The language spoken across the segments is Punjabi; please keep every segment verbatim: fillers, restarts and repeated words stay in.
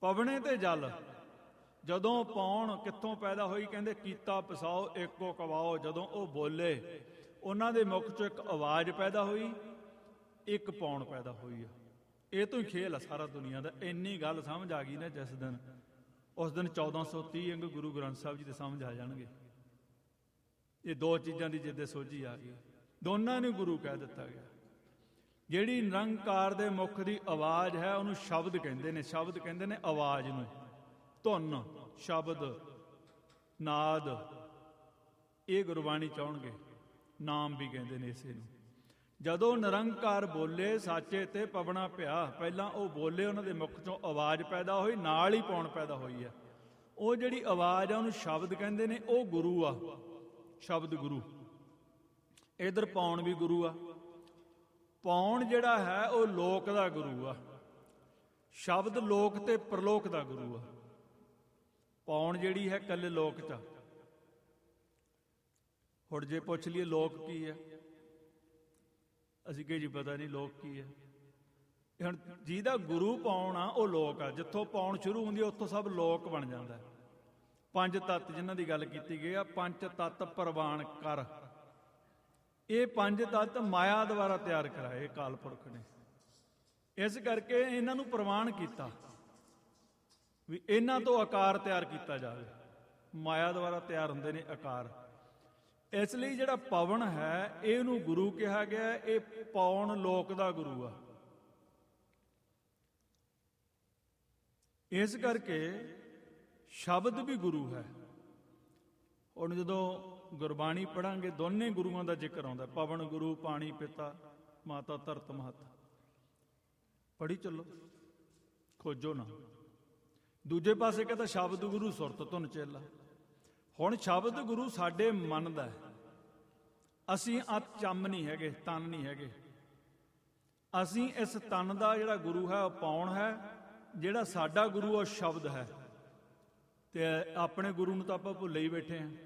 ਪਵਣੇ ਤੇ ਜਲ। ਜਦੋਂ ਪੌਣ ਕਿੱਥੋਂ ਪੈਦਾ ਹੋਈ? ਕਹਿੰਦੇ ਕੀਤਾ ਪਸਾਓ ਏਕੋ ਕਵਾਓ। ਜਦੋਂ ਉਹ ਬੋਲੇ, ਉਹਨਾਂ ਦੇ ਮੁਖ ਚੋਂ ਇੱਕ ਆਵਾਜ਼ ਪੈਦਾ ਹੋਈ, ਇੱਕ ਪੌਣ ਪੈਦਾ ਹੋਈ ਆ। ਇਹ ਤੋਂ ਹੀ ਖੇਲ ਆ ਸਾਰਾ ਦੁਨੀਆ ਦਾ। ਇੰਨੀ ਗੱਲ ਸਮਝ ਆ ਗਈ ਨਾ ਜਿਸ ਦਿਨ, ਉਸ ਦਿਨ ਚੌਦਾਂ ਸੌ ਤੀਹ ਅੰਗ ਗੁਰੂ ਗ੍ਰੰਥ ਸਾਹਿਬ ਜੀ ਦੇ ਸਮਝ ਆ ਜਾਣਗੇ। ਇਹ ਦੋ ਚੀਜ਼ਾਂ ਦੀ ਜਿੱਦੇ ਸੋਝੀ ਆ ਗਈ, ਦੋਨਾਂ ਨੂੰ ਗੁਰੂ ਕਹਿ ਦਿੱਤਾ ਗਿਆ। ਜਿਹੜੀ ਨਿਰੰਕਾਰ ਦੇ ਮੁਖ ਦੀ ਆਵਾਜ਼ ਹੈ ਉਹਨੂੰ ਸ਼ਬਦ ਕਹਿੰਦੇ ਨੇ। ਸ਼ਬਦ ਕਹਿੰਦੇ ਨੇ ਆਵਾਜ਼ ਨੂੰ, ਧੁਨ, ਸ਼ਬਦ, ਨਾਦ। ਇਹ ਗੁਰਬਾਣੀ ਚਾਹੁਣਗੇ, ਨਾਮ ਵੀ ਕਹਿੰਦੇ ਨੇ ਇਸੇ ਨੂੰ। ਜਦੋਂ ਨਿਰੰਕਾਰ ਬੋਲੇ, ਸਾਚੇ ਤੇ ਪਵਣਾ ਪਿਆ। ਪਹਿਲਾਂ ਉਹ ਬੋਲੇ, ਉਹਨਾਂ ਦੇ ਮੁਖ ਚੋਂ ਆਵਾਜ਼ ਪੈਦਾ ਹੋਈ, ਨਾਲ ਹੀ ਪੌਣ ਪੈਦਾ ਹੋਈ ਆ। ਉਹ ਜਿਹੜੀ ਆਵਾਜ਼ ਆ ਉਹਨੂੰ ਸ਼ਬਦ ਕਹਿੰਦੇ ਨੇ, ਉਹ ਗੁਰੂ ਆ, ਸ਼ਬਦ ਗੁਰੂ। ਇਧਰ ਪੌਣ ਵੀ ਗੁਰੂ ਆ। ਪੌਣ ਜਿਹੜਾ ਹੈ ਉਹ ਲੋਕ ਦਾ ਗੁਰੂ ਆ। ਸ਼ਬਦ ਲੋਕ ਤੇ ਪ੍ਰਲੋਕ ਦਾ ਗੁਰੂ ਆ। ਪੌਣ ਜਿਹੜੀ ਹੈ ਇਕੱਲੇ ਲੋਕ 'ਚ। ਹੁਣ ਜੇ ਪੁੱਛ ਲਈਏ ਲੋਕ ਕੀ ਹੈ, ਅਸੀਂ ਕਹੇ ਜੀ ਪਤਾ ਨਹੀਂ ਲੋਕ ਕੀ ਹੈ। ਹੁਣ ਜਿਹਦਾ ਗੁਰੂ ਪੌਣ ਆ ਉਹ ਲੋਕ ਆ। ਜਿੱਥੋਂ ਪੌਣ ਸ਼ੁਰੂ ਹੁੰਦੀ ਉੱਥੋਂ ਸਭ ਲੋਕ ਬਣ ਜਾਂਦਾ। ਪੰਜ ਤੱਤ ਜਿਨ੍ਹਾਂ ਦੀ ਗੱਲ ਕੀਤੀ ਗਈ ਆ, ਪੰਜ ਤੱਤ ਪ੍ਰਵਾਨ ਕਰ। ਇਹ ਪੰਜ ਤੱਤ ਮਾਇਆ ਦੁਆਰਾ ਤਿਆਰ ਕਰਾਏ ਅਕਾਲ ਪੁਰਖ ਨੇ। ਇਸ ਕਰਕੇ ਇਹਨਾਂ ਨੂੰ ਪ੍ਰਵਾਨ ਕੀਤਾ ਵੀ ਇਹਨਾਂ ਤੋਂ ਆਕਾਰ ਤਿਆਰ ਕੀਤਾ ਜਾਵੇ। ਮਾਇਆ ਦੁਆਰਾ ਤਿਆਰ ਹੁੰਦੇ ਨੇ ਆਕਾਰ। ਇਸ ਲਈ ਜਿਹੜਾ ਪਵਨ ਹੈ ਇਹਨੂੰ ਗੁਰੂ ਕਿਹਾ ਗਿਆ। ਇਹ ਪੌਣ ਲੋਕ ਦਾ ਗੁਰੂ ਆ। ਇਸ ਕਰਕੇ ਸ਼ਬਦ ਵੀ ਗੁਰੂ ਹੈ। ਹੁਣ ਜਦੋਂ ਗੁਰਬਾਣੀ ਪੜਾਂਗੇ ਦੋਨੇ ਗੁਰੂਆਂ ਦਾ ਜ਼ਿਕਰ ਆਉਂਦਾ। ਪਵਨ ਗੁਰੂ, ਪਾਣੀ ਪਿਤਾ, ਮਾਤਾ ਧਰਤ ਮਹਤ। ਪੜ੍ਹੀ ਚੱਲੋ, ਖੋਜੋ ਨਾ। ਦੂਜੇ ਪਾਸੇ ਕਹਿੰਦਾ ਸ਼ਬਦ ਗੁਰੂ, ਸੁਰਤ ਧੁਨ ਚੇਲਾ। ਹੁਣ ਸ਼ਬਦ ਗੁਰੂ ਸਾਡੇ ਮਨ ਦਾ ਹੈ। ਅਸੀਂ ਅੱਤ ਚੰਮ ਨਹੀਂ ਹੈਗੇ, ਤਨ ਨਹੀਂ ਹੈਗੇ। ਅਸੀਂ ਇਸ ਤਨ ਦਾ ਜਿਹੜਾ ਗੁਰੂ ਹੈ ਉਹ ਪੌਣ ਹੈ। ਜਿਹੜਾ ਸਾਡਾ ਗੁਰੂ ਉਹ ਸ਼ਬਦ ਹੈ। ਤੇ ਆਪਣੇ ਗੁਰੂ ਨੂੰ ਤਾਂ ਆਪਾਂ ਭੁੱਲੇ ਹੀ ਬੈਠੇ ਹਾਂ।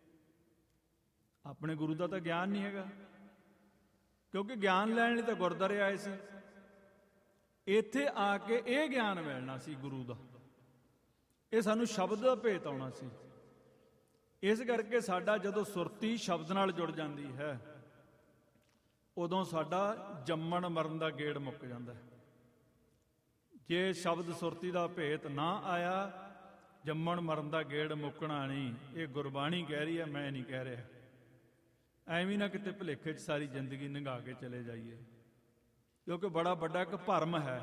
ਆਪਣੇ ਗੁਰੂ ਦਾ ਤਾਂ ਗਿਆਨ ਨਹੀਂ ਹੈਗਾ, ਕਿਉਂਕਿ ਗਿਆਨ ਲੈਣ ਲਈ ਤਾਂ ਗੁਰਦੁਆਰੇ ਆਏ ਸੀ। ਇੱਥੇ ਆ ਕੇ ਇਹ ਗਿਆਨ ਮਿਲਣਾ ਸੀ ਗੁਰੂ ਦਾ। ਇਹ ਸਾਨੂੰ ਸ਼ਬਦ ਦਾ ਭੇਤ ਆਉਣਾ ਸੀ। ਇਸ ਕਰਕੇ ਸਾਡਾ ਜਦੋਂ ਸੁਰਤੀ ਸ਼ਬਦ ਨਾਲ ਜੁੜ ਜਾਂਦੀ ਹੈ, ਉਦੋਂ ਸਾਡਾ ਜੰਮਣ ਮਰਨ ਦਾ ਗੇੜ ਮੁੱਕ ਜਾਂਦਾ ਹੈ। ਜੇ ਸ਼ਬਦ ਸੁਰਤੀ ਦਾ ਭੇਤ ਨਾ ਆਇਆ, ਜੰਮਣ ਮਰਨ ਦਾ ਗੇੜ ਮੁੱਕਣਾ ਨਹੀਂ। ਇਹ ਗੁਰਬਾਣੀ ਕਹਿ ਰਹੀ ਹੈ, ਮੈਂ ਨਹੀਂ ਕਹਿ ਰਿਹਾ। ਐਵੇਂ ਨਾ ਕਿਤੇ ਭੁਲੇਖੇ 'ਚ ਸਾਰੀ ਜ਼ਿੰਦਗੀ ਲੰਘਾ ਕੇ ਚਲੇ ਜਾਈਏ, ਕਿਉਂਕਿ ਬੜਾ ਵੱਡਾ ਇੱਕ ਭਰਮ ਹੈ।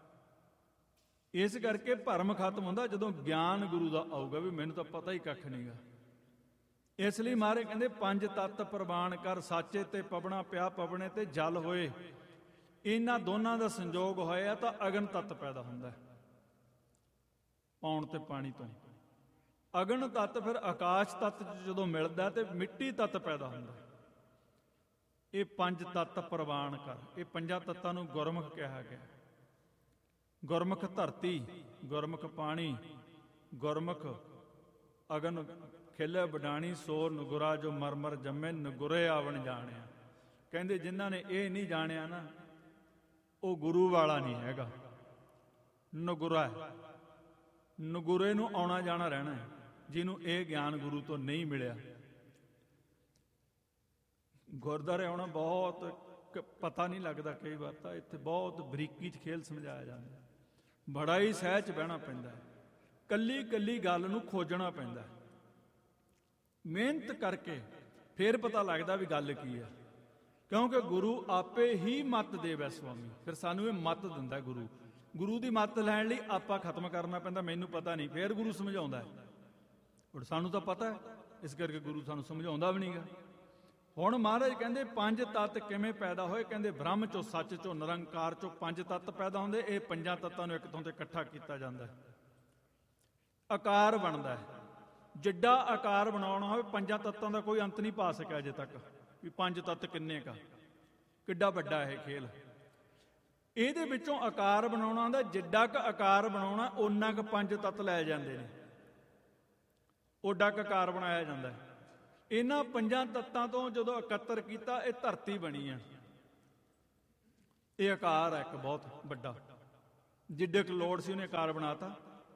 ਇਸ ਕਰਕੇ ਭਰਮ ਖਤਮ ਹੁੰਦਾ ਜਦੋਂ ਗਿਆਨ ਗੁਰੂ ਦਾ ਆਊਗਾ ਵੀ ਮੈਨੂੰ ਤਾਂ ਪਤਾ ਹੀ ਕੱਖ ਨਹੀਂਗਾ। ਇਸ ਲਈ ਮਹਾਰਾਜ ਕਹਿੰਦੇ ਪੰਜ ਤੱਤ ਪ੍ਰਵਾਨ ਕਰ। ਸਾਚੇ ਤੇ ਪਵਣਾ ਪਿਆ, ਪਵਣੇ ਤੇ ਜਲ ਹੋਏ। ਇਹਨਾਂ ਦੋਨਾਂ ਦਾ ਸੰਜੋਗ ਹੋਇਆ ਤਾਂ ਅਗਨ ਤੱਤ ਪੈਦਾ ਹੁੰਦਾ। ਪੌਣ ਤੇ ਪਾਣੀ ਤੋਂ ਅਗਨ ਤੱਤ ਫਿਰ ਆਕਾਸ਼ ਤੱਤ ਜਦੋਂ ਮਿਲਦਾ ਤੇ ਮਿੱਟੀ ਤੱਤ ਪੈਦਾ ਹੁੰਦਾ। ਇਹ ਪੰਜ ਤੱਤ ਪ੍ਰਵਾਨ ਕਰ। ਇਹ ਪੰਜਾਂ ਤੱਤਾਂ ਨੂੰ ਗੁਰਮੁਖ ਕਿਹਾ ਗਿਆ। ਗੁਰਮੁਖ ਧਰਤੀ, ਗੁਰਮੁਖ ਪਾਣੀ, ਗੁਰਮੁਖ ਅਗਨ ਖਿਲੇ ਬਡਾਣੀ, ਸੋਰ ਨਗੁਰਾ ਜੋ ਮਰਮਰ ਜੰਮੇ, ਨਗੁਰੇ ਆਵਣ ਜਾਣਿਆ। ਕਹਿੰਦੇ ਜਿਨ੍ਹਾਂ ਨੇ ਇਹ ਨਹੀਂ ਜਾਣਿਆ ਨਾ, ਉਹ ਗੁਰੂ ਵਾਲਾ ਨਹੀਂ ਹੈਗਾ, ਨਗੁਰਾ ਹੈ। ਨਗੁਰੇ ਨੂੰ ਆਉਣਾ ਜਾਣਾ ਰਹਿਣਾ ਹੈ, ਜਿਹਨੂੰ ਇਹ ਗਿਆਨ ਗੁਰੂ ਤੋਂ ਨਹੀਂ ਮਿਲਿਆ। ਗੁਰਦੁਆਰੇ ਆਉਣਾ ਬਹੁਤ ਪਤਾ ਨਹੀਂ ਲੱਗਦਾ। ਕਈ ਵਾਰ ਤਾਂ ਇੱਥੇ ਬਹੁਤ ਬਰੀਕੀ 'ਚ ਖੇਲ ਸਮਝਾਇਆ ਜਾਂਦਾ। ਬੜਾ ਹੀ ਸਹਿਜ 'ਚ ਬਹਿਣਾ ਪੈਂਦਾ। ਕੱਲੀ ਕੱਲੀ ਗੱਲ ਨੂੰ ਖੋਜਣਾ ਪੈਂਦਾ। ਮਿਹਨਤ ਕਰਕੇ ਫਿਰ ਪਤਾ ਲੱਗਦਾ ਵੀ ਗੱਲ ਕੀ ਹੈ, ਕਿਉਂਕਿ ਗੁਰੂ ਆਪੇ ਹੀ ਮੱਤ ਦੇਵੈ ਸੁਆਮੀ। ਫਿਰ ਸਾਨੂੰ ਇਹ ਮੱਤ ਦਿੰਦਾ ਗੁਰੂ। ਗੁਰੂ ਦੀ ਮੱਤ ਲੈਣ ਲਈ ਆਪਾਂ ਖਤਮ ਕਰਨਾ ਪੈਂਦਾ, ਮੈਨੂੰ ਪਤਾ ਨਹੀਂ, ਫਿਰ ਗੁਰੂ ਸਮਝਾਉਂਦਾ। ਹੁਣ ਸਾਨੂੰ ਤਾਂ ਪਤਾ ਹੈ, ਇਸ ਕਰਕੇ ਗੁਰੂ ਸਾਨੂੰ ਸਮਝਾਉਂਦਾ ਵੀ ਨਹੀਂਗਾ। ਹੁਣ ਮਹਾਰਾਜ ਕਹਿੰਦੇ ਪੰਜ ਤੱਤ ਕਿਵੇਂ ਪੈਦਾ ਹੋਏ? ਕਹਿੰਦੇ ਬ੍ਰਹਮ ਚੋਂ, ਸੱਚ ਚੋਂ, ਨਿਰੰਕਾਰ ਚੋਂ ਪੰਜ ਤੱਤ ਪੈਦਾ ਹੁੰਦੇ। ਇਹ ਪੰਜਾਂ ਤੱਤਾਂ ਨੂੰ ਇੱਕ ਥਾਂ ਤੇ ਇਕੱਠਾ ਕੀਤਾ ਜਾਂਦਾ। ਆਕਾਰ ਬਣਦਾ ਹੈ। ਜਿੱਡਾ ਆਕਾਰ ਬਣਾਉਣਾ ਹੋਵੇ, ਪੰਜਾਂ ਤੱਤਾਂ ਦਾ ਕੋਈ ਅੰਤ ਨਹੀਂ ਪਾ ਸਕਿਆ ਅਜੇ ਤੱਕ ਵੀ ਪੰਜ ਤੱਤ ਕਿੰਨੇ ਕਾ, ਕਿੱਡਾ ਵੱਡਾ ਇਹ ਖੇਲ। ਇਹਦੇ ਵਿੱਚੋਂ ਆਕਾਰ ਬਣਾਉਣਾ ਹੁੰਦਾ। ਜਿੱਡਾ ਕੁ ਆਕਾਰ ਬਣਾਉਣਾ ਓਨਾ ਕੁ ਪੰਜ ਤੱਤ ਲੈ ਜਾਂਦੇ ਨੇ, ਓਡਾ ਕੁ ਆਕਾਰ ਬਣਾਇਆ ਜਾਂਦਾ। ਇਹਨਾਂ ਪੰਜਾਂ ਤੱਤਾਂ ਤੋਂ ਜਦੋਂ ਇਕੱਤਰ ਕੀਤਾ, ਇਹ ਧਰਤੀ ਬਣੀ ਆ। ਇਹ ਆਕਾਰ ਹੈ ਇੱਕ ਬਹੁਤ ਵੱਡਾ। ਜਿੱਡੇ ਕੁ ਲੋੜ ਸੀ ਉਹਨੇ ਆਕਾਰ ਬਣਾਤਾ।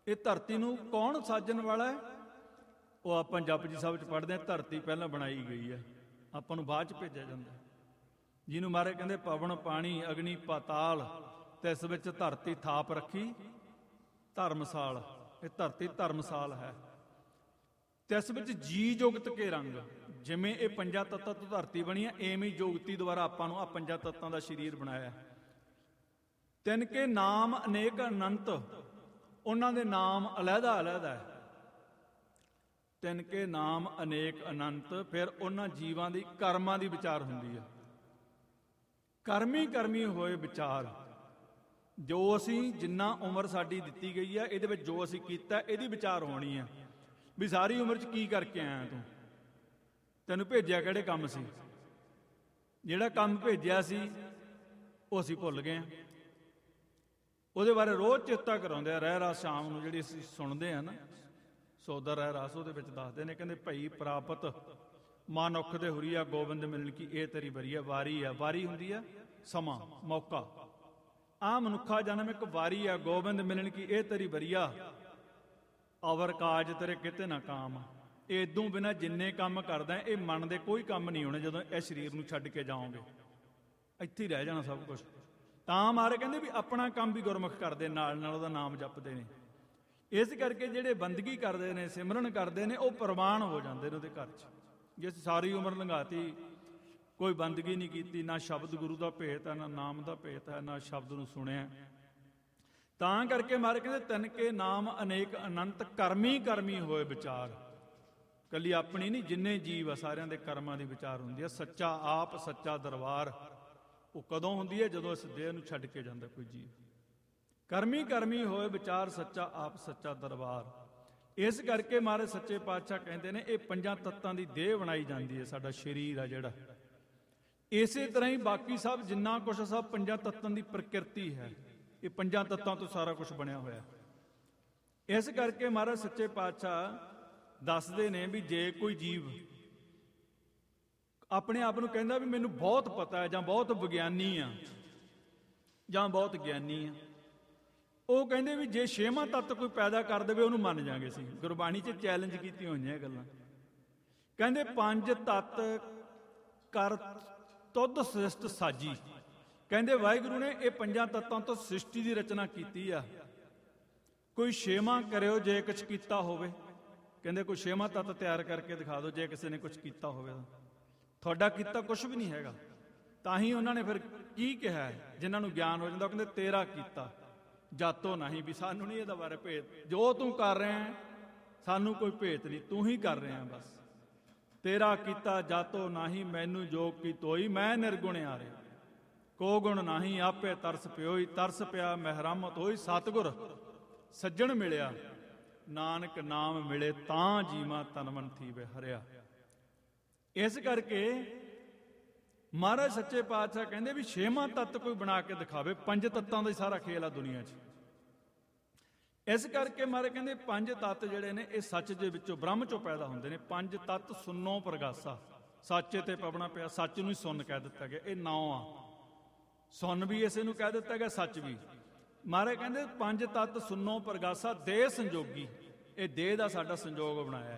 ਇਹ ਧਰਤੀ ਨੂੰ ਕੌਣ ਸਾਜਣ ਵਾਲਾ ਹੈ? ਉਹ ਆਪਾਂ ਜਪਜੀ ਸਾਹਿਬ 'ਚ ਪੜ੍ਹਦੇ ਹਾਂ, ਧਰਤੀ ਪਹਿਲਾਂ ਬਣਾਈ ਗਈ ਹੈ, ਆਪਾਂ ਨੂੰ ਬਾਅਦ 'ਚ ਭੇਜਿਆ ਜਾਂਦਾ। ਜਿਹਨੂੰ ਮਹਾਰਾਜ ਕਹਿੰਦੇ ਪਵਨ ਪਾਣੀ ਅਗਨੀ ਪਾਤਾਲ ਤਿਸ ਵਿੱਚ ਧਰਤੀ ਥਾਪ ਰੱਖੀ ਧਰਮਸਾਲ। ਇਹ ਧਰਤੀ ਧਰਮਸਾਲ ਹੈ। ਤਿਸ ਵਿੱਚ ਜੀ ਜੁਗਤ ਕੇ ਰੰਗ। ਜਿਵੇਂ ਇਹ ਪੰਜਾਂ ਤੱਤਾਂ ਤੋਂ ਧਰਤੀ ਬਣੀ ਹੈ, ਐਵੇਂ ਹੀ ਜੁਗਤੀ ਦੁਆਰਾ ਆਪਾਂ ਨੂੰ ਆ ਪੰਜਾਂ ਤੱਤਾਂ ਦਾ ਸਰੀਰ ਬਣਾਇਆ। ਤਿੰਨ ਕੇ ਨਾਮ ਅਨੇਕ ਅਨੰਤ, ਉਹਨਾਂ ਦੇ ਨਾਮ ਅਲੱਗਾ ਅਲੱਗਾ ਹੈ। ਤਿੰਨ ਕੇ ਨਾਮ ਅਨੇਕ ਅਨੰਤ। ਫਿਰ ਉਹਨਾਂ ਜੀਵਾਂ ਦੀ ਕਰਮਾਂ ਦੀ ਵਿਚਾਰ ਹੁੰਦੀ ਹੈ। ਕਰਮੀ ਕਰਮੀ ਹੋਏ ਵਿਚਾਰ। ਜੋ ਅਸੀਂ ਜਿੰਨਾ ਉਮਰ ਸਾਡੀ ਦਿੱਤੀ ਗਈ ਹੈ, ਇਹਦੇ ਵਿੱਚ ਜੋ ਅਸੀਂ ਕੀਤਾ ਇਹਦੀ ਵਿਚਾਰ ਹੋਣੀ ਹੈ ਵੀ ਸਾਰੀ ਉਮਰ 'ਚ ਕੀ ਕਰਕੇ ਆਇਆ ਤੂੰ, ਤੈਨੂੰ ਭੇਜਿਆ ਕਿਹੜੇ ਕੰਮ ਸੀ। ਜਿਹੜਾ ਕੰਮ ਭੇਜਿਆ ਸੀ ਉਹ ਅਸੀਂ ਭੁੱਲ ਗਏ ਹਾਂ। ਉਹਦੇ ਬਾਰੇ ਰੋਜ਼ ਚੇਤਾ ਕਰਾਉਂਦੇ ਆ। ਰਹਿ ਰਾਸ ਸ਼ਾਮ ਨੂੰ ਜਿਹੜੀ ਅਸੀਂ ਸੁਣਦੇ ਹਾਂ ਨਾ, ਸੌਦਾ ਰਹਿ ਰਾਸ, ਉਹਦੇ ਵਿੱਚ ਦੱਸਦੇ ਨੇ, ਕਹਿੰਦੇ ਭਈ ਪ੍ਰਾਪਤ ਮਾਨੁੱਖ ਦੇ ਹੁਰੀਆ ਗੋਬਿੰਦ ਮਿਲਣ ਕੀ ਇਹ ਤੇਰੀ ਵਰੀਆ। ਵਾਰੀ ਆ, ਵਾਰੀ ਹੁੰਦੀ ਆ ਸਮਾਂ, ਮੌਕਾ। ਆ ਮਨੁੱਖਾ ਜਨਮ ਇੱਕ ਵਾਰੀ ਆ, ਗੋਬਿੰਦ ਮਿਲਣ ਕੀ ਇਹ ਤੇਰੀ ਵਰੀਆ। ਅਵਰ ਕਾਜ ਤੇਰੇ ਕਿਤੇ ਨਾ ਕਾਮ। ਇਦੋਂ ਬਿਨਾਂ ਜਿੰਨੇ ਕੰਮ ਕਰਦਾ ਇਹ ਮਨ ਦੇ ਕੋਈ ਕੰਮ ਨਹੀਂ ਹੋਣੇ ਜਦੋਂ ਇਹ ਸਰੀਰ ਨੂੰ ਛੱਡ ਕੇ ਜਾਓਗੇ। ਇੱਥੇ ਹੀ ਰਹਿ ਜਾਣਾ ਸਭ ਕੁਛ। ਤਾਂ ਮਾਰੇ ਕਹਿੰਦੇ ਵੀ ਆਪਣਾ ਕੰਮ ਵੀ ਗੁਰਮੁਖ ਕਰਦੇ, ਨਾਲ ਨਾਲ ਉਹਦਾ ਨਾਮ ਜਪਦੇ ਨੇ। ਇਸ ਕਰਕੇ ਜਿਹੜੇ ਬੰਦਗੀ ਕਰਦੇ ਨੇ, ਸਿਮਰਨ ਕਰਦੇ ਨੇ, ਉਹ ਪ੍ਰਵਾਨ ਹੋ ਜਾਂਦੇ ਨੇ ਉਹਦੇ ਘਰ 'ਚ। ਜੇ ਸਾਰੀ ਉਮਰ ਲੰਘਾਤੀ, ਕੋਈ ਬੰਦਗੀ ਨਹੀਂ ਕੀਤੀ, ਨਾ ਸ਼ਬਦ ਗੁਰੂ ਦਾ ਭੇਤ ਹੈ, ਨਾ ਨਾਮ ਦਾ ਭੇਤ ਹੈ, ਨਾ ਸ਼ਬਦ ਨੂੰ ਸੁਣਿਆ, ਤਾਂ ਕਰਕੇ ਮਾਰੇ ਕਹਿੰਦੇ ਤਿੰਨ ਕੇ ਨਾਮ ਅਨੇਕ ਅਨੰਤ, ਕਰਮੀ ਕਰਮੀ ਹੋਏ ਵਿਚਾਰ। ਕੱਲੀ ਆਪਣੀ ਨਹੀਂ, ਜਿੰਨੇ ਜੀਵ ਆ ਸਾਰਿਆਂ ਦੇ ਕਰਮਾਂ ਦੀ ਵਿਚਾਰ ਹੁੰਦੀ ਹੈ। ਸੱਚਾ ਆਪ ਸੱਚਾ ਦਰਬਾਰ ਉਹ ਕਦੋਂ ਹੁੰਦੀ ਹੈ? ਜਦੋਂ ਇਸ ਦੇਹ ਨੂੰ ਛੱਡ ਕੇ ਜਾਂਦਾ ਕੋਈ ਜੀਵ। ਕਰਮੀ ਕਰਮੀ ਹੋਏ ਵਿਚਾਰ, ਸੱਚਾ ਆਪ ਸੱਚਾ ਦਰਬਾਰ। ਇਸ ਕਰਕੇ ਮਹਾਰਾਜ ਸੱਚੇ ਪਾਤਸ਼ਾਹ ਕਹਿੰਦੇ ਨੇ ਇਹ ਪੰਜਾਂ ਤੱਤਾਂ ਦੀ ਦੇਹ ਬਣਾਈ ਜਾਂਦੀ ਹੈ, ਸਾਡਾ ਸਰੀਰ ਆ ਜਿਹੜਾ। ਇਸੇ ਤਰ੍ਹਾਂ ਹੀ ਬਾਕੀ ਸਭ ਜਿੰਨਾ ਕੁਛ ਸਭ ਪੰਜਾਂ ਤੱਤਾਂ ਦੀ ਪ੍ਰਕਿਰਤੀ ਹੈ। ਇਹ ਪੰਜਾਂ ਤੱਤਾਂ ਤੋਂ ਸਾਰਾ ਕੁਝ ਬਣਿਆ ਹੋਇਆ। ਇਸ ਕਰਕੇ ਮਹਾਰਾਜ ਸੱਚੇ ਪਾਤਸ਼ਾਹ ਦੱਸਦੇ ਨੇ ਵੀ ਜੇ ਕੋਈ ਜੀਵ ਆਪਣੇ ਆਪ ਨੂੰ ਕਹਿੰਦਾ ਵੀ ਮੈਨੂੰ ਬਹੁਤ ਪਤਾ ਹੈ, ਜਾਂ ਬਹੁਤ ਵਿਗਿਆਨੀ ਆ, ਜਾਂ ਬਹੁਤ ਗਿਆਨੀ ਆ, ਉਹ ਕਹਿੰਦੇ ਵੀ ਜੇ ਛੇਵਾਂ ਤੱਤ ਕੋਈ ਪੈਦਾ ਕਰ ਦੇਵੇ ਉਹਨੂੰ ਮੰਨ ਜਾਗੇ। ਅਸੀਂ ਗੁਰਬਾਣੀ 'ਚ ਚੈਲੰਜ ਕੀਤੀਆਂ ਹੋਈਆਂ ਗੱਲਾਂ। ਕਹਿੰਦੇ ਪੰਜ ਤੱਤ ਕਰ ਤੁਧ ਸ੍ਰਿਸ਼ਟ ਸਾਜੀ। ਕਹਿੰਦੇ ਵਾਹਿਗੁਰੂ ਨੇ ਇਹ ਪੰਜਾਂ ਤੱਤਾਂ ਤੋਂ ਸ੍ਰਿਸ਼ਟੀ ਦੀ ਰਚਨਾ ਕੀਤੀ ਆ। ਕੋਈ ਛੇਵਾਂ ਕਰਿਓ ਜੇ ਕੁਛ ਕੀਤਾ ਹੋਵੇ। ਕਹਿੰਦੇ ਕੋਈ ਛੇਵਾਂ ਤੱਤ ਤਿਆਰ ਕਰਕੇ ਦਿਖਾ ਦਿਓ ਜੇ ਕਿਸੇ ਨੇ ਕੁਛ ਕੀਤਾ ਹੋਵੇ। ਤੁਹਾਡਾ ਕੀਤਾ ਕੁਛ ਵੀ ਨਹੀਂ ਹੈਗਾ। ਤਾਂ ਹੀ ਉਹਨਾਂ ਨੇ ਫਿਰ ਕੀ ਕਿਹਾ, ਜਿਨ੍ਹਾਂ ਨੂੰ ਗਿਆਨ ਹੋ ਜਾਂਦਾ, ਉਹ ਕਹਿੰਦੇ ਤੇਰਾ ਕੀਤਾ ਜਾਤੋ ਨਹੀਂ, ਵੀ ਸਾਨੂੰ ਨਹੀਂ ਇਹਦਾ ਬਾਰੇ ਭੇਤ। ਜੋ ਤੂੰ ਕਰ ਰਿਹਾ ਸਾਨੂੰ ਕੋਈ ਭੇਤ ਨਹੀਂ, ਤੂੰ ਹੀ ਕਰ ਰਿਹਾ ਬਸ। ਤੇਰਾ ਕੀਤਾ ਜਾਤੋ ਨਹੀਂ, ਮੈਨੂੰ ਜੋ ਕੀ ਤੋਈ, ਮੈਂ ਨਿਰਗੁਣ ਆ ਰਿਹਾ। ਕੋ ਗੁਣ ਨਹੀਂ ਆਪੇ ਤਰਸ ਪਿਓਈ, ਤਰਸ ਪਿਆ ਮਹਿਰਮਤ ਹੋਈ। ਸਤਿਗੁਰ ਸੱਜਣ ਮਿਲਿਆ, ਨਾਨਕ ਨਾਮ ਮਿਲੇ, ਤਾਂ ਜੀਵਾਂ ਤਨ ਮਨ ਥੀਵੇ ਹਰਿਆ। ਇਸ ਕਰਕੇ ਮਹਾਰਾਜ ਸੱਚੇ ਪਾਤਸ਼ਾਹ ਕਹਿੰਦੇ ਵੀ ਛੇਵਾਂ ਤੱਤ ਕੋਈ ਬਣਾ ਕੇ ਦਿਖਾਵੇ। ਪੰਜ ਤੱਤਾਂ ਦਾ ਹੀ ਸਾਰਾ ਖੇਲ ਆ ਦੁਨੀਆ 'ਚ। ਇਸ ਕਰਕੇ ਮਹਾਰਾਜ ਕਹਿੰਦੇ ਪੰਜ ਤੱਤ ਜਿਹੜੇ ਨੇ ਇਹ ਸੱਚ ਦੇ ਵਿੱਚੋਂ, ਬ੍ਰਹਮ 'ਚੋਂ ਪੈਦਾ ਹੁੰਦੇ ਨੇ। ਪੰਜ ਤੱਤ ਸੁਨੋ ਪ੍ਰਗਾਸਾ, ਸੱਚ ਤੇ ਪਵਣਾ ਪਿਆ। ਸੱਚ ਨੂੰ ਹੀ ਸੁਣ ਕਹਿ ਦਿੱਤਾ ਗਿਆ। ਇਹ ਨੌ ਆ। ਸੁਣ ਵੀ ਇਸੇ ਨੂੰ ਕਹਿ ਦਿੱਤਾ ਗਿਆ, ਸੱਚ ਵੀ। ਮਹਾਰਾਜ ਕਹਿੰਦੇ ਪੰਜ ਤੱਤ ਸੁਨੋ ਪ੍ਰਗਾਸਾ, ਦੇਹ ਸੰਜੋਗੀ। ਇਹ ਦੇਹ ਦਾ ਸਾਡਾ ਸੰਜੋਗ ਬਣਾਇਆ।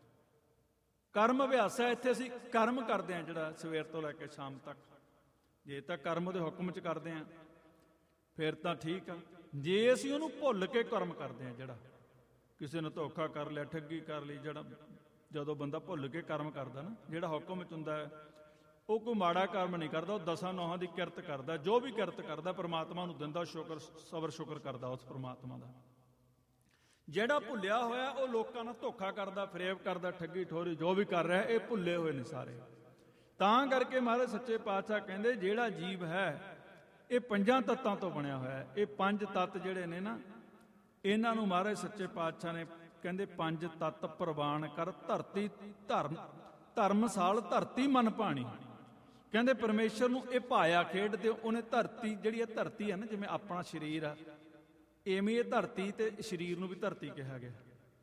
ਕਰਮ ਅਭਿਆਸ ਹੈ। ਇੱਥੇ ਅਸੀਂ ਕਰਮ ਕਰਦੇ ਹਾਂ ਜਿਹੜਾ ਸਵੇਰ ਤੋਂ ਲੈ ਕੇ ਸ਼ਾਮ ਤੱਕ। ਜੇ ਤਾਂ ਕਰਮ ਦੇ ਹੁਕਮ 'ਚ ਕਰਦੇ ਹਾਂ ਫਿਰ ਤਾਂ ਠੀਕ ਆ। ਜੇ ਅਸੀਂ ਉਹਨੂੰ ਭੁੱਲ ਕੇ ਕਰਮ ਕਰਦੇ ਹਾਂ, ਜਿਹੜਾ ਕਿਸੇ ਨੂੰ ਧੋਖਾ ਕਰ ਲਿਆ, ਠੱਗੀ ਕਰ ਲਈ, ਜਿਹੜਾ ਜਦੋਂ ਬੰਦਾ ਭੁੱਲ ਕੇ ਕਰਮ ਕਰਦਾ ਨਾ, ਜਿਹੜਾ ਹੁਕਮ 'ਚ ਹੁੰਦਾ ਹੈ, ਉਹ ਕੋਈ ਮਾੜਾ ਕਰਮ ਨਹੀਂ ਕਰਦਾ। ਉਹ ਦਸਾਂ ਨੌਹਾਂ ਦੀ ਕਿਰਤ ਕਰਦਾ। ਜੋ ਵੀ ਕਿਰਤ ਕਰਦਾ ਪਰਮਾਤਮਾ ਨੂੰ ਦਿੰਦਾ, ਸ਼ੁਕਰ ਸਬਰ ਸ਼ੁਕਰ ਕਰਦਾ ਉਸ ਪਰਮਾਤਮਾ ਦਾ। ਜਿਹੜਾ ਭੁੱਲਿਆ ਹੋਇਆ ਉਹ ਲੋਕਾਂ ਨਾਲ ਧੋਖਾ ਕਰਦਾ, ਫਰੇਬ ਕਰਦਾ, ਠੱਗੀ ਠੋਰੀ ਜੋ ਵੀ ਕਰ ਰਿਹਾ, ਇਹ ਭੁੱਲੇ ਹੋਏ ਨੇ ਸਾਰੇ। ਤਾਂ ਕਰਕੇ ਮਹਾਰਾਜ ਸੱਚੇ ਪਾਤਸ਼ਾਹ ਕਹਿੰਦੇ ਜਿਹੜਾ ਜੀਵ ਹੈ ਇਹ ਪੰਜਾਂ ਤੱਤਾਂ ਤੋਂ ਬਣਿਆ ਹੋਇਆ ਹੈ। ਇਹ ਪੰਜ ਤੱਤ ਜਿਹੜੇ ਨੇ ਨਾ, ਇਹਨਾਂ ਨੂੰ ਮਹਾਰਾਜ ਸੱਚੇ ਪਾਤਸ਼ਾਹ ਨੇ ਕਹਿੰਦੇ ਪੰਜ ਤੱਤ ਪ੍ਰਵਾਨ ਕਰ, ਧਰਤੀ ਧਰਮ ਧਰਮਸਾਲ ਧਰਤੀ ਮਨ ਭਾਣੀ। ਕਹਿੰਦੇ ਪਰਮੇਸ਼ਰ ਨੂੰ ਇਹ ਭਾਇਆ ਖੇਡ ਤੇ ਉਹਨੇ ਧਰਤੀ, ਜਿਹੜੀ ਇਹ ਧਰਤੀ ਹੈ ਨਾ, ਜਿਵੇਂ ਆਪਣਾ ਸਰੀਰ ਆ, ਐਵੇਂ ਇਹ ਧਰਤੀ ਤੇ ਸਰੀਰ ਨੂੰ ਵੀ ਧਰਤੀ ਕਿਹਾ ਗਿਆ।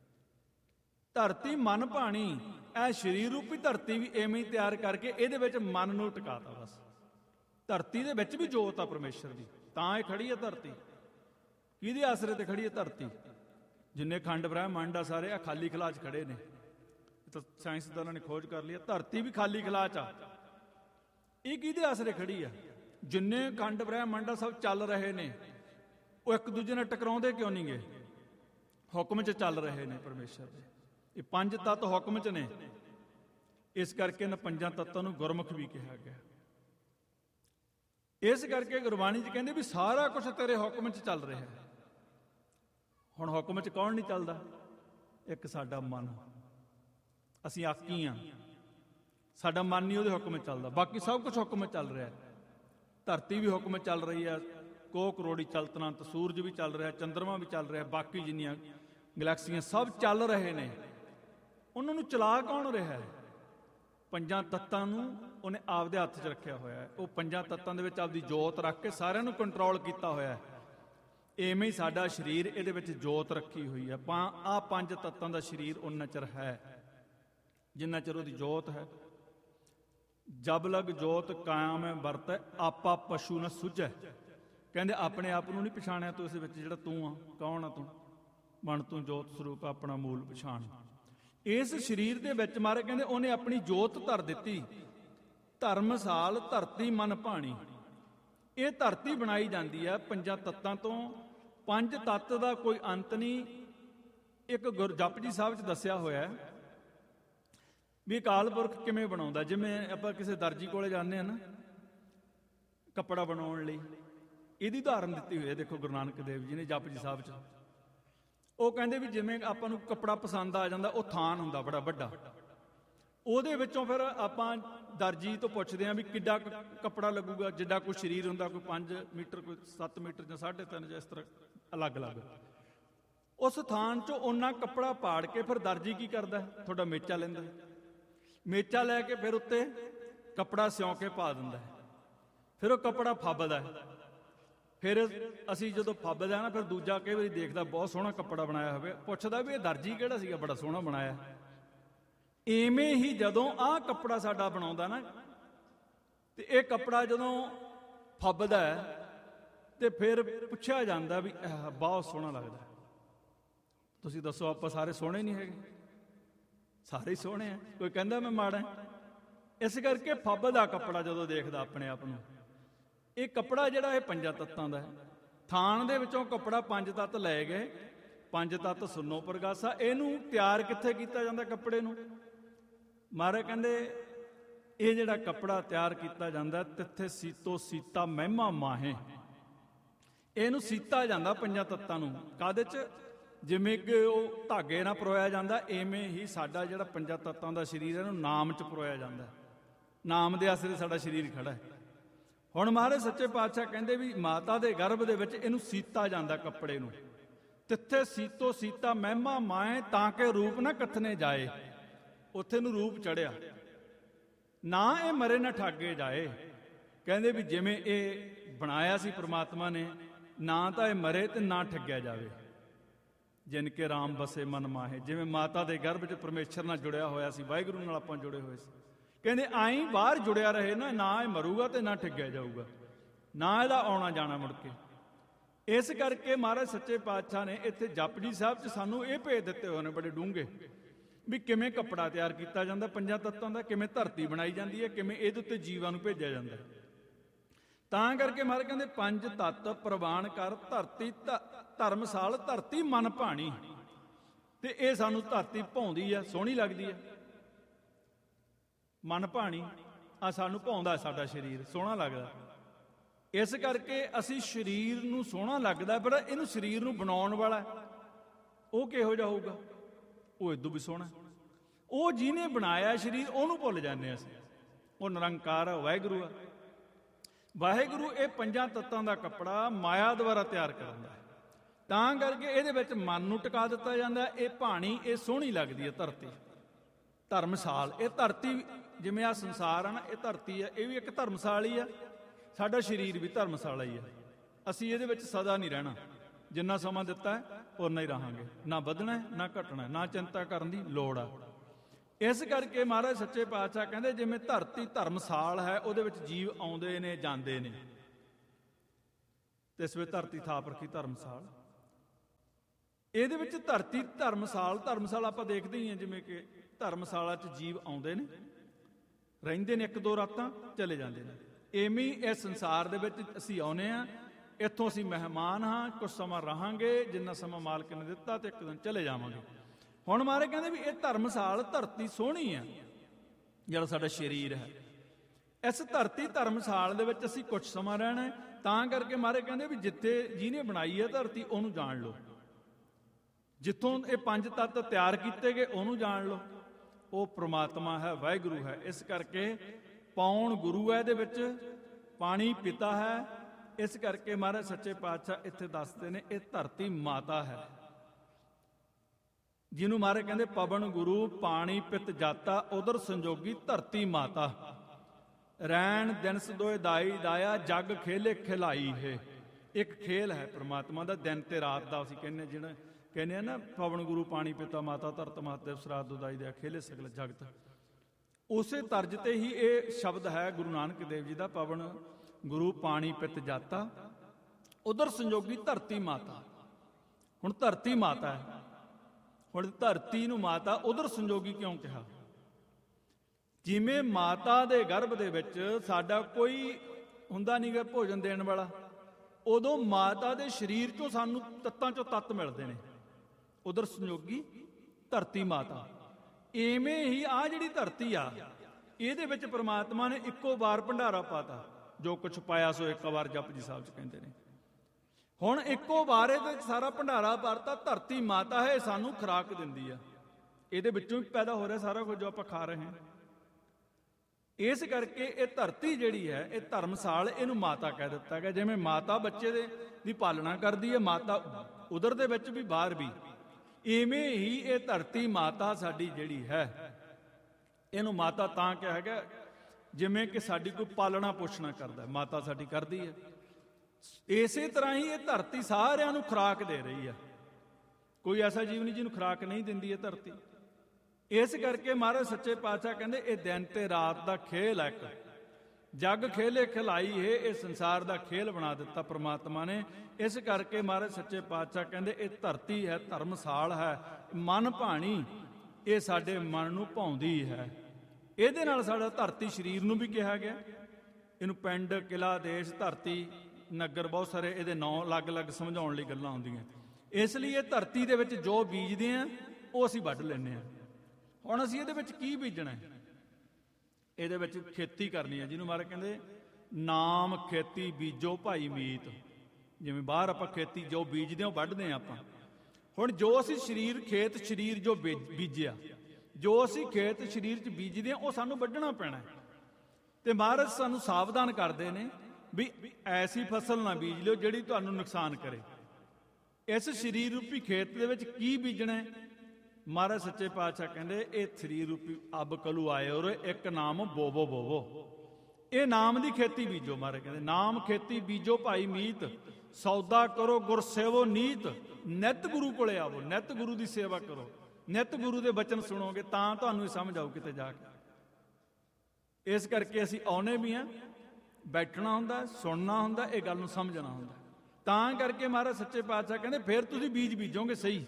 ਧਰਤੀ ਮਨ ਭਾਣੀ, ਇਹ ਸਰੀਰ ਰੂਪੀ ਧਰਤੀ ਵੀ ਐਵੇਂ ਹੀ ਤਿਆਰ ਕਰਕੇ ਇਹਦੇ ਵਿੱਚ ਮਨ ਨੂੰ ਟਿਕਾਤਾ। ਬਸ ਧਰਤੀ ਦੇ ਵਿੱਚ ਵੀ ਜੋਤ ਆ ਪਰਮੇਸ਼ਰ ਦੀ, ਤਾਂ ਇਹ ਖੜੀ ਹੈ ਧਰਤੀ। ਕਿਹਦੇ ਆਸਰੇ ਤੇ ਖੜੀ ਹੈ ਧਰਤੀ? ਜਿੰਨੇ ਖੰਡ ਬ੍ਰਹਿਮੰਡ ਆ ਸਾਰੇ ਆ ਖਾਲੀ ਖਲਾ 'ਚ ਖੜੇ ਨੇ। ਇਹ ਤਾਂ ਸਾਇੰਸਦਾਨਾਂ ਨੇ ਖੋਜ ਕਰ ਲਈ ਆ, ਧਰਤੀ ਵੀ ਖਾਲੀ ਖਲਾ 'ਚ ਆ। ਇਹ ਕਿਹਦੇ ਆਸਰੇ ਖੜੀ ਆ? ਜਿੰਨੇ ਖੰਡ ਬ੍ਰਹਿਮੰਡ ਆ ਸਭ ਚੱਲ ਰਹੇ ਨੇ, ਉਹ ਇੱਕ ਦੂਜੇ ਨਾਲ ਟਕਰਾਉਂਦੇ ਕਿਉਂ ਨਹੀਂ ਗਏ? ਹੁਕਮ 'ਚ ਚੱਲ ਰਹੇ ਨੇ ਪਰਮੇਸ਼ਰ ਦੇ। ਇਹ ਪੰਜ ਤੱਤ ਹੁਕਮ 'ਚ ਨੇ, ਇਸ ਕਰਕੇ ਇਹਨਾਂ ਪੰਜਾਂ ਤੱਤਾਂ ਨੂੰ ਗੁਰਮੁਖ ਵੀ ਕਿਹਾ ਗਿਆ। ਇਸ ਕਰਕੇ ਗੁਰਬਾਣੀ 'ਚ ਕਹਿੰਦੇ ਵੀ ਸਾਰਾ ਕੁਝ ਤੇਰੇ ਹੁਕਮ 'ਚ ਚੱਲ ਰਿਹਾ ਹੈ। ਹੁਣ ਹੁਕਮ 'ਚ ਕੌਣ ਨਹੀਂ ਚੱਲਦਾ? ਇੱਕ ਸਾਡਾ ਮਨ। ਅਸੀਂ ਆਕੀ ਹਾਂ, ਸਾਡਾ ਮਨ ਨਹੀਂ ਉਹਦੇ ਹੁਕਮ 'ਚ ਚੱਲਦਾ, ਬਾਕੀ ਸਭ ਕੁਝ ਹੁਕਮ 'ਚ ਚੱਲ ਰਿਹਾ। ਧਰਤੀ ਵੀ ਹੁਕਮ 'ਚ ਚੱਲ ਰਹੀ ਹੈ, ਕੋ ਕਰੋੜੀ ਚਲਤਨੰਤ, ਸੂਰਜ ਵੀ ਚੱਲ ਰਿਹਾ, ਚੰਦਰਮਾ ਵੀ ਚੱਲ ਰਿਹਾ, ਬਾਕੀ ਜਿੰਨੀਆਂ ਗਲੈਕਸੀਆਂ ਸਭ ਚੱਲ ਰਹੇ ਨੇ। ਉਹਨਾਂ ਨੂੰ ਚਲਾ ਕੌਣ ਰਿਹਾ ਹੈ? ਪੰਜਾਂ ਤੱਤਾਂ ਨੂੰ ਉਹਨੇ ਆਪਦੇ ਹੱਥ 'ਚ ਰੱਖਿਆ ਹੋਇਆ ਹੈ। ਉਹ ਪੰਜਾਂ ਤੱਤਾਂ ਦੇ ਵਿੱਚ ਆਪਦੀ ਜੋਤ ਰੱਖ ਕੇ ਸਾਰਿਆਂ ਨੂੰ ਕੰਟਰੋਲ ਕੀਤਾ ਹੋਇਆ ਹੈ। ਇਵੇਂ ਹੀ ਸਾਡਾ ਸਰੀਰ, ਇਹਦੇ ਵਿੱਚ ਜੋਤ ਰੱਖੀ ਹੋਈ ਹੈ। ਪਾ ਆਹ ਪੰਜ ਤੱਤਾਂ ਦਾ ਸਰੀਰ ਉਨਾ ਚਿਰ ਹੈ ਜਿੰਨਾ ਚਿਰ ਉਹਦੀ ਜੋਤ ਹੈ। ਜਬ ਲਗ ਜੋਤ ਕਾਇਮ ਹੈ ਵਰਤੈ, ਆਪਾ ਪਸ਼ੂ ਨਾ ਸੁਝੈ। ਕਹਿੰਦੇ ਆਪਣੇ ਆਪ ਨੂੰ ਨਹੀਂ ਪਛਾਣਿਆ ਤੂੰ ਇਸ ਵਿੱਚ, ਜਿਹੜਾ ਤੂੰ ਆ, ਕੌਣ ਆ ਤੂੰ? ਮਨ ਤੂੰ ਜੋਤ ਸਰੂਪ ਆਪਣਾ ਮੂਲ ਪਛਾਣ। ਇਸ ਸਰੀਰ ਦੇ ਵਿੱਚ ਮਾਰੇ ਕਹਿੰਦੇ ਉਹਨੇ ਆਪਣੀ ਜੋਤ ਧਰ ਦਿੱਤੀ। ਧਰਮਸਾਲ ਧਰਤੀ ਮਨ ਭਾਣੀ। ਇਹ ਧਰਤੀ ਬਣਾਈ ਜਾਂਦੀ ਹੈ ਪੰਜਾਂ ਤੱਤਾਂ ਤੋਂ। ਪੰਜ ਤੱਤ ਦਾ ਕੋਈ ਅੰਤ ਨਹੀਂ। ਇੱਕ ਗੁਰ ਜਪਜੀ ਸਾਹਿਬ 'ਚ ਦੱਸਿਆ ਹੋਇਆ ਵੀ ਅਕਾਲ ਪੁਰਖ ਕਿਵੇਂ ਬਣਾਉਂਦਾ। ਜਿਵੇਂ ਆਪਾਂ ਕਿਸੇ ਦਰਜੀ ਕੋਲੇ ਜਾਂਦੇ ਹਾਂ ਨਾ ਕੱਪੜਾ ਬਣਾਉਣ ਲਈ, ਇਹਦੀ ਉਦਾਹਰਨ ਦਿੱਤੀ ਹੋਈ ਹੈ। ਦੇਖੋ ਗੁਰੂ ਨਾਨਕ ਦੇਵ ਜੀ ਨੇ ਜਪਜੀ ਸਾਹਿਬ 'ਚ ਉਹ ਕਹਿੰਦੇ ਵੀ ਜਿਵੇਂ ਆਪਾਂ ਨੂੰ ਕੱਪੜਾ ਪਸੰਦ ਆ ਜਾਂਦਾ, ਉਹ ਥਾਨ ਹੁੰਦਾ ਬੜਾ ਵੱਡਾ, ਉਹਦੇ ਵਿੱਚੋਂ ਫਿਰ ਆਪਾਂ ਦਰਜੀ ਤੋਂ ਪੁੱਛਦੇ ਹਾਂ ਵੀ ਕਿੱਡਾ ਕੱਪੜਾ ਲੱਗੂਗਾ। ਜਿੱਡਾ ਕੋਈ ਸਰੀਰ ਹੁੰਦਾ, ਕੋਈ ਪੰਜ ਮੀਟਰ, ਕੋਈ ਸੱਤ ਮੀਟਰ ਜਾਂ ਸਾਢੇ ਤਿੰਨ, ਜਾਂ ਇਸ ਤਰ੍ਹਾਂ ਅਲੱਗ ਅਲੱਗ। ਉਸ ਥਾਨ 'ਚੋਂ ਓਨਾ ਕੱਪੜਾ ਪਾੜ ਕੇ ਫਿਰ ਦਰਜੀ ਕੀ ਕਰਦਾ? ਤੁਹਾਡਾ ਮੇਚਾ ਲੈਂਦਾ। ਮੇਚਾ ਲੈ ਕੇ ਫਿਰ ਉੱਤੇ ਕੱਪੜਾ ਸਿਉਂ ਕੇ ਪਾ ਦਿੰਦਾ। ਫਿਰ ਉਹ ਕੱਪੜਾ ਫੱਬਦਾ। ਫਿਰ ਅਸੀਂ ਜਦੋਂ ਫੱਬਦਾ ਨਾ, ਫਿਰ ਦੂਜਾ ਕਈ ਵਾਰੀ ਦੇਖਦਾ ਬਹੁਤ ਸੋਹਣਾ ਕੱਪੜਾ ਬਣਾਇਆ ਹੋਵੇ, ਪੁੱਛਦਾ ਵੀ ਇਹ ਦਰਜੀ ਕਿਹੜਾ ਸੀਗਾ, ਬੜਾ ਸੋਹਣਾ ਬਣਾਇਆ। ਇਵੇਂ ਹੀ ਜਦੋਂ ਆਹ ਕੱਪੜਾ ਸਾਡਾ ਬਣਾਉਂਦਾ ਨਾ, ਤੇ ਇਹ ਕੱਪੜਾ ਜਦੋਂ ਫੱਬਦਾ ਤੇ ਫਿਰ ਪੁੱਛਿਆ ਜਾਂਦਾ ਵੀ ਬਹੁਤ ਸੋਹਣਾ ਲੱਗਦਾ। ਤੁਸੀਂ ਦੱਸੋ, ਆਪਾਂ ਸਾਰੇ ਸੋਹਣੇ ਨਹੀਂ ਹੈਗੇ? ਸਾਰੇ ਹੀ ਸੋਹਣੇ ਆ, ਕੋਈ ਕਹਿੰਦਾ ਮੈਂ ਮਾੜਾ? ਇਸ ਕਰਕੇ ਫੱਬਦਾ ਕੱਪੜਾ ਜਦੋਂ ਦੇਖਦਾ ਆਪਣੇ ਆਪ ਨੂੰ, ਇਹ ਕੱਪੜਾ ਜਿਹੜਾ ਇਹ ਪੰਜਾਂ ਤੱਤਾਂ ਦਾ ਹੈ। ਥਾਨ ਦੇ ਵਿੱਚੋਂ ਕੱਪੜਾ ਪੰਜ ਤੱਤ ਲੈ ਗਏ। ਪੰਜ ਤੱਤ ਸੁਨੋ ਪ੍ਰਗਾਸਾ। ਇਹਨੂੰ ਤਿਆਰ ਕਿੱਥੇ ਕੀਤਾ ਜਾਂਦਾ ਕੱਪੜੇ ਨੂੰ? ਮਹਾਰਾਜ ਕਹਿੰਦੇ ਇਹ ਜਿਹੜਾ ਕੱਪੜਾ ਤਿਆਰ ਕੀਤਾ ਜਾਂਦਾ, ਤਿੱਥੇ ਸੀਤੋ ਸੀਤਾ ਮਹਿਮਾ ਮਾਹੇ। ਇਹਨੂੰ ਸੀਤਾ ਜਾਂਦਾ ਪੰਜਾਂ ਤੱਤਾਂ ਨੂੰ। ਕਾਹਦੇ 'ਚ? ਜਿਵੇਂ ਕਿ ਉਹ ਧਾਗੇ ਨਾਲ ਪਰੋਇਆ ਜਾਂਦਾ, ਇਵੇਂ ਹੀ ਸਾਡਾ ਜਿਹੜਾ ਪੰਜਾਂ ਤੱਤਾਂ ਦਾ ਸਰੀਰ ਹੈ, ਇਹਨੂੰ ਨਾਮ 'ਚ ਪਰੋਇਆ ਜਾਂਦਾ। ਨਾਮ ਦੇ ਆਸਰੇ ਸਾਡਾ ਸਰੀਰ ਖੜਾ ਹੈ। ਹੁਣ ਮਹਾਰਾਜ ਸੱਚੇ ਪਾਤਸ਼ਾਹ ਕਹਿੰਦੇ ਵੀ ਮਾਤਾ ਦੇ ਗਰਭ ਦੇ ਵਿੱਚ ਇਹਨੂੰ ਸੀਤਾ ਜਾਂਦਾ ਕੱਪੜੇ ਨੂੰ। ਤਿੱਥੇ ਸੀਤੋ ਸੀਤਾ ਮਹਿਮਾ ਮਾਏ, ਤਾਂ ਕਿ ਰੂਪ ਨਾ ਕਥਨੇ ਜਾਏ। ਉੱਥੇ ਨੂੰ ਰੂਪ ਚੜਿਆ ਨਾ, ਇਹ ਮਰੇ ਨਾ ਠਾਗੇ ਜਾਏ। ਕਹਿੰਦੇ ਵੀ ਜਿਵੇਂ ਇਹ ਬਣਾਇਆ ਸੀ ਪ੍ਰਮਾਤਮਾ ਨੇ, ਨਾ ਤਾਂ ਇਹ ਮਰੇ ਤੇ ਨਾ ਠੱਗਿਆ ਜਾਵੇ। ਜਿਨ ਕੇ ਰਾਮ ਬਸੇ ਮਨ ਮਾਹੇ। ਜਿਵੇਂ ਮਾਤਾ ਦੇ ਗਰਭ 'ਚ ਪਰਮੇਸ਼ਰ ਨਾਲ ਜੁੜਿਆ ਹੋਇਆ ਸੀ, ਵਾਹਿਗੁਰੂ ਨਾਲ ਆਪਾਂ ਜੁੜੇ ਹੋਏ ਸੀ। ਕਹਿੰਦੇ ਆਈ ਬਾਹਰ ਜੁੜਿਆ ਰਹੇ ਨਾ, ਨਾ ਇਹ ਮਰੂਗਾ ਤੇ ਨਾ ਠੱਗਿਆ ਜਾਊਗਾ, ਨਾ ਇਹਦਾ ਆਉਣਾ ਜਾਣਾ ਮੁੜ ਕੇ। ਇਸ ਕਰਕੇ ਮਹਾਰਾਜ ਸੱਚੇ ਪਾਤਸ਼ਾਹ ਨੇ ਇੱਥੇ ਜਪਜੀ ਸਾਹਿਬ 'ਚ ਸਾਨੂੰ ਇਹ ਭੇਜ ਦਿੱਤੇ ਹੋਏ ਨੇ ਬੜੇ ਡੂੰਘੇ, ਵੀ ਕਿਵੇਂ ਕੱਪੜਾ ਤਿਆਰ ਕੀਤਾ ਜਾਂਦਾ ਪੰਜਾਂ ਤੱਤਾਂ ਦਾ, ਕਿਵੇਂ ਧਰਤੀ ਬਣਾਈ ਜਾਂਦੀ ਹੈ, ਕਿਵੇਂ ਇਹਦੇ ਉੱਤੇ ਜੀਵਾਂ ਨੂੰ ਭੇਜਿਆ ਜਾਂਦਾ। ਤਾਂ ਕਰਕੇ ਮਹਾਰਾਜ ਕਹਿੰਦੇ ਪੰਜ ਤੱਤ ਪ੍ਰਵਾਨ ਕਰ ਧਰਤੀ, ਧਰਮਸਾਲ ਧਰਤੀ ਮਨ ਭਾਣੀ। ਤੇ ਇਹ ਸਾਨੂੰ ਧਰਤੀ ਭਾਉਂਦੀ ਆ, ਸੋਹਣੀ ਲੱਗਦੀ ਹੈ। ਮਨ ਭਾਣੀ ਆ, ਸਾਨੂੰ ਭਾਉਂਦਾ ਸਾਡਾ ਸਰੀਰ, ਸੋਹਣਾ ਲੱਗਦਾ। ਇਸ ਕਰਕੇ ਅਸੀਂ ਸਰੀਰ ਨੂੰ ਸੋਹਣਾ ਲੱਗਦਾ, ਪਰ ਇਹਨੂੰ ਸਰੀਰ ਨੂੰ ਬਣਾਉਣ ਵਾਲਾ ਉਹ ਕਿਹੋ ਜਿਹਾ ਹੋਊਗਾ? ਉਹ ਇਦੋਂ ਵੀ ਸੋਹਣਾ। ਉਹ ਜਿਹਨੇ ਬਣਾਇਆ ਸਰੀਰ, ਉਹਨੂੰ ਭੁੱਲ ਜਾਂਦੇ ਅਸੀਂ। ਉਹ ਨਿਰੰਕਾਰ ਵਾਹਿਗੁਰੂ ਆ। ਵਾਹਿਗੁਰੂ ਇਹ ਪੰਜਾਂ ਤੱਤਾਂ ਦਾ ਕੱਪੜਾ ਮਾਇਆ ਦੁਆਰਾ ਤਿਆਰ ਕਰਦਾ ਹੈ। ਤਾਂ ਕਰਕੇ ਇਹਦੇ ਵਿੱਚ ਮਨ ਨੂੰ ਟਿਕਾ ਦਿੱਤਾ ਜਾਂਦਾ। ਇਹ ਭਾਣੀ, ਇਹ ਸੋਹਣੀ ਲੱਗਦੀ ਹੈ ਧਰਤੀ। ਧਰਮਸਾਲ, ਇਹ ਧਰਤੀ ਜਿਵੇਂ ਆ ਸੰਸਾਰ ਆ ਨਾ, ਇਹ ਧਰਤੀ ਆ, ਇਹ ਵੀ ਇੱਕ ਧਰਮਸਾਲ ਹੀ ਆ। ਸਾਡਾ ਸਰੀਰ ਵੀ ਧਰਮਸਾਲਾ ਹੀ ਆ। ਅਸੀਂ ਇਹਦੇ ਵਿੱਚ ਸਦਾ ਨਹੀਂ ਰਹਿਣਾ। ਜਿੰਨਾ ਸਮਾਂ ਦਿੱਤਾ ਹੈ ਉਨਾ ਹੀ ਰਹਾਂਗੇ। ਨਾ ਵਧਣਾ ਨਾ ਘਟਣਾ, ਨਾ ਚਿੰਤਾ ਕਰਨ ਦੀ ਲੋੜ ਆ। ਇਸ ਕਰਕੇ ਮਹਾਰਾਜ ਸੱਚੇ ਪਾਤਸ਼ਾਹ ਕਹਿੰਦੇ ਜਿਵੇਂ ਧਰਤੀ ਧਰਮਸਾਲ ਹੈ, ਉਹਦੇ ਵਿੱਚ ਜੀਵ ਆਉਂਦੇ ਨੇ ਜਾਂਦੇ ਨੇ। ਤੇ ਇਸ ਵਿੱਚ ਧਰਤੀ ਥਾਪ ਰੱਖੀ ਧਰਮਸਾਲ। ਇਹਦੇ ਵਿੱਚ ਧਰਤੀ ਧਰਮਸਾਲ ਧਰਮਸਾਲ ਆਪਾਂ ਦੇਖਦੇ ਹੀ ਹਾਂ, ਜਿਵੇਂ ਕਿ ਧਰਮਸ਼ਾਲਾ 'ਚ ਜੀਵ ਆਉਂਦੇ ਨੇ, ਰਹਿੰਦੇ ਨੇ ਇੱਕ ਦੋ ਰਾਤਾਂ, ਚਲੇ ਜਾਂਦੇ ਨੇ। ਐਵੇਂ ਹੀ ਇਸ ਸੰਸਾਰ ਦੇ ਵਿੱਚ ਅਸੀਂ ਆਉਂਦੇ ਹਾਂ, ਇੱਥੋਂ ਅਸੀਂ ਮਹਿਮਾਨ ਹਾਂ, ਕੁਝ ਸਮਾਂ ਰਹਾਂਗੇ, ਜਿੰਨਾ ਸਮਾਂ ਮਾਲਕ ਨੇ ਦਿੱਤਾ, ਤੇ ਇੱਕ ਦਿਨ ਚਲੇ ਜਾਵਾਂਗੇ। ਹੁਣ ਮਾਰੇ ਕਹਿੰਦੇ ਵੀ ਇਹ ਧਰਮਸਾਲ ਧਰਤੀ ਸੋਹਣੀ ਆ, ਜਿਹੜਾ ਸਾਡਾ ਸਰੀਰ ਹੈ, ਇਸ ਧਰਤੀ ਧਰਮਸਾਲ ਦੇ ਵਿੱਚ ਅਸੀਂ ਕੁਝ ਸਮਾਂ ਰਹਿਣਾ। ਤਾਂ ਕਰਕੇ ਮਾਰੇ ਕਹਿੰਦੇ ਵੀ ਜਿੱਥੇ ਜਿਹਨੇ ਬਣਾਈ ਹੈ ਧਰਤੀ ਉਹਨੂੰ ਜਾਣ ਲਓ, ਜਿੱਥੋਂ ਇਹ ਪੰਜ ਤੱਤ ਤਿਆਰ ਕੀਤੇ ਗਏ ਉਹਨੂੰ ਜਾਣ ਲਓ, ਉਹ ਪ੍ਰਮਾਤਮਾ ਹੈ, ਵਾਹਿਗੁਰੂ ਹੈ। ਇਸ ਕਰਕੇ ਪੌਣ ਗੁਰੂ ਹੈ, ਇਹਦੇ ਵਿੱਚ ਪਾਣੀ ਪਿਤਾ ਹੈ। ਇਸ ਕਰਕੇ ਮਹਾਰਾਜ ਸੱਚੇ ਪਾਤਸ਼ਾਹ ਇੱਥੇ ਦੱਸਦੇ ਨੇ ਇਹ ਧਰਤੀ ਮਾਤਾ ਹੈ, ਜਿਹਨੂੰ ਮਹਾਰਾਜ ਕਹਿੰਦੇ ਪਵਨ ਗੁਰੂ ਪਾਣੀ ਪਿਤ ਜਾਤਾ, ਉਧਰ ਸੰਜੋਗੀ ਧਰਤੀ ਮਾਤਾ। ਰੈਣ ਦਿਨਸ ਦੋਏ ਦਾਈ ਦਾਇਆ, ਜਗ ਖੇਲੇ ਖਿਲਾਈ ਹੈ। ਇੱਕ ਖੇਲ ਹੈ ਪ੍ਰਮਾਤਮਾ ਦਾ, ਦਿਨ ਤੇ ਰਾਤ ਦਾ ਅਸੀਂ ਕਹਿੰਦੇ ਜਿਹੜਾ ਕਹਿੰਦੇ ਆ ਨਾ, ਪਵਨ ਗੁਰੂ ਪਾਣੀ ਪਿਤਾ ਮਾਤਾ ਧਰਤ ਮਾਤੇ ਸਰਾਧ ਦਾਈ ਦਿਆ ਖੇਲੇ ਸਗਲ ਜਗਤ। ਉਸੇ ਤਰਜ ਤੇ ਹੀ ਇਹ ਸ਼ਬਦ ਹੈ ਗੁਰੂ ਨਾਨਕ ਦੇਵ ਜੀ ਦਾ, ਪਵਨ ਗੁਰੂ ਪਾਣੀ ਪਿਤ ਜਾਤਾ, ਉਧਰ ਸੰਜੋਗੀ ਧਰਤੀ ਮਾਤਾ। ਹੁਣ ਧਰਤੀ ਮਾਤਾ ਹੈ, ਹੁਣ ਧਰਤੀ ਨੂੰ ਮਾਤਾ ਉਧਰ ਸੰਜੋਗੀ ਕਿਉਂ ਕਿਹਾ? ਜਿਵੇਂ ਮਾਤਾ ਦੇ ਗਰਭ ਦੇ ਵਿੱਚ ਸਾਡਾ ਕੋਈ ਹੁੰਦਾ ਨਹੀਂ ਗਾ ਭੋਜਨ ਦੇਣ ਵਾਲਾ, ਉਦੋਂ ਮਾਤਾ ਦੇ ਸਰੀਰ ਚੋਂ ਸਾਨੂੰ ਤੱਤਾਂ ਚੋਂ ਤੱਤ ਮਿਲਦੇ ਨੇ, ਉਧਰ ਸੰਜੋਗੀ ਧਰਤੀ ਮਾਤਾ। ਐਵੇਂ ਹੀ ਆ ਜਿਹੜੀ ਧਰਤੀ ਆ, ਇਹਦੇ ਵਿੱਚ ਪ੍ਰਮਾਤਮਾ ਨੇ ਇੱਕੋ ਵਾਰ ਭੰਡਾਰਾ ਪਾਤਾ, ਜੋ ਕੁਛ ਪਾਇਆ ਸੋ ਇੱਕ ਵਾਰ ਜਪਜੀ ਸਾਹਿਬ ਚ ਕਹਿੰਦੇ ਨੇ। ਹੁਣ ਇੱਕੋ ਵਾਰ ਇਹਦੇ ਵਿੱਚ ਸਾਰਾ ਭੰਡਾਰਾ ਭਰਤਾ। ਧਰਤੀ ਮਾਤਾ ਹੈ, ਇਹ ਸਾਨੂੰ ਖੁਰਾਕ ਦਿੰਦੀ ਆ, ਇਹਦੇ ਵਿੱਚੋਂ ਹੀ ਪੈਦਾ ਹੋ ਰਿਹਾ ਸਾਰਾ ਕੁਝ ਜੋ ਆਪਾਂ ਖਾ ਰਹੇ ਹਾਂ। ਇਸ ਕਰਕੇ ਇਹ ਧਰਤੀ ਜਿਹੜੀ ਹੈ ਇਹ ਧਰਮਸਾਲ, ਇਹਨੂੰ ਮਾਤਾ ਕਹਿ ਦਿੱਤਾ ਗਿਆ। ਜਿਵੇਂ ਮਾਤਾ ਬੱਚੇ ਦੇ ਦੀ ਪਾਲਣਾ ਕਰਦੀ ਹੈ, ਮਾਤਾ ਉਦਰ ਦੇ ਵਿੱਚ ਵੀ ਬਾਹਰ ਵੀ, ਇਵੇਂ ਹੀ ਇਹ ਧਰਤੀ ਮਾਤਾ ਸਾਡੀ ਜਿਹੜੀ ਹੈ, ਇਹਨੂੰ ਮਾਤਾ ਤਾਂ ਕਿਹਾ ਗਿਆ ਜਿਵੇਂ ਕਿ ਸਾਡੀ ਕੋਈ ਪਾਲਣਾ ਪੋਸ਼ਣਾ ਕਰਦਾ, ਮਾਤਾ ਸਾਡੀ ਕਰਦੀ ਹੈ। ਇਸੇ ਤਰ੍ਹਾਂ ਹੀ ਇਹ ਧਰਤੀ ਸਾਰਿਆਂ ਨੂੰ ਖੁਰਾਕ ਦੇ ਰਹੀ ਹੈ, ਕੋਈ ਐਸਾ ਜੀਵ ਨਹੀਂ ਜਿਹਨੂੰ ਖੁਰਾਕ ਨਹੀਂ ਦਿੰਦੀ ਇਹ ਧਰਤੀ। ਇਸ ਕਰਕੇ ਮਹਾਰਾਜ ਸੱਚੇ ਪਾਤਸ਼ਾਹ ਕਹਿੰਦੇ ਇਹ ਦਿਨ ਤੇ ਰਾਤ ਦਾ ਖੇਲ ਹੈ, ਇੱਕ ਜਗ ਖੇਲੇ ਖਿਲਾਈ ਹੈ, ਇਹ ਸੰਸਾਰ ਦਾ ਖੇਲ ਬਣਾ ਦਿੱਤਾ ਪ੍ਰਮਾਤਮਾ ਨੇ। ਇਸ ਕਰਕੇ ਮਹਾਰਾਜ ਸੱਚੇ ਪਾਤਸ਼ਾਹ ਕਹਿੰਦੇ ਇਹ ਧਰਤੀ ਹੈ, ਧਰਮਸਾਲ ਹੈ, ਮਨ ਭਾਣੀ, ਇਹ ਸਾਡੇ ਮਨ ਨੂੰ ਭਾਉਂਦੀ ਹੈ। ਇਹਦੇ ਨਾਲ ਸਾਡਾ ਧਰਤੀ ਸਰੀਰ ਨੂੰ ਵੀ ਕਿਹਾ ਗਿਆ, ਇਹਨੂੰ ਪਿੰਡ ਕਿਲਾ ਦੇਸ਼ ਧਰਤੀ ਨਗਰ ਬਹੁਤ ਸਾਰੇ ਇਹਦੇ ਨਾਂ ਅਲੱਗ-ਅਲੱਗ ਸਮਝਾਉਣ ਲਈ ਗੱਲਾਂ ਹੁੰਦੀਆਂ। ਇਸ ਲਈ ਇਹ ਧਰਤੀ ਦੇ ਵਿੱਚ ਜੋ ਬੀਜਦੇ ਆ ਉਹ ਅਸੀਂ ਵੱਢ ਲੈਂਦੇ ਹਾਂ। ਹੁਣ ਅਸੀਂ ਇਹਦੇ ਵਿੱਚ ਕੀ ਬੀਜਣਾ? ਇਹਦੇ ਵਿੱਚ ਖੇਤੀ ਕਰਨੀ ਹੈ, ਜਿਹਨੂੰ ਮਹਾਰਾਜ ਕਹਿੰਦੇ ਨਾਮ ਖੇਤੀ ਬੀਜੋ ਭਾਈ ਮੀਤ। ਜਿਵੇਂ ਬਾਹਰ ਆਪਾਂ ਖੇਤੀ ਜੋ ਬੀਜਦੇ ਹਾਂ ਵੱਢਦੇ ਹਾਂ ਆਪਾਂ। ਹੁਣ ਜੋ ਅਸੀਂ ਸਰੀਰ ਖੇਤ ਸਰੀਰ ਜੋ ਬੀਜਿਆ, ਜੋ ਅਸੀਂ ਖੇਤ ਸਰੀਰ 'ਚ ਬੀਜਦੇ ਹਾਂ ਉਹ ਸਾਨੂੰ ਵੱਢਣਾ ਪੈਣਾ। ਤੇ ਮਹਾਰਾਜ ਸਾਨੂੰ ਸਾਵਧਾਨ ਕਰਦੇ ਨੇ ਵੀ ਐਸੀ ਫਸਲ ਨਾ ਬੀਜ ਲਿਓ ਜਿਹੜੀ ਤੁਹਾਨੂੰ ਨੁਕਸਾਨ ਕਰੇ। ਇਸ ਸਰੀਰ ਰੂਪੀ ਖੇਤ ਦੇ ਵਿੱਚ ਕੀ ਬੀਜਣਾ? ਮਹਾਰਾਜ ਸੱਚੇ ਪਾਤਸ਼ਾਹ ਕਹਿੰਦੇ ਇਹ ਸਰੀਰ ਰੂਪੀ ਅਬ ਕਲੂ ਆਏ ਔਰ ਇੱਕ ਨਾਮ ਬੋਵੋ ਬੋਵੋ, ਇਹ ਨਾਮ ਦੀ ਖੇਤੀ ਬੀਜੋ। ਮਹਾਰਾਜ ਕਹਿੰਦੇ ਨਾਮ ਖੇਤੀ ਬੀਜੋ ਭਾਈ ਮੀਤ, ਸੌਦਾ ਕਰੋ ਗੁਰ ਸੇਵੋ ਨੀਤ, ਨਿਤ ਗੁਰੂ ਕੋਲੇ ਆਵੋ, ਨਿਤ ਗੁਰੂ ਦੀ ਸੇਵਾ ਕਰੋ, ਨਿਤ ਗੁਰੂ ਦੇ ਬਚਨ ਸੁਣੋਗੇ ਤਾਂ ਤੁਹਾਨੂੰ ਇਹ ਸਮਝ ਆਊ ਕਿਤੇ ਜਾ ਕੇ। ਇਸ ਕਰਕੇ ਅਸੀਂ ਆਉਨੇ ਵੀ ਹਾਂ, ਬੈਠਣਾ ਹੁੰਦਾ, ਸੁਣਨਾ ਹੁੰਦਾ, ਇਹ ਗੱਲ ਨੂੰ ਸਮਝਣਾ ਹੁੰਦਾ। ਤਾਂ ਕਰਕੇ ਮਹਾਰਾਜ ਸੱਚੇ ਪਾਤਸ਼ਾਹ ਕਹਿੰਦੇ ਫਿਰ ਤੁਸੀਂ ਬੀਜ ਬੀਜੋਗੇ ਸਹੀ,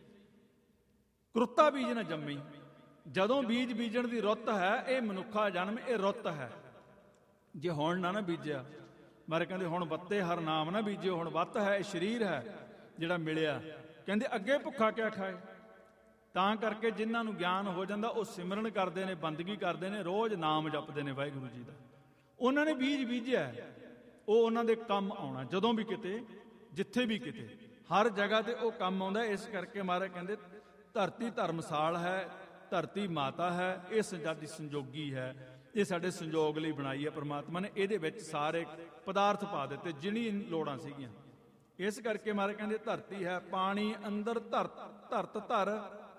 ਕਰੁੱਤਾ ਬੀਜ ਨਾ ਜੰਮੀ। ਜਦੋਂ ਬੀਜ ਬੀਜਣ ਦੀ ਰੁੱਤ ਹੈ, ਇਹ ਮਨੁੱਖਾ ਜਨਮ ਇਹ ਰੁੱਤ ਹੈ। ਜੇ ਹੁਣ ਨਾ ਨਾ ਬੀਜਿਆ, ਮਹਾਰਾਜ ਕਹਿੰਦੇ ਹੁਣ ਵੱਤੇ ਹਰ ਨਾਮ ਨਾ ਬੀਜਿਓ, ਹੁਣ ਵੱਤ ਹੈ, ਇਹ ਸਰੀਰ ਹੈ ਜਿਹੜਾ ਮਿਲਿਆ। ਕਹਿੰਦੇ ਅੱਗੇ ਭੁੱਖਾ ਕਿਆ ਖਾਏ। ਤਾਂ ਕਰਕੇ ਜਿਨ੍ਹਾਂ ਨੂੰ ਗਿਆਨ ਹੋ ਜਾਂਦਾ ਉਹ ਸਿਮਰਨ ਕਰਦੇ ਨੇ, ਬੰਦਗੀ ਕਰਦੇ ਨੇ, ਰੋਜ਼ ਨਾਮ ਜਪਦੇ ਨੇ ਵਾਹਿਗੁਰੂ ਜੀ ਦਾ। ਉਹਨਾਂ ਨੇ ਬੀਜ ਬੀਜਿਆ, ਉਹ ਉਹਨਾਂ ਦੇ ਕੰਮ ਆਉਣਾ। ਜਦੋਂ ਵੀ ਕਿਤੇ, ਜਿੱਥੇ ਵੀ ਕਿਤੇ, ਹਰ ਜਗ੍ਹਾ ਤੇ ਉਹ ਕੰਮ ਆਉਂਦਾ। ਇਸ ਕਰਕੇ ਮਹਾਰਾਜ ਕਹਿੰਦੇ ਧਰਤੀ ਧਰਮਸਾਲ ਹੈ, ਧਰਤੀ ਮਾਤਾ ਹੈ, ਇਹ ਸੰਜਾਦੀ ਸੰਜੋਗੀ ਹੈ, ਇਹ ਸਾਡੇ ਸੰਜੋਗ ਲਈ ਬਣਾਈ ਹੈ ਪ੍ਰਮਾਤਮਾ ਨੇ। ਇਹਦੇ ਵਿੱਚ ਸਾਰੇ ਪਦਾਰਥ ਪਾ ਦਿੱਤੇ ਜਿਨੀ ਲੋੜਾਂ ਸੀਗੀਆਂ। ਇਸ ਕਰਕੇ ਮਹਾਰਾਜ ਕਹਿੰਦੇ ਧਰਤੀ ਹੈ, ਪਾਣੀ ਅੰਦਰ ਧਰ ਧਰਤ ਧਰ,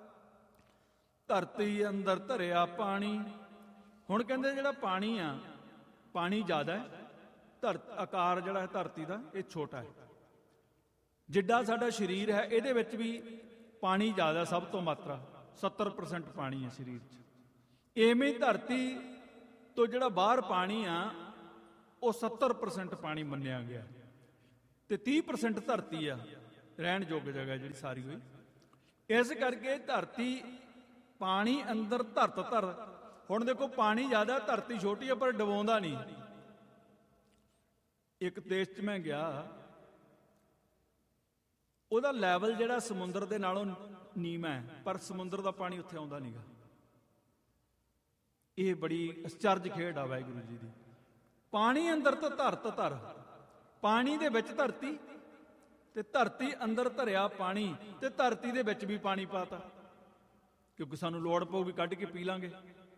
ਧਰਤੀ ਅੰਦਰ ਧਰਿਆ ਪਾਣੀ। ਹੁਣ ਕਹਿੰਦੇ ਜਿਹੜਾ ਪਾਣੀ ਆ, ਪਾਣੀ ਜ਼ਿਆਦਾ ਹੈ, ਧਰਤ ਆਕਾਰ ਜਿਹੜਾ ਹੈ ਧਰਤੀ ਦਾ ਇਹ ਛੋਟਾ ਹੈ। ਜਿੱਡਾ ਸਾਡਾ ਸਰੀਰ ਹੈ ਇਹਦੇ ਵਿੱਚ ਵੀ ਪਾਣੀ ਜ਼ਿਆਦਾ, ਸਭ ਤੋਂ ਮਾਤਰਾ ਸੱਤਰ ਪਰਸੈਂਟ ਪਾਣੀ ਹੈ ਸਰੀਰ 'ਚ। ਐਵੇਂ ਧਰਤੀ ਤੋਂ ਜਿਹੜਾ ਬਾਹਰ ਪਾਣੀ ਆ ਉਹ ਸੱਤਰ ਪਰਸੈਂਟ ਪਾਣੀ ਮੰਨਿਆ ਗਿਆ, ਤੇ ਤੀਹ ਪਰਸੈਂਟ ਧਰਤੀ ਆ ਰਹਿਣ ਯੋਗ ਜਗ੍ਹਾ ਜਿਹੜੀ ਸਾਰੀ ਹੋਈ। ਇਸ ਕਰਕੇ ਧਰਤੀ ਪਾਣੀ ਅੰਦਰ ਧਰਤ ਧਰ। ਹੁਣ ਦੇਖੋ ਪਾਣੀ ਜ਼ਿਆਦਾ, ਧਰਤੀ ਛੋਟੀ ਹੈ, ਪਰ ਡੁਬੋਂਦਾ ਨਹੀਂ। ਇੱਕ ਦੇਸ਼ 'ਚ ਮੈਂ ਗਿਆ, ਉਹਦਾ ਲੈਵਲ ਜਿਹੜਾ ਸਮੁੰਦਰ ਦੇ ਨਾਲੋਂ ਨੀਵਾਂ ਹੈ, ਪਰ ਸਮੁੰਦਰ ਦਾ ਪਾਣੀ ਉੱਥੇ ਆਉਂਦਾ ਨਹੀਂਗਾ। ਇਹ ਬੜੀ ਅਚਰਜ ਖੇਡ ਆ ਵਾਹਿਗੁਰੂ ਜੀ ਦੀ। ਪਾਣੀ ਅੰਦਰ ਤਾਂ ਧਰਤ ਧਰ, ਪਾਣੀ ਦੇ ਵਿੱਚ ਧਰਤੀ, ਤੇ ਧਰਤੀ ਅੰਦਰ ਧਰਿਆ ਪਾਣੀ, ਤੇ ਧਰਤੀ ਦੇ ਵਿੱਚ ਵੀ ਪਾਣੀ ਪਾਤਾ, ਕਿਉਂਕਿ ਸਾਨੂੰ ਲੋੜ ਪਊਗੀ ਕੱਢ ਕੇ ਪੀ ਲਾਂਗੇ।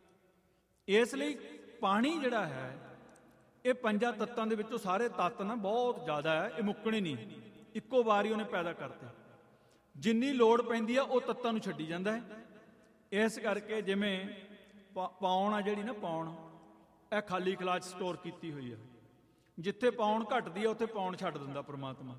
ਇਸ ਲਈ ਪਾਣੀ ਜਿਹੜਾ ਹੈ ਇਹ ਪੰਜਾਂ ਤੱਤਾਂ ਦੇ ਵਿੱਚੋਂ ਸਾਰੇ ਤੱਤ ਨਾ ਬਹੁਤ ਜ਼ਿਆਦਾ ਹੈ, ਇਹ ਮੁੱਕਣੇ ਨਹੀਂ, ਇੱਕੋ ਵਾਰੀ ਉਹਨੇ ਪੈਦਾ ਕਰਤੇ। ਜਿੰਨੀ ਲੋੜ ਪੈਂਦੀ ਆ ਉਹ ਤੱਤਾਂ ਨੂੰ ਛੱਡੀ ਜਾਂਦਾ ਹੈ। ਇਸ ਕਰਕੇ ਜਿਵੇਂ ਪੌਣ ਆ ਜਿਹੜੀ ਨਾ, ਪੌਣ ਇਹ ਖਾਲੀ ਖਲਾਅ 'ਚ ਸਟੋਰ ਕੀਤੀ ਹੋਈ ਆ। ਜਿੱਥੇ ਪੌਣ ਘਟਦੀ ਆ ਉੱਥੇ ਪੌਣ ਛੱਡ ਦਿੰਦਾ ਪ੍ਰਮਾਤਮਾ,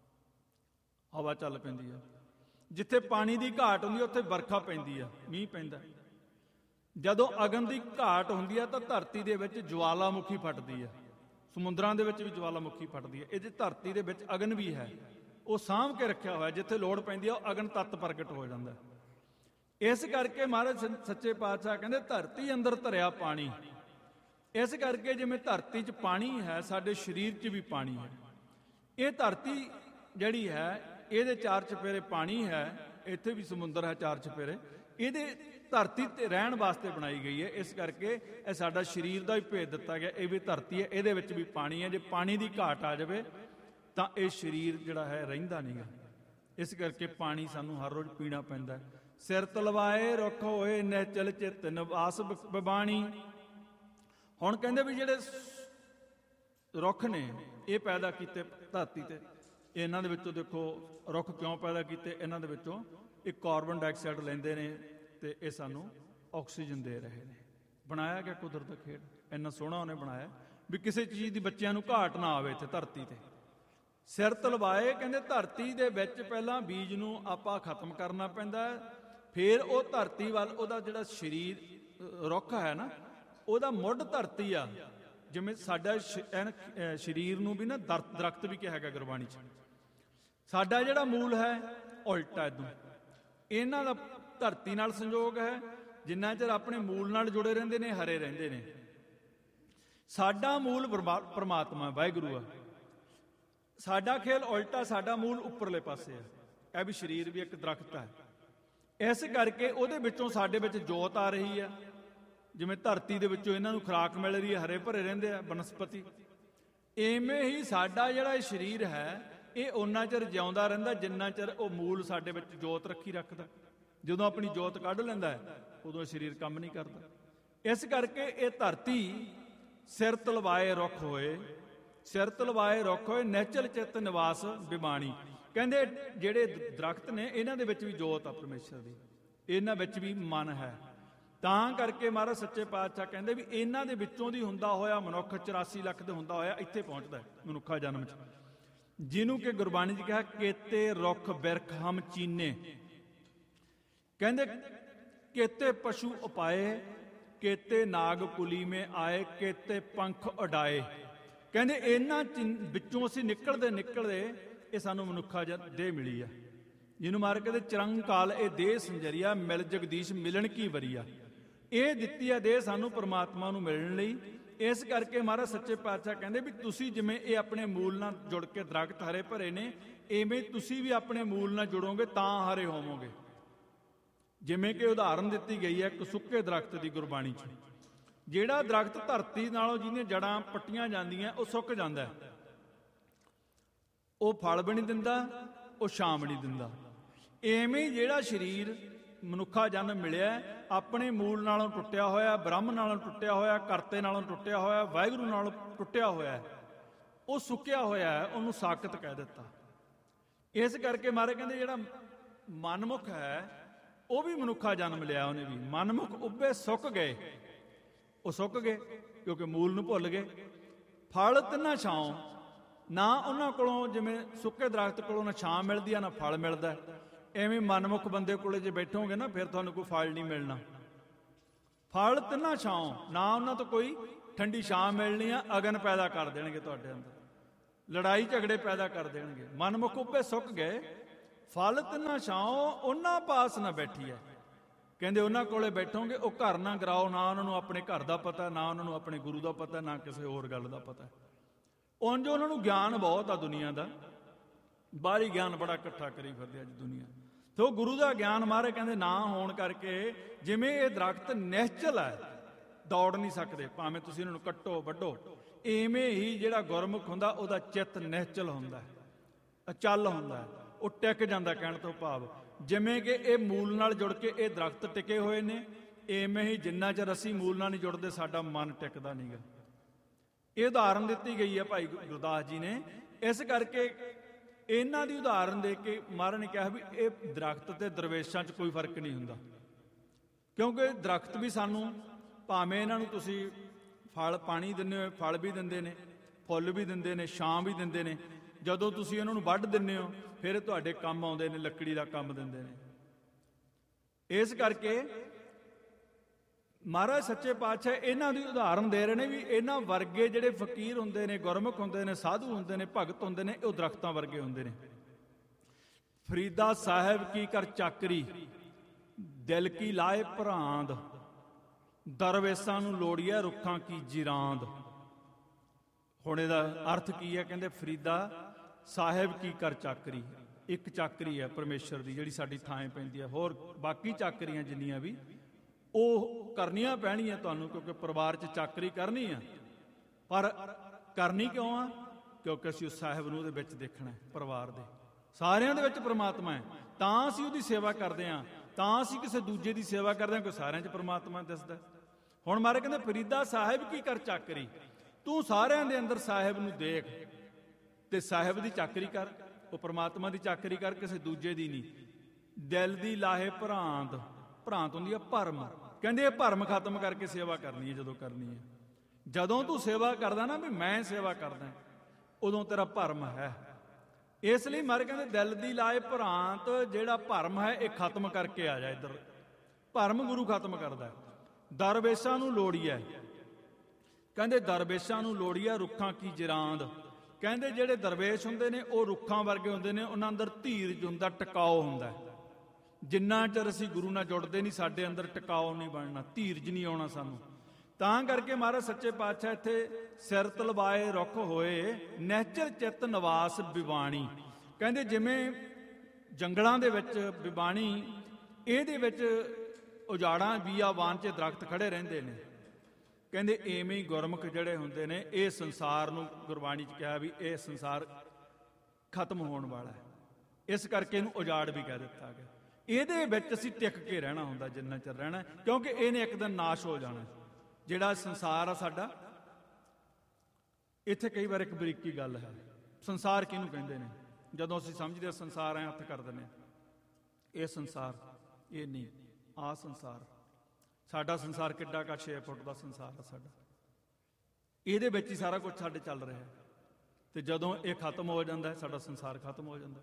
ਹਵਾ ਚੱਲ ਪੈਂਦੀ ਆ। ਜਿੱਥੇ ਪਾਣੀ ਦੀ ਘਾਟ ਹੁੰਦੀ ਆ ਉੱਥੇ ਵਰਖਾ ਪੈਂਦੀ ਆ, ਮੀਂਹ ਪੈਂਦਾ। ਜਦੋਂ ਅਗਨ ਦੀ ਘਾਟ ਹੁੰਦੀ ਆ ਤਾਂ ਧਰਤੀ ਦੇ ਵਿੱਚ ਜਵਾਲਾਮੁਖੀ ਫਟਦੀ ਆ, ਸਮੁੰਦਰਾਂ ਦੇ ਵਿੱਚ ਵੀ ਜਵਾਲਾਮੁਖੀ ਫਟਦੀ ਹੈ। ਇਹ ਜੇ ਧਰਤੀ ਦੇ ਵਿੱਚ ਅਗਨ ਵੀ ਹੈ, ਉਹ ਸਾਂਭ ਕੇ ਰੱਖਿਆ ਹੋਇਆ, ਜਿੱਥੇ ਲੋੜ ਪੈਂਦੀ ਆ ਉਹ ਅਗਨ ਤੱਤ ਪ੍ਰਗਟ ਹੋ ਜਾਂਦਾ। ਇਸ ਕਰਕੇ ਮਹਾਰਾਜ ਸੱਚੇ ਪਾਤਸ਼ਾਹ ਕਹਿੰਦੇ ਧਰਤੀ ਅੰਦਰ ਧਰਿਆ ਪਾਣੀ। ਇਸ ਕਰਕੇ ਜਿਵੇਂ ਧਰਤੀ 'ਚ ਪਾਣੀ ਹੈ, ਸਾਡੇ ਸਰੀਰ 'ਚ ਵੀ ਪਾਣੀ ਹੈ। ਇਹ ਧਰਤੀ ਜਿਹੜੀ ਹੈ ਇਹਦੇ ਚਾਰ ਚੁਫੇਰੇ ਪਾਣੀ ਹੈ, ਇੱਥੇ ਵੀ ਸਮੁੰਦਰ ਹੈ ਚਾਰ ਚੁਫੇਰੇ। ਇਹਦੇ ਧਰਤੀ ਤੇ ਰਹਿਣ ਵਾਸਤੇ ਬਣਾਈ ਗਈ ਹੈ। ਇਸ ਕਰਕੇ ਇਹ ਸਾਡਾ ਸਰੀਰ ਦਾ ਵੀ ਭੇਦ ਦਿੱਤਾ ਗਿਆ, ਇਹ ਵੀ ਧਰਤੀ ਹੈ, ਇਹਦੇ ਵਿੱਚ ਵੀ ਪਾਣੀ ਹੈ। ਜੇ ਪਾਣੀ ਦੀ ਘਾਟ ਆ ਜਾਵੇ ਤਾਂ ਇਹ ਸਰੀਰ ਜਿਹੜਾ ਹੈ ਰਹਿੰਦਾ ਨਹੀਂਗਾ। ਇਸ ਕਰਕੇ ਪਾਣੀ ਸਾਨੂੰ ਹਰ ਰੋਜ਼ ਪੀਣਾ ਪੈਂਦਾ। ਸਿਰ ਤਲਵਾਏ ਰੁੱਖ ਹੋਏ ਨਿਹਚਲ ਚਿਤ ਨਿਵਾਸ ਬਬਾਣੀ। ਹੁਣ ਕਹਿੰਦੇ ਵੀ ਜਿਹੜੇ ਰੁੱਖ ਨੇ ਇਹ ਪੈਦਾ ਕੀਤੇ ਧਰਤੀ ਤੇ, ਇਹਨਾਂ ਦੇ ਵਿੱਚੋਂ ਦੇਖੋ ਰੁੱਖ ਕਿਉਂ ਪੈਦਾ ਕੀਤੇ, ਇਹਨਾਂ ਦੇ ਵਿੱਚੋਂ ਇੱਕ ਕਾਰਬਨ ਡਾਈਆਕਸਾਈਡ ਲੈਂਦੇ ਨੇ ਤੇ ਇਹ ਸਾਨੂੰ ਆਕਸੀਜਨ ਦੇ ਰਹੇ ਨੇ। ਬਣਾਇਆ ਗਿਆ ਕੁਦਰਤ ਦਾ ਖੇਡ, ਇੰਨਾ ਸੋਹਣਾ ਉਹਨੇ ਬਣਾਇਆ ਵੀ ਕਿਸੇ ਚੀਜ਼ ਦੀ ਬੱਚਿਆਂ ਨੂੰ ਘਾਟ ਨਾ ਆਵੇ ਇੱਥੇ ਧਰਤੀ ਤੇ। ਸਿਰ ਤਲਵਾਏ ਕਹਿੰਦੇ ਧਰਤੀ ਦੇ ਵਿੱਚ ਪਹਿਲਾਂ ਬੀਜ ਨੂੰ ਆਪਾਂ ਖਤਮ ਕਰਨਾ ਪੈਂਦਾ, ਫਿਰ ਉਹ ਧਰਤੀ ਵੱਲ ਉਹਦਾ ਜਿਹੜਾ ਸਰੀਰ ਰੁੱਖ ਹੈ ਨਾ ਉਹਦਾ ਮੁੱਢ ਧਰਤੀ ਆ। ਜਿਵੇਂ ਸਾਡਾ ਸਰੀਰ ਨੂੰ ਵੀ ਨਾ ਦਰਖਤ ਵੀ ਕਿਹਾ ਹੈਗਾ ਗੁਰਬਾਣੀ 'ਚ। ਸਾਡਾ ਜਿਹੜਾ ਮੂਲ ਹੈ ਉਲਟਾ ਇਦੋਂ, ਇਹਨਾਂ ਦਾ ਧਰਤੀ ਨਾਲ ਸੰਯੋਗ ਹੈ। ਜਿੰਨਾ ਚਿਰ ਆਪਣੇ ਮੂਲ ਨਾਲ ਜੁੜੇ ਰਹਿੰਦੇ ਨੇ ਹਰੇ ਰਹਿੰਦੇ ਨੇ। ਸਾਡਾ ਮੂਲ ਪਰਮਾਤਮਾ ਵਾਹਿਗੁਰੂ ਆ, ਸਾਡਾ ਖੇਲ ਉਲਟਾ, ਸਾਡਾ ਮੂਲ ਉੱਪਰਲੇ ਪਾਸੇ ਆ। ਇਹ ਵੀ ਸਰੀਰ ਵੀ ਇੱਕ ਦਰਖਤ ਹੈ। ਇਸ ਕਰਕੇ ਉਹਦੇ ਵਿੱਚੋਂ ਸਾਡੇ ਵਿੱਚ ਜੋਤ ਆ ਰਹੀ ਆ। ਜਿਵੇਂ ਧਰਤੀ ਦੇ ਵਿੱਚੋਂ ਇਹਨਾਂ ਨੂੰ ਖੁਰਾਕ ਮਿਲ ਰਹੀ ਹੈ, ਹਰੇ ਭਰੇ ਰਹਿੰਦੇ ਆ ਬਨਸਪਤੀ। ਇਵੇਂ ਹੀ ਸਾਡਾ ਜਿਹੜਾ ਇਹ ਸਰੀਰ ਹੈ ਇਹ ਓਨਾ ਚਿਰ ਜਿਉਂਦਾ ਰਹਿੰਦਾ ਜਿੰਨਾ ਚਿਰ ਉਹ ਮੂਲ ਸਾਡੇ ਵਿੱਚ ਜੋਤ ਰੱਖੀ ਰੱਖਦਾ। ਜਦੋਂ ਆਪਣੀ ਜੋਤ ਕੱਢ ਲੈਂਦਾ ਹੈ ਉਦੋਂ ਸਰੀਰ ਕੰਮ ਨਹੀਂ ਕਰਦਾ। ਇਸ ਕਰਕੇ ਇਹ ਧਰਤੀ ਸਿਰ ਤਲਵਾਏ ਰੁੱਖ ਹੋਏ, ਸਿਰ ਤਲਵਾਏ ਰੁੱਖ ਹੋਏ ਨਿਹਚਲ ਚਿਤ ਨਿਵਾਸ ਬਿਮਾਣੀ। ਕਹਿੰਦੇ ਜਿਹੜੇ ਦਰਖਤ ਨੇ ਇਹਨਾਂ ਦੇ ਵਿੱਚ ਵੀ ਜੋਤ ਆ ਪਰਮੇਸ਼ਰ ਦੀ, ਇਹਨਾਂ ਵਿੱਚ ਵੀ ਮਨ ਹੈ। ਤਾਂ ਕਰਕੇ ਮਹਾਰਾਜ ਸੱਚੇ ਪਾਤਸ਼ਾਹ ਕਹਿੰਦੇ ਵੀ ਇਹਨਾਂ ਦੇ ਵਿੱਚੋਂ ਦੀ ਹੁੰਦਾ ਹੋਇਆ ਮਨੁੱਖ ਚੁਰਾਸੀ ਲੱਖ ਦੇ ਹੁੰਦਾ ਹੋਇਆ ਇੱਥੇ ਪਹੁੰਚਦਾ ਮਨੁੱਖਾ ਜਨਮ 'ਚ, ਜਿਹਨੂੰ ਕਿ ਗੁਰਬਾਣੀ 'ਚ ਕਿਹਾ ਕੇਤੇ ਰੁੱਖ ਬਿਰਖ ਹਮ ਚੀਨੇ। ਕਹਿੰਦੇ ਕੇਤੇ ਪਸ਼ੂ ਉਪਾਏ, ਕੇਤੇ ਨਾਗ ਕੁਲੀ ਮੇ ਆਏ, ਕੇਤੇ ਪੰਖ ਉਡਾਏ। ਕਹਿੰਦੇ ਇਹਨਾਂ ਵਿੱਚੋਂ ਅਸੀਂ ਨਿਕਲਦੇ ਨਿਕਲਦੇ ਇਹ ਸਾਨੂੰ ਮਨੁੱਖਾ ਦੇਹ ਮਿਲੀ ਆ, ਜਿਹਨੂੰ ਮਾਰ ਕਹਿੰਦੇ ਚਰੰਗ ਕਾਲ ਇਹ ਦੇਹ ਸੰਜਰੀਆ, ਮਿਲ ਜਗਦੀਸ਼ ਮਿਲਣ ਕੀ ਵਰੀਆ। ਇਹ ਦਿੱਤੀ ਆ ਦੇਹ ਸਾਨੂੰ ਪਰਮਾਤਮਾ ਨੂੰ ਮਿਲਣ ਲਈ। ਇਸ ਕਰਕੇ ਮਹਾਰਾਜ ਸੱਚੇ ਪਾਤਸ਼ਾਹ ਕਹਿੰਦੇ ਵੀ ਤੁਸੀਂ ਜਿਵੇਂ ਇਹ ਆਪਣੇ ਮੂਲ ਨਾਲ ਜੁੜ ਕੇ ਦਰਖਤ ਹਰੇ ਭਰੇ ਨੇ, ਇਵੇਂ ਤੁਸੀਂ ਵੀ ਆਪਣੇ ਮੂਲ ਨਾਲ ਜੁੜੋਗੇ ਤਾਂ ਹਰੇ ਹੋਵੋਗੇ। ਜਿਵੇਂ ਕਿ ਉਦਾਹਰਨ ਦਿੱਤੀ ਗਈ ਹੈ ਇੱਕ ਸੁੱਕੇ ਦਰਖਤ ਦੀ ਗੁਰਬਾਣੀ 'ਚ। ਜਿਹੜਾ ਦਰਖਤ ਧਰਤੀ ਨਾਲੋਂ ਜਿਹਦੀਆਂ ਜੜਾਂ ਪੱਟੀਆਂ ਜਾਂਦੀਆਂ ਉਹ ਸੁੱਕ ਜਾਂਦਾ ਹੈ, ਉਹ ਫਲ ਵੀ ਨਹੀਂ ਦਿੰਦਾ, ਉਹ ਛਾਂ ਵੀ ਨਹੀਂ ਦਿੰਦਾ। ਐਵੇਂ ਜਿਹੜਾ ਸਰੀਰ ਮਨੁੱਖਾ ਜਨਮ ਮਿਲਿਆ ਆਪਣੇ ਮੂਲ ਨਾਲੋਂ ਟੁੱਟਿਆ ਹੋਇਆ, ਬ੍ਰਹਮ ਨਾਲੋਂ ਟੁੱਟਿਆ ਹੋਇਆ, ਕਰਤੇ ਨਾਲੋਂ ਟੁੱਟਿਆ ਹੋਇਆ, ਵਾਹਿਗੁਰੂ ਨਾਲੋਂ ਟੁੱਟਿਆ ਹੋਇਆ, ਉਹ ਸੁੱਕਿਆ ਹੋਇਆ ਹੈ, ਉਹਨੂੰ ਸਾਕਤ ਕਹਿ ਦਿੱਤਾ। ਇਸ ਕਰਕੇ ਮਾਰੇ ਕਹਿੰਦੇ ਜਿਹੜਾ ਮਨਮੁਖ ਹੈ ਉਹ ਵੀ ਮਨੁੱਖਾ ਜਨਮ ਲਿਆ, ਉਹਨੇ ਵੀ ਮਨਮੁਖ ਉੱਭੇ ਸੁੱਕ ਗਏ। ਉਹ ਸੁੱਕ ਗਏ ਕਿਉਂਕਿ ਮੂਲ ਨੂੰ ਭੁੱਲ ਗਏ। ਫਲ ਤਿੰਨਾ ਛਾਂ, ਨਾ ਉਹਨਾਂ ਕੋਲੋਂ ਜਿਵੇਂ ਸੁੱਕੇ ਦਰਖਤ ਕੋਲੋਂ ਨਾ ਛਾਂ ਮਿਲਦੀ ਆ ਨਾ ਫਲ ਮਿਲਦਾ, ਐਵੇਂ ਮਨਮੁਖ ਬੰਦੇ ਕੋਲੇ ਜੇ ਬੈਠੋਗੇ ਨਾ ਫਿਰ ਤੁਹਾਨੂੰ ਕੋਈ ਫਲ ਨਹੀਂ ਮਿਲਣਾ। ਫਲ ਤਿੰਨਾ ਛਾਂ, ਨਾ ਉਹਨਾਂ ਤੋਂ ਕੋਈ ਠੰਡੀ ਛਾਂ ਮਿਲਣੀ ਆ, ਅਗਨ ਪੈਦਾ ਕਰ ਦੇਣਗੇ ਤੁਹਾਡੇ ਅੰਦਰ, ਲੜਾਈ ਝਗੜੇ ਪੈਦਾ ਕਰ ਦੇਣਗੇ। ਮਨਮੁਖ ਉੱਪੇ ਸੁੱਕ ਗਏ ਫਲ ਤਿਨਾ ਛਾਉ ਉਹਨਾਂ ਪਾਸ ਨਾ ਬੈਠੀ ਹੈ। ਕਹਿੰਦੇ ਉਹਨਾਂ ਕੋਲੇ ਬੈਠੋਗੇ ਉਹ ਘਰ ਨਾ ਗਰਾਓ, ਨਾ ਉਹਨਾਂ ਨੂੰ ਆਪਣੇ ਘਰ ਦਾ ਪਤਾ, ਨਾ ਉਹਨਾਂ ਨੂੰ ਆਪਣੇ ਗੁਰੂ ਦਾ ਪਤਾ, ਨਾ ਕਿਸੇ ਹੋਰ ਗੱਲ ਦਾ ਪਤਾ। ਉਂਝ ਉਹਨਾਂ ਨੂੰ ਗਿਆਨ ਬਹੁਤ ਆ ਦੁਨੀਆ ਦਾ, ਬਾਹਰੀ ਗਿਆਨ ਬੜਾ ਇਕੱਠਾ ਕਰੀ ਫਿਰਦੇ ਅੱਜ ਦੁਨੀਆ। ਤੇ ਉਹ ਗੁਰੂ ਦਾ ਗਿਆਨ ਮਹਾਰਾਜ ਕਹਿੰਦੇ ਨਾ ਹੋਣ ਕਰਕੇ ਜਿਵੇਂ ਇਹ ਦਰਖਤ ਨਿਸ਼ਚਲ ਹੈ, ਦੌੜ ਨਹੀਂ ਸਕਦੇ, ਭਾਵੇਂ ਤੁਸੀਂ ਇਹਨਾਂ ਨੂੰ ਕੱਟੋ ਵੱਢੋ, ਇਵੇਂ ਹੀ ਜਿਹੜਾ ਗੁਰਮੁਖ ਹੁੰਦਾ ਉਹਦਾ ਚਿੱਤ ਨਿਸ਼ਚਲ ਹੁੰਦਾ, ਅਚਲ ਹੁੰਦਾ, ਉਹ ਟਿਕ ਜਾਂਦਾ। ਕਹਿਣ ਤੋਂ ਭਾਵ ਜਿਵੇਂ ਕਿ ਇਹ ਮੂਲ ਨਾਲ ਜੁੜ ਕੇ ਇਹ ਦਰਖਤ ਟਿਕੇ ਹੋਏ ਨੇ, ਇਵੇਂ ਹੀ ਜਿੰਨਾ ਚਿਰ ਅਸੀਂ ਮੂਲ ਨਾਲ ਨਹੀਂ ਜੁੜਦੇ ਸਾਡਾ ਮਨ ਟਿਕਦਾ ਨਹੀਂਗਾ। ਇਹ ਉਦਾਹਰਨ ਦਿੱਤੀ ਗਈ ਹੈ ਭਾਈ ਗੁਰਦਾਸ ਜੀ ਨੇ। ਇਸ ਕਰਕੇ ਇਹਨਾਂ ਦੀ ਉਦਾਹਰਨ ਦੇ ਕੇ ਮਹਾਰਾਜ ਨੇ ਕਿਹਾ ਵੀ ਇਹ ਦਰਖਤ ਤੇ ਦਰਵੇਸ਼ਾਂ 'ਚ ਕੋਈ ਫਰਕ ਨਹੀਂ ਹੁੰਦਾ, ਕਿਉਂਕਿ ਦਰਖਤ ਵੀ ਸਾਨੂੰ ਭਾਵੇਂ ਇਹਨਾਂ ਨੂੰ ਤੁਸੀਂ ਫਲ ਪਾਣੀ ਦਿੰਦੇ ਹੋ, ਫਲ ਵੀ ਦਿੰਦੇ ਨੇ, ਫੁੱਲ ਵੀ ਦਿੰਦੇ ਨੇ, ਛਾਂ ਵੀ ਦਿੰਦੇ ਨੇ। ਜਦੋਂ ਤੁਸੀਂ ਇਹਨਾਂ ਨੂੰ ਵੱਢ ਦਿੰਦੇ ਹੋ ਫਿਰ ਤੁਹਾਡੇ ਕੰਮ ਆਉਂਦੇ ਨੇ, ਲੱਕੜੀ ਦਾ ਕੰਮ ਦਿੰਦੇ ਨੇ। ਇਸ ਕਰਕੇ ਮਹਾਰਾਜ ਸੱਚੇ ਪਾਤਸ਼ਾਹ ਇਹਨਾਂ ਦੀ ਉਦਾਹਰਨ ਦੇ ਰਹੇ ਨੇ ਵੀ ਇਹਨਾਂ ਵਰਗੇ ਜਿਹੜੇ ਫਕੀਰ ਹੁੰਦੇ ਨੇ, ਗੁਰਮੁਖ ਹੁੰਦੇ ਨੇ, ਸਾਧੂ ਹੁੰਦੇ ਨੇ, ਭਗਤ ਹੁੰਦੇ ਨੇ, ਉਹ ਦਰਖਤਾਂ ਵਰਗੇ ਹੁੰਦੇ ਨੇ। ਫਰੀਦਾ ਸਾਹਿਬ ਕੀ ਕਰ ਚਾਕਰੀ, ਦਿਲ ਕੀ ਲਾਏ ਭਰਾਂਦ, ਦਰਵੇਸਾਂ ਨੂੰ ਲੋੜੀਐ ਰੁੱਖਾਂ ਕੀ ਜਿਰਾਂਦ। ਹੁਣ ਇਹਦਾ ਅਰਥ ਕੀ ਹੈ? ਕਹਿੰਦੇ ਫਰੀਦਾ ਸਾਹਿਬ ਕੀ ਕਰ ਚਾਕਰੀ, ਇੱਕ ਚਾਕਰੀ ਹੈ ਪਰਮੇਸ਼ਰ ਦੀ ਜਿਹੜੀ ਸਾਡੀ ਥਾਂ ਪੈਂਦੀ ਹੈ। ਹੋਰ ਬਾਕੀ ਚਾਕਰੀਆਂ ਜਿੰਨੀਆਂ ਵੀ ਉਹ ਕਰਨੀਆਂ ਪੈਣੀਆਂ ਤੁਹਾਨੂੰ, ਕਿਉਂਕਿ ਪਰਿਵਾਰ 'ਚ ਚਾਕਰੀ ਕਰਨੀ ਆ। ਪਰ ਕਰਨੀ ਕਿਉਂ ਆ? ਕਿਉਂਕਿ ਅਸੀਂ ਉਸ ਸਾਹਿਬ ਨੂੰ ਉਹਦੇ ਵਿੱਚ ਦੇਖਣਾ ਹੈ। ਪਰਿਵਾਰ ਦੇ ਸਾਰਿਆਂ ਦੇ ਵਿੱਚ ਪ੍ਰਮਾਤਮਾ ਹੈ, ਤਾਂ ਅਸੀਂ ਉਹਦੀ ਸੇਵਾ ਕਰਦੇ ਹਾਂ, ਤਾਂ ਅਸੀਂ ਕਿਸੇ ਦੂਜੇ ਦੀ ਸੇਵਾ ਕਰਦੇ ਹਾਂ, ਕੋਈ ਸਾਰਿਆਂ 'ਚ ਪ੍ਰਮਾਤਮਾ ਦਿਸਦਾ। ਹੁਣ ਮਾਰੇ ਕਹਿੰਦੇ ਫਰੀਦਾ ਸਾਹਿਬ ਕੀ ਕਰ ਚਾਕਰੀ, ਤੂੰ ਸਾਰਿਆਂ ਦੇ ਅੰਦਰ ਸਾਹਿਬ ਨੂੰ ਦੇਖ ਤੇ ਸਾਹਿਬ ਦੀ ਚਾਕਰੀ ਕਰ, ਉਹ ਪ੍ਰਮਾਤਮਾ ਦੀ ਚਾਕਰੀ ਕਰ, ਕਿਸੇ ਦੂਜੇ ਦੀ ਨਹੀਂ। ਦਿਲ ਦੀ ਲਾਹੇ ਭਰਾਂਤ, ਭਰਾਂਤ ਹੁੰਦੀ ਹੈ ਭਰਮ। ਕਹਿੰਦੇ ਇਹ ਭਰਮ ਖਤਮ ਕਰਕੇ ਸੇਵਾ ਕਰਨੀ ਹੈ। ਜਦੋਂ ਕਰਨੀ ਹੈ, ਜਦੋਂ ਤੂੰ ਸੇਵਾ ਕਰਦਾ ਨਾ ਵੀ ਮੈਂ ਸੇਵਾ ਕਰਦਾ, ਉਦੋਂ ਤੇਰਾ ਭਰਮ ਹੈ। ਇਸ ਲਈ ਮਾਰੇ ਕਹਿੰਦੇ ਦਿਲ ਦੀ ਲਾਏ ਭਰਾਂਤ, ਜਿਹੜਾ ਭਰਮ ਹੈ ਇਹ ਖਤਮ ਕਰਕੇ ਆ ਜਾ ਇੱਧਰ। ਭਰਮ ਗੁਰੂ ਖਤਮ ਕਰਦਾ। ਦਰਵੇਸ਼ਾਂ ਨੂੰ ਲੋੜੀਐ, ਕਹਿੰਦੇ ਦਰਵੇਸ਼ਾਂ ਨੂੰ ਲੋੜੀਐ ਰੁੱਖਾਂ ਕੀ ਜਿਰਾਂਦ। ਕਹਿੰਦੇ ਜਿਹੜੇ ਦਰਵੇਸ਼ ਹੁੰਦੇ ਨੇ ਉਹ ਰੁੱਖਾਂ ਵਰਗੇ ਹੁੰਦੇ ਨੇ, ਉਹਨਾਂ ਅੰਦਰ ਧੀਰਜ ਹੁੰਦਾ, ਟਿਕਾਓ ਹੁੰਦਾ। ਜਿੰਨਾ ਚਿਰ ਅਸੀਂ ਗੁਰੂ ਨਾਲ ਜੁੜਦੇ ਨਹੀਂ ਸਾਡੇ ਅੰਦਰ ਟਿਕਾਓ ਨਹੀਂ ਬਣਨਾ, ਧੀਰਜ ਨਹੀਂ ਆਉਣਾ ਸਾਨੂੰ। ਤਾਂ ਕਰਕੇ ਮਹਾਰਾਜ ਸੱਚੇ ਪਾਤਸ਼ਾਹ ਇੱਥੇ ਸਿਰ ਤਲਵਾਏ ਰੁੱਖ ਹੋਏ ਨਿਹਚਲ ਚਿੱਤ ਨਿਵਾਸ ਬਿਵਾਣੀ। ਕਹਿੰਦੇ ਜਿਵੇਂ ਜੰਗਲਾਂ ਦੇ ਵਿੱਚ ਬਿਵਾਣੀ, ਇਹਦੇ ਵਿੱਚ ਉਜਾੜਾਂ ਬੀਆਬਾਨ 'ਚ ਦਰਖਤ ਖੜੇ ਰਹਿੰਦੇ ਨੇ। ਕਹਿੰਦੇ ਐਵੇਂ ਹੀ ਗੁਰਮੁਖ ਜਿਹੜੇ ਹੁੰਦੇ ਨੇ, ਇਹ ਸੰਸਾਰ ਨੂੰ ਗੁਰਬਾਣੀ 'ਚ ਕਿਹਾ ਵੀ ਇਹ ਸੰਸਾਰ ਖਤਮ ਹੋਣ ਵਾਲਾ ਹੈ, ਇਸ ਕਰਕੇ ਇਹਨੂੰ ਉਜਾੜ ਵੀ ਕਹਿ ਦਿੱਤਾ ਗਿਆ। ਇਹਦੇ ਵਿੱਚ ਅਸੀਂ ਟਿਕ ਕੇ ਰਹਿਣਾ ਹੁੰਦਾ ਜਿੰਨਾ ਚਿਰ ਰਹਿਣਾ, ਕਿਉਂਕਿ ਇਹਨੇ ਇੱਕ ਦਿਨ ਨਾਸ਼ ਹੋ ਜਾਣਾ। ਜਿਹੜਾ ਸੰਸਾਰ ਆ ਸਾਡਾ, ਇੱਥੇ ਕਈ ਵਾਰ ਇੱਕ ਬਰੀਕੀ ਗੱਲ ਹੈ, ਸੰਸਾਰ ਕਿਹਨੂੰ ਕਹਿੰਦੇ ਨੇ? ਜਦੋਂ ਅਸੀਂ ਸਮਝਦੇ ਹਾਂ ਸੰਸਾਰ ਐ ਹੱਥ ਕਰ ਦਿੰਦੇ ਹਾਂ, ਇਹ ਸੰਸਾਰ ਇਹ ਨਹੀਂ, ਆਹ ਸੰਸਾਰ ਸਾਡਾ। ਸੰਸਾਰ ਕਿੱਡਾ ਕਾ ਛੇ ਫੁੱਟ ਦਾ ਸੰਸਾਰ ਆ ਸਾਡਾ, ਇਹਦੇ ਵਿੱਚ ਹੀ ਸਾਰਾ ਕੁਝ ਸਾਡੇ ਚੱਲ ਰਿਹਾ। ਤੇ ਜਦੋਂ ਇਹ ਖਤਮ ਹੋ ਜਾਂਦਾ ਸਾਡਾ ਸੰਸਾਰ ਖਤਮ ਹੋ ਜਾਂਦਾ।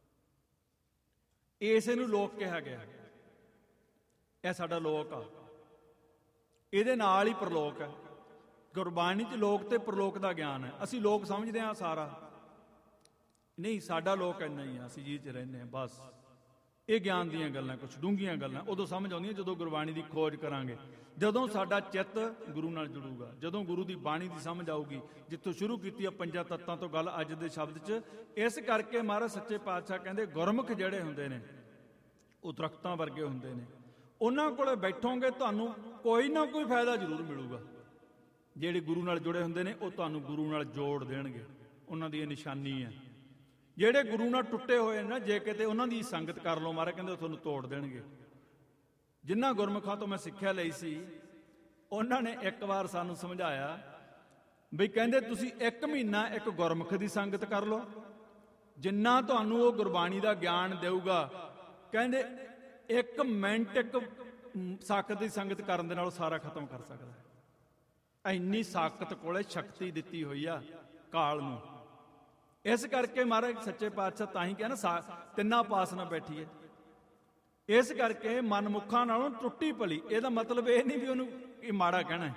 ਇਸੇ ਨੂੰ ਲੋਕ ਕਿਹਾ ਗਿਆ, ਇਹ ਸਾਡਾ ਲੋਕ ਆ, ਇਹਦੇ ਨਾਲ ਹੀ ਪ੍ਰਲੋਕ ਹੈ। ਗੁਰਬਾਣੀ 'ਚ ਲੋਕ ਤੇ ਪ੍ਰਲੋਕ ਦਾ ਗਿਆਨ ਹੈ। ਅਸੀਂ ਲੋਕ ਸਮਝਦੇ ਹਾਂ ਸਾਰਾ, ਨਹੀਂ ਸਾਡਾ ਲੋਕ ਇੰਨਾ ਹੀ ਆ, ਅਸੀਂ ਜੀ 'ਚ ਰਹਿੰਦੇ ਹਾਂ ਬਸ। ਇਹ ਗਿਆਨ ਦੀਆਂ ਗੱਲਾਂ, ਕੁਝ ਡੂੰਘੀਆਂ ਗੱਲਾਂ ਉਦੋਂ ਸਮਝ ਆਉਂਦੀਆਂ ਜਦੋਂ ਗੁਰਬਾਣੀ ਦੀ ਖੋਜ ਕਰਾਂਗੇ, ਜਦੋਂ ਸਾਡਾ ਚਿੱਤ ਗੁਰੂ ਨਾਲ ਜੁੜੂਗਾ, ਜਦੋਂ ਗੁਰੂ ਦੀ ਬਾਣੀ ਦੀ ਸਮਝ ਆਊਗੀ। ਜਿੱਥੋਂ ਸ਼ੁਰੂ ਕੀਤੀ ਆ ਪੰਜਾਂ ਤੱਤਾਂ ਤੋਂ ਗੱਲ ਅੱਜ ਦੇ ਸ਼ਬਦ 'ਚ। ਇਸ ਕਰਕੇ ਮਹਾਰਾਜ ਸੱਚੇ ਪਾਤਸ਼ਾਹ ਕਹਿੰਦੇ ਗੁਰਮੁਖ ਜਿਹੜੇ ਹੁੰਦੇ ਨੇ ਉਹ ਦਰਖਤਾਂ ਵਰਗੇ ਹੁੰਦੇ ਨੇ। ਉਹਨਾਂ ਕੋਲੇ ਬੈਠੋਗੇ ਤੁਹਾਨੂੰ ਕੋਈ ਨਾ ਕੋਈ ਫਾਇਦਾ ਜ਼ਰੂਰ ਮਿਲੂਗਾ। ਜਿਹੜੇ ਗੁਰੂ ਨਾਲ ਜੁੜੇ ਹੁੰਦੇ ਨੇ ਉਹ ਤੁਹਾਨੂੰ ਗੁਰੂ ਨਾਲ ਜੋੜ ਦੇਣਗੇ, ਉਹਨਾਂ ਦੀ ਇਹ ਨਿਸ਼ਾਨੀ ਹੈ। ਜਿਹੜੇ ਗੁਰੂ ਨਾਲ ਟੁੱਟੇ ਹੋਏ ਨਾ, ਜੇ ਕਿਤੇ ਉਹਨਾਂ ਦੀ ਸੰਗਤ ਕਰ ਲਓ, ਮਹਾਰਾਜ ਕਹਿੰਦੇ ਉਹ ਤੁਹਾਨੂੰ ਤੋੜ ਦੇਣਗੇ। ਜਿਨ੍ਹਾਂ ਗੁਰਮੁਖਾਂ ਤੋਂ ਮੈਂ ਸਿੱਖਿਆ ਲਈ ਸੀ, ਉਹਨਾਂ ਨੇ ਇੱਕ ਵਾਰ ਸਾਨੂੰ ਸਮਝਾਇਆ ਵੀ ਕਹਿੰਦੇ ਤੁਸੀਂ ਇੱਕ ਮਹੀਨਾ ਇੱਕ ਗੁਰਮੁਖ ਦੀ ਸੰਗਤ ਕਰ ਲਓ, ਜਿੰਨਾ ਤੁਹਾਨੂੰ ਉਹ ਗੁਰਬਾਣੀ ਦਾ ਗਿਆਨ ਦੇਊਗਾ, ਕਹਿੰਦੇ ਇੱਕ ਮਿੰਟ ਇੱਕ ਸਾਖਤ ਦੀ ਸੰਗਤ ਕਰਨ ਦੇ ਨਾਲ ਉਹ ਸਾਰਾ ਖਤਮ ਕਰ ਸਕਦਾ ਹੈ। ਇੰਨੀ ਸਾਖਤ ਕੋਲੇ ਸ਼ਕਤੀ ਦਿੱਤੀ ਹੋਈ ਆ ਕਾਲ ਨੂੰ। ਇਸ ਕਰਕੇ ਮਹਾਰਾਜ ਸੱਚੇ ਪਾਤਸ਼ਾਹ ਤਾਂ ਹੀ ਕਿਹਾ ਨਾ ਤਿੰਨਾਂ ਪਾਸ ਨਾ ਬੈਠੀਏ। ਇਸ ਕਰਕੇ ਮਨਮੁਖਾਂ ਨਾਲੋਂ ਟੁੱਟੀ ਭਲੀ, ਇਹਦਾ ਮਤਲਬ ਇਹ ਨਹੀਂ ਵੀ ਉਹਨੂੰ ਇਹ ਮਾੜਾ ਕਹਿਣਾ।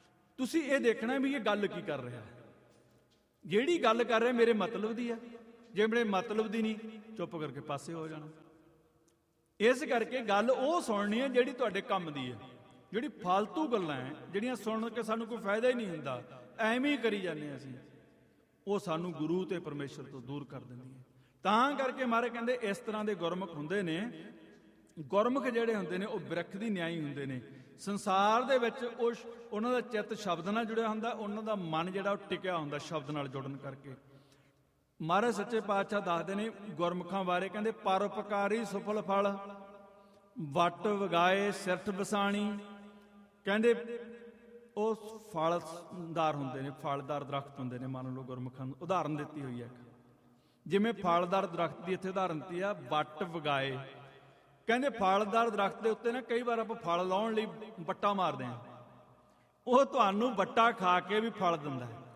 ਤੁਸੀਂ ਇਹ ਦੇਖਣਾ ਵੀ ਇਹ ਗੱਲ ਕੀ ਕਰ ਰਿਹਾ, ਜਿਹੜੀ ਗੱਲ ਕਰ ਰਿਹਾ ਮੇਰੇ ਮਤਲਬ ਦੀ ਆ, ਜੇ ਮੇਰੇ ਮਤਲਬ ਦੀ ਨਹੀਂ, ਚੁੱਪ ਕਰਕੇ ਪਾਸੇ ਹੋ ਜਾਣਾ। ਇਸ ਕਰਕੇ ਗੱਲ ਉਹ ਸੁਣਨੀ ਹੈ ਜਿਹੜੀ ਤੁਹਾਡੇ ਕੰਮ ਦੀ ਹੈ। ਜਿਹੜੀ ਫਾਲਤੂ ਗੱਲਾਂ ਹੈ, ਜਿਹੜੀਆਂ ਸੁਣ ਕੇ ਸਾਨੂੰ ਕੋਈ ਫਾਇਦਾ ਹੀ ਨਹੀਂ ਹੁੰਦਾ, ਐਵੇਂ ਹੀ ਕਰੀ ਜਾਂਦੇ ਹਾਂ ਅਸੀਂ, ਉਹ ਸਾਨੂੰ ਗੁਰੂ ਤੇ ਪਰਮੇਸ਼ਰ ਤੋਂ ਦੂਰ ਕਰ ਦਿੰਦੀ ਹੈ। ਤਾਂ ਕਰਕੇ ਮਹਾਰਾਜ ਕਹਿੰਦੇ ਇਸ ਤਰ੍ਹਾਂ ਦੇ ਗੁਰਮੁਖ ਹੁੰਦੇ ਨੇ। ਗੁਰਮੁਖ ਜਿਹੜੇ ਹੁੰਦੇ ਨੇ ਉਹ ਬਿਰਖ ਦੀ ਨਿਆਈ ਹੁੰਦੇ ਨੇ। ਸੰਸਾਰ ਦੇ ਵਿੱਚ ਉਹ ਉਹਨਾਂ ਦਾ ਚਿੱਤ ਸ਼ਬਦ ਨਾਲ ਜੁੜਿਆ ਹੁੰਦਾ, ਉਹਨਾਂ ਦਾ ਮਨ ਜਿਹੜਾ ਉਹ ਟਿਕਿਆ ਹੁੰਦਾ ਸ਼ਬਦ ਨਾਲ ਜੁੜਨ ਕਰਕੇ। ਮਹਾਰਾਜ ਸੱਚੇ ਪਾਤਸ਼ਾਹ ਦੱਸਦੇ ਨੇ ਗੁਰਮੁਖਾਂ ਬਾਰੇ, ਕਹਿੰਦੇ ਪਰਉਪਕਾਰੀ ਸੁਫਲ ਫਲ, ਵੱਟ ਵਗਾਏ ਸਿਰਠ ਬਸਾਣੀ। ਕਹਿੰਦੇ ਉਹ ਫਲਦਾਰ ਹੁੰਦੇ ਨੇ, ਫਲਦਾਰ ਦਰਖਤ ਹੁੰਦੇ ਨੇ। ਮੰਨ ਲਓ ਗੁਰਮੁਖਾਂ ਨੂੰ ਉਦਾਹਰਨ ਦਿੱਤੀ ਹੋਈ ਹੈ, ਜਿਵੇਂ ਫਲਦਾਰ ਦਰਖਤ ਦੀ ਇੱਥੇ ਉਦਾਹਰਨ ਦਿੱਤੀ ਆ, ਵੱਟ ਵਗਾਏ। ਕਹਿੰਦੇ ਫਲਦਾਰ ਦਰਖਤ ਦੇ ਉੱਤੇ ਨਾ ਕਈ ਵਾਰ ਆਪਾਂ ਫਲ ਲਾਉਣ ਲਈ ਵੱਟਾ ਮਾਰਦੇ ਹਾਂ, ਉਹ ਤੁਹਾਨੂੰ ਵੱਟਾ ਖਾ ਕੇ ਵੀ ਫਲ ਦਿੰਦਾ ਹੈ।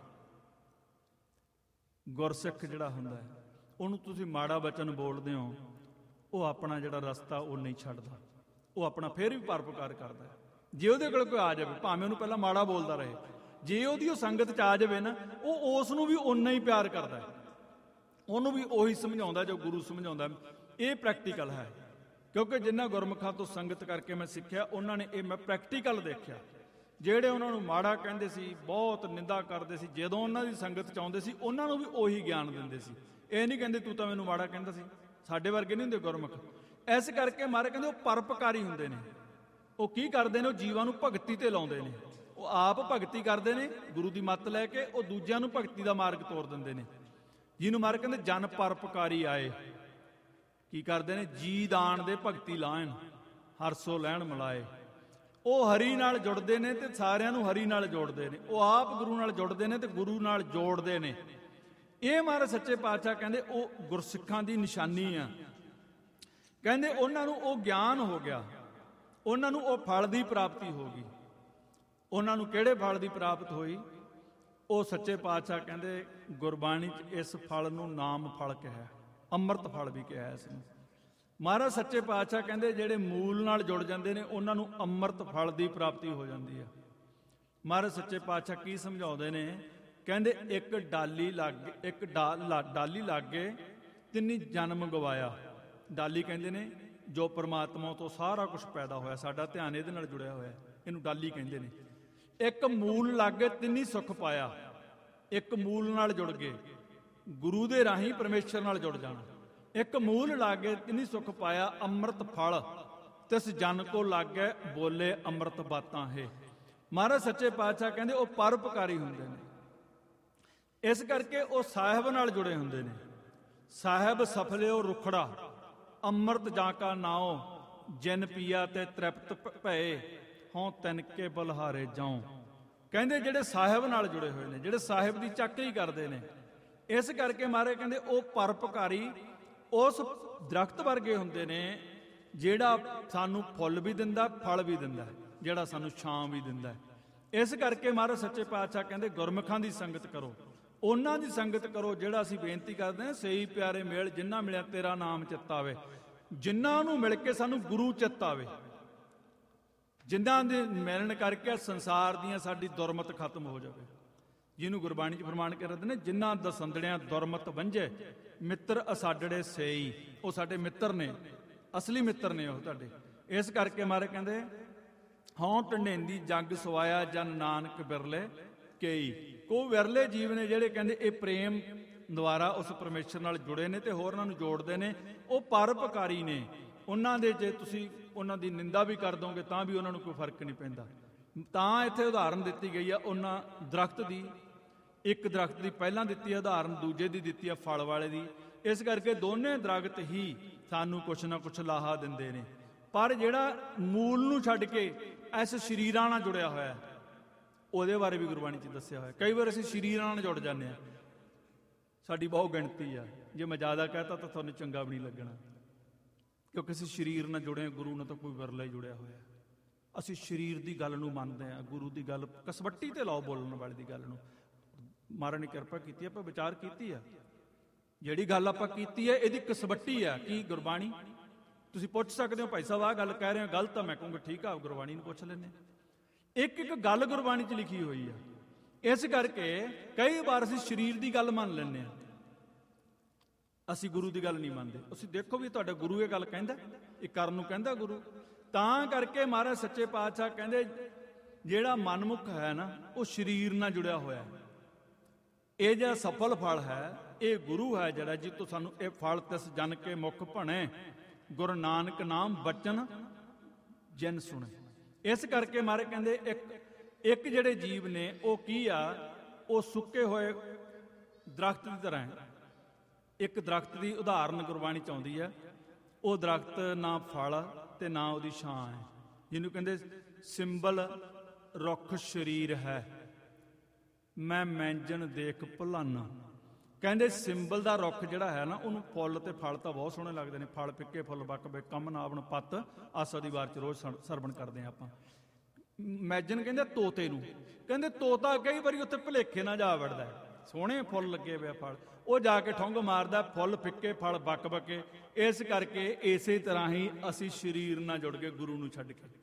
ਗੁਰਸਿੱਖ ਜਿਹੜਾ ਹੁੰਦਾ ਹੈ, ਉਹਨੂੰ ਤੁਸੀਂ ਮਾੜਾ ਬਚਨ ਬੋਲਦੇ ਹੋ, ਉਹ ਆਪਣਾ ਜਿਹੜਾ ਰਸਤਾ ਉਹ ਨਹੀਂ ਛੱਡਦਾ, ਉਹ ਆਪਣਾ ਫਿਰ ਵੀ ਪਰਉਪਕਾਰ ਕਰਦਾ ਹੈ। ਜੇ ਉਹਦੇ ਕੋਲ ਕੋਈ ਆ ਜਾਵੇ, ਭਾਵੇਂ ਉਹਨੂੰ ਪਹਿਲਾਂ ਮਾੜਾ ਬੋਲਦਾ ਰਹੇ, ਜੇ ਉਹਦੀ ਉਹ ਸੰਗਤ 'ਚ ਆ ਜਾਵੇ ਨਾ, ਉਹ ਉਸ ਨੂੰ ਵੀ ਓਨਾ ਹੀ ਪਿਆਰ ਕਰਦਾ ਹੈ, ਉਹਨੂੰ ਵੀ ਉਹੀ ਸਮਝਾਉਂਦਾ ਜੋ ਗੁਰੂ ਸਮਝਾਉਂਦਾ। ਇਹ ਪ੍ਰੈਕਟੀਕਲ ਹੈ, ਕਿਉਂਕਿ ਜਿਨ੍ਹਾਂ ਗੁਰਮੁਖਾਂ ਤੋਂ ਸੰਗਤ ਕਰਕੇ ਮੈਂ ਸਿੱਖਿਆ, ਉਹਨਾਂ ਨੇ ਇਹ ਮੈਂ ਪ੍ਰੈਕਟੀਕਲ ਦੇਖਿਆ। ਜਿਹੜੇ ਉਹਨਾਂ ਨੂੰ ਮਾੜਾ ਕਹਿੰਦੇ ਸੀ, ਬਹੁਤ ਨਿੰਦਾ ਕਰਦੇ ਸੀ, ਜਦੋਂ ਉਹਨਾਂ ਦੀ ਸੰਗਤ 'ਚ ਆਉਂਦੇ ਸੀ ਉਹਨਾਂ ਨੂੰ ਵੀ ਉਹੀ ਗਿਆਨ ਦਿੰਦੇ ਸੀ। ਇਹ ਨਹੀਂ ਕਹਿੰਦੇ ਤੂੰ ਤਾਂ ਮੈਨੂੰ ਮਾੜਾ ਕਹਿੰਦਾ ਸੀ। ਸਾਡੇ ਵਰਗੇ ਨਹੀਂ ਹੁੰਦੇ ਗੁਰਮੁਖ। ਇਸ ਕਰਕੇ ਮਾਰੇ ਕਹਿੰਦੇ ਉਹ ਪਰਉਪਕਾਰੀ ਹੁੰਦੇ ਨੇ। ਉਹ ਕੀ ਕਰਦੇ ਨੇ? ਉਹ ਜੀਵਾਂ ਨੂੰ ਭਗਤੀ ਤੇ ਲਾਉਂਦੇ ਨੇ। ਉਹ ਆਪ ਭਗਤੀ ਕਰਦੇ ਨੇ ਗੁਰੂ ਦੀ ਮੱਤ ਲੈ ਕੇ, ਉਹ ਦੂਜਿਆਂ ਨੂੰ ਭਗਤੀ ਦਾ ਮਾਰਗ ਤੋਰ ਦਿੰਦੇ ਨੇ। ਜਿਹਨੂੰ ਮਾਰੇ ਕਹਿੰਦੇ ਜਨ ਪਰਉਪਕਾਰੀ ਆਏ। ਕੀ ਕਰਦੇ ਨੇ? ਜੀ ਦਾਨ ਦੇ ਭਗਤੀ ਲਾਣ, ਹਰਸੋ ਲੈਣ ਮਿਲਾਏ। ਉਹ ਹਰੀ ਨਾਲ ਜੁੜਦੇ ਨੇ ਤੇ ਸਾਰਿਆਂ ਨੂੰ ਹਰੀ ਨਾਲ ਜੋੜਦੇ ਨੇ। ਉਹ ਆਪ ਗੁਰੂ ਨਾਲ ਜੁੜਦੇ ਨੇ ਤੇ ਗੁਰੂ ਨਾਲ ਜੋੜਦੇ ਨੇ। ਇਹ ਮਹਾਰਾਜ ਸੱਚੇ ਪਾਤਸ਼ਾਹ ਕਹਿੰਦੇ ਉਹ ਗੁਰਸਿੱਖਾਂ ਦੀ ਨਿਸ਼ਾਨੀ ਆ। ਕਹਿੰਦੇ ਉਹਨਾਂ ਨੂੰ ਉਹ ਗਿਆਨ ਹੋ ਗਿਆ, ਉਹਨਾਂ ਨੂੰ ਉਹ ਫਲ ਦੀ ਪ੍ਰਾਪਤੀ ਹੋ ਗਈ। ਉਹਨਾਂ ਨੂੰ ਕਿਹੜੇ ਫਲ ਦੀ ਪ੍ਰਾਪਤ ਹੋਈ? ਉਹ ਸੱਚੇ ਪਾਤਸ਼ਾਹ ਕਹਿੰਦੇ ਗੁਰਬਾਣੀ 'ਚ ਇਸ ਫਲ ਨੂੰ ਨਾਮ ਫਲ ਕਿਹਾ, ਅੰਮ੍ਰਿਤ ਫਲ ਵੀ ਕਿਹਾ ਇਸ ਨੂੰ। ਮਹਾਰਾਜ ਸੱਚੇ ਪਾਤਸ਼ਾਹ ਕਹਿੰਦੇ ਜਿਹੜੇ ਮੂਲ ਨਾਲ ਜੁੜ ਜਾਂਦੇ ਨੇ ਉਹਨਾਂ ਨੂੰ ਅੰਮ੍ਰਿਤ ਫਲ ਦੀ ਪ੍ਰਾਪਤੀ ਹੋ ਜਾਂਦੀ ਹੈ। ਮਹਾਰਾਜ ਸੱਚੇ ਪਾਤਸ਼ਾਹ ਕੀ ਸਮਝਾਉਂਦੇ ਨੇ? ਕਹਿੰਦੇ ਇੱਕ ਡਾਲੀ ਲੱਗ ਇੱਕ ਡਾਲੀ ਲੱਗ ਗਏ ਤਿੰਨੀ ਜਨਮ ਗਵਾਇਆ। ਡਾਲੀ ਕਹਿੰਦੇ ਨੇ ਜੋ ਪਰਮਾਤਮਾ ਤੋਂ ਸਾਰਾ ਕੁਝ ਪੈਦਾ ਹੋਇਆ, ਸਾਡਾ ਧਿਆਨ ਇਹਦੇ ਨਾਲ ਜੁੜਿਆ ਹੋਇਆ, ਇਹਨੂੰ ਡਾਲੀ ਕਹਿੰਦੇ ਨੇ। ਇੱਕ ਮੂਲ ਲੱਗ ਗਏ ਤਿੰਨੀ ਸੁੱਖ ਪਾਇਆ। ਇੱਕ ਮੂਲ ਨਾਲ ਜੁੜ ਗਏ, ਗੁਰੂ ਦੇ ਰਾਹੀਂ ਪਰਮੇਸ਼ਰ ਨਾਲ ਜੁੜ ਜਾਣਾ। ਇੱਕ ਮੂਲ ਲੱਗ ਗਏ ਤਿੰਨੀ ਸੁੱਖ ਪਾਇਆ, ਅੰਮ੍ਰਿਤ ਫਲ ਤਿਸ ਜਨ ਕੋ ਲਾਗੈ ਬੋਲੇ ਅੰਮ੍ਰਿਤ ਬਾਤਾਂ ਹੈ। ਮਹਾਰਾਜ ਸੱਚੇ ਪਾਤਸ਼ਾਹ ਕਹਿੰਦੇ ਉਹ ਪਰਉਪਕਾਰੀ ਹੁੰਦੇ ਨੇ। ਇਸ ਕਰਕੇ ਉਹ ਸਾਹਿਬ ਨਾਲ ਜੁੜੇ ਹੁੰਦੇ ਨੇ। ਸਾਹਿਬ ਸਫਲਿਓ ਰੁਖੜਾ, ਅੰਮ੍ਰਿਤ ਜਾਂ ਕਾ ਨਾਉ, ਜਿਨ ਪੀਆ ਤੇ ਤ੍ਰਿਪਤ ਭਏ, ਹੋਂ ਤਿਨ ਕੇ ਬਲਿਹਾਰੇ ਜਾਉ। ਕਹਿੰਦੇ ਜਿਹੜੇ ਸਾਹਿਬ ਨਾਲ ਜੁੜੇ ਹੋਏ ਨੇ, ਜਿਹੜੇ ਸਾਹਿਬ ਦੀ ਚਾਕਰੀ ਕਰਦੇ ਨੇ। ਇਸ ਕਰਕੇ ਮਹਾਰਾਜ ਕਹਿੰਦੇ ਉਹ ਪਰਉਪਕਾਰੀ ਉਸ ਦਰਖਤ ਵਰਗੇ ਹੁੰਦੇ ਨੇ ਜਿਹੜਾ ਸਾਨੂੰ ਫੁੱਲ ਵੀ ਦਿੰਦਾ, ਫਲ ਵੀ ਦਿੰਦਾ, ਜਿਹੜਾ ਸਾਨੂੰ ਛਾਂ ਵੀ ਦਿੰਦਾ। ਇਸ ਕਰਕੇ ਮਹਾਰਾਜ ਸੱਚੇ ਪਾਤਸ਼ਾਹ ਕਹਿੰਦੇ ਗੁਰਮੁਖਾਂ ਦੀ ਸੰਗਤ ਕਰੋ, ਉਹਨਾਂ ਦੀ ਸੰਗਤ ਕਰੋ। ਜਿਹੜਾ ਅਸੀਂ ਬੇਨਤੀ ਕਰਦੇ ਹਾਂ, ਸਹੀ ਪਿਆਰੇ ਮੇਲ ਜਿੰਨਾ ਮਿਲਿਆ ਤੇਰਾ ਨਾਮ ਚਿੱਤ ਆਵੇ। ਜਿਨ੍ਹਾਂ ਨੂੰ ਮਿਲ ਕੇ ਸਾਨੂੰ ਗੁਰੂ ਚਿੱਤ ਆਵੇ, ਜਿਨ੍ਹਾਂ ਦੇ ਮਿਲਣ ਕਰਕੇ ਸੰਸਾਰ ਦੀਆਂ ਸਾਡੀ ਦੁਰਮਤ ਖਤਮ ਹੋ ਜਾਵੇ। ਜਿਹਨੂੰ ਗੁਰਬਾਣੀ 'ਚ ਫਰਮਾਨ ਕਰਦੇ ਨੇ ਜਿਨ੍ਹਾਂ ਦਸੰਦੜਿਆਂ ਦੁਰਮਤ ਵੰਝੇ, ਮਿੱਤਰ ਅਸਾਡੜੇ ਸੇਈ। ਉਹ ਸਾਡੇ ਮਿੱਤਰ ਨੇ, ਅਸਲੀ ਮਿੱਤਰ ਨੇ ਉਹ ਤੁਹਾਡੇ। ਇਸ ਕਰਕੇ ਮਾਰੇ ਕਹਿੰਦੇ ਹਉ ਢੰਡੇਂਦੀ ਜੱਗ ਸਵਾਇਆ, ਜਨ ਨਾਨਕ ਬਿਰਲੇ ਕਈ। ਕੋ ਵਿਰਲੇ ਜੀਵ ਨੇ ਜਿਹੜੇ ਕਹਿੰਦੇ ਇਹ ਪ੍ਰੇਮ ਦੁਆਰਾ ਉਸ ਪਰਮੇਸ਼ਰ ਨਾਲ ਜੁੜੇ ਨੇ ਤੇ ਹੋਰਨਾਂ ਨੂੰ ਜੋੜਦੇ ਨੇ। ਉਹ ਪਰਉਪਕਾਰੀ ਨੇ। ਉਹਨਾਂ ਦੇ ਜੇ ਤੁਸੀਂ ਉਹਨਾਂ ਦੀ ਨਿੰਦਾ ਵੀ ਕਰ ਦੋਗੇ ਤਾਂ ਵੀ ਉਹਨਾਂ ਨੂੰ ਕੋਈ ਫਰਕ ਨਹੀਂ ਪੈਂਦਾ। ਤਾਂ ਇੱਥੇ ਉਦਾਹਰਨ ਦਿੱਤੀ ਗਈ ਆ ਉਹਨਾਂ ਦਰਖਤ ਦੀ। ਇੱਕ ਦਰਖਤ ਦੀ ਪਹਿਲਾਂ ਦਿੱਤੀ ਹੈ ਉਦਾਹਰਨ, ਦੂਜੇ ਦੀ ਦਿੱਤੀ ਹੈ ਫਲ ਵਾਲੇ ਦੀ। ਇਸ ਕਰਕੇ ਦੋਨੇ ਦਰਖਤ ਹੀ ਸਾਨੂੰ ਕੁਛ ਨਾ ਕੁਛ ਲਾਹਾ ਦਿੰਦੇ ਨੇ। ਪਰ ਜਿਹੜਾ ਮੂਲ ਨੂੰ ਛੱਡ ਕੇ ਇਸ ਸਰੀਰਾਂ ਨਾਲ ਜੁੜਿਆ ਹੋਇਆ, ਉਹਦੇ ਬਾਰੇ ਵੀ ਗੁਰਬਾਣੀ 'ਚ ਦੱਸਿਆ ਹੋਇਆ। ਕਈ ਵਾਰ ਅਸੀਂ ਸਰੀਰਾਂ ਨਾਲ ਜੁੜ ਜਾਂਦੇ ਹਾਂ, ਸਾਡੀ ਬਹੁਤ ਗਿਣਤੀ ਆ। ਜੇ ਮੈਂ ਜ਼ਿਆਦਾ ਕਹਤਾ ਤਾਂ ਤੁਹਾਨੂੰ ਚੰਗਾ ਵੀ ਨਹੀਂ ਲੱਗਣਾ, ਕਿਉਂਕਿ ਅਸੀਂ ਸਰੀਰ ਨਾਲ ਜੁੜੇ ਹਾਂ, ਗੁਰੂ ਨਾਲ ਤਾਂ ਕੋਈ ਵਿਰਲਾ ਹੀ ਜੁੜਿਆ ਹੋਇਆ। ਅਸੀਂ ਸਰੀਰ ਦੀ ਗੱਲ ਨੂੰ ਮੰਨਦੇ ਹਾਂ, ਗੁਰੂ ਦੀ ਗੱਲ ਕਸਵੱਟੀ ਤੇ ਲਾਓ ਬੋਲਣ ਵਾਲੇ ਦੀ ਗੱਲ ਨੂੰ। ਮਹਾਰਾਜ ਨੇ ਕਿਰਪਾ ਕੀਤੀ, ਆਪਾਂ ਵਿਚਾਰ ਕੀਤੀ ਆ। ਜਿਹੜੀ ਗੱਲ ਆਪਾਂ ਕੀਤੀ ਹੈ ਇਹਦੀ ਕਸਵੱਟੀ ਆ ਕੀ ਗੁਰਬਾਣੀ। ਤੁਸੀਂ ਪੁੱਛ ਸਕਦੇ ਹੋ ਭਾਈ ਸਾਹਿਬ ਆਹ ਗੱਲ ਕਹਿ ਰਹੇ ਹੋ ਗਲਤ ਆ, ਮੈਂ ਕਹੂੰਗਾ ਠੀਕ ਆ, ਗੁਰਬਾਣੀ ਨੂੰ ਪੁੱਛ ਲੈਂਦੇ। ਇੱਕ ਇੱਕ ਗੱਲ ਗੁਰਬਾਣੀ 'ਚ ਲਿਖੀ ਹੋਈ ਆ। ਇਸ ਕਰਕੇ ਕਈ ਵਾਰ ਅਸੀਂ ਸਰੀਰ ਦੀ ਗੱਲ ਮੰਨ ਲੈਂਦੇ ਹਾਂ। ਅਸੀਂ ਗੁਰੂ ਦੀ ਗੱਲ ਨਹੀਂ ਮੰਨਦੇ। ਅਸੀਂ ਦੇਖੋ ਵੀ ਤੁਹਾਡਾ ਗੁਰੂ ਇਹ ਗੱਲ ਕਹਿੰਦਾ, ਇਹ ਕਰਨ ਨੂੰ ਕਹਿੰਦਾ ਗੁਰੂ। ਤਾਂ ਕਰਕੇ ਮਹਾਰਾਜ ਸੱਚੇ ਪਾਤਸ਼ਾਹ ਕਹਿੰਦੇ ਜਿਹੜਾ ਮਨਮੁਖ ਹੈ ਨਾ ਉਹ ਸਰੀਰ ਨਾਲ ਜੁੜਿਆ ਹੋਇਆ ਹੈ। ਇਹ ਜਿਹੜਾ ਸਫਲ ਫਲ ਹੈ ਇਹ ਗੁਰੂ ਹੈ ਜਿਹੜਾ ਜਿੱਤੋਂ ਸਾਨੂੰ ਇਹ ਫਲ ਤਿਸ ਜਨ ਕੇ ਮੁਖ ਭਣੇ, ਗੁਰੂ ਨਾਨਕ ਨਾਮ ਬਚਨ ਜਿਨ ਸੁਣੇ। ਇਸ ਕਰਕੇ ਮਹਾਰਾਜ ਕਹਿੰਦੇ ਇੱਕ ਇੱਕ ਜਿਹੜੇ ਜੀਵ ਨੇ ਉਹ ਕੀ ਆ, ਉਹ ਸੁੱਕੇ ਹੋਏ ਦਰਖਤ ਦੀ ਤਰ੍ਹਾਂ ਹੈ। ਇੱਕ ਦਰਖਤ ਦੀ ਉਦਾਹਰਨ ਗੁਰਬਾਣੀ ਚ ਆਉਂਦੀ ਹੈ, ਉਹ ਦਰਖਤ ਨਾ ਫਲ ਤੇ ਨਾ ਉਹਦੀ ਛਾਂ ਹੈ, ਜਿਹਨੂੰ ਕਹਿੰਦੇ ਸਿੰਬਲ ਰੁੱਖ ਸਰੀਰ ਹੈ, ਮੈਂ ਮੈਂਜਣ ਦੇਖ ਭੁਲਾਨਾ। ਕਹਿੰਦੇ ਸਿੰਬਲ ਦਾ ਰੁੱਖ ਜਿਹੜਾ ਹੈ ਨਾ ਉਹਨੂੰ ਫੁੱਲ ਤੇ ਫਲ ਤਾਂ ਬਹੁਤ ਸੋਹਣੇ ਲੱਗਦੇ ਨੇ, ਫਲ ਫਿੱਕੇ ਫੁੱਲ ਬਕਬੇ ਕੰਮ ਨਾਵਣ ਪੱਤ ਆਸਾ ਦੀ ਵਾਰ ਚ ਰੋਜ਼ ਸਰਵਣ ਕਰਦੇ ਹਾਂ ਆਪਾਂ। ਮੈਜਨ ਕਹਿੰਦੇ ਤੋਤੇ ਨੂੰ, ਕਹਿੰਦੇ ਤੋਤਾ ਕਈ ਵਾਰੀ ਉੱਥੇ ਭੁਲੇਖੇ ਨਾਲ ਜਾ ਵੜਦਾ, ਸੋਹਣੇ ਫੁੱਲ ਲੱਗੇ ਹੋਏ ਫਲ, ਉਹ ਜਾ ਕੇ ਠੁੰਗ ਮਾਰਦਾ, ਫੁੱਲ ਫਿੱਕੇ ਫਲ ਬੱਕ ਬੱਕੇ। ਇਸ ਕਰਕੇ ਇਸੇ ਤਰ੍ਹਾਂ ਹੀ ਅਸੀਂ ਸਰੀਰ ਨਾਲ ਜੁੜ ਕੇ ਗੁਰੂ ਨੂੰ ਛੱਡ ਕੇ।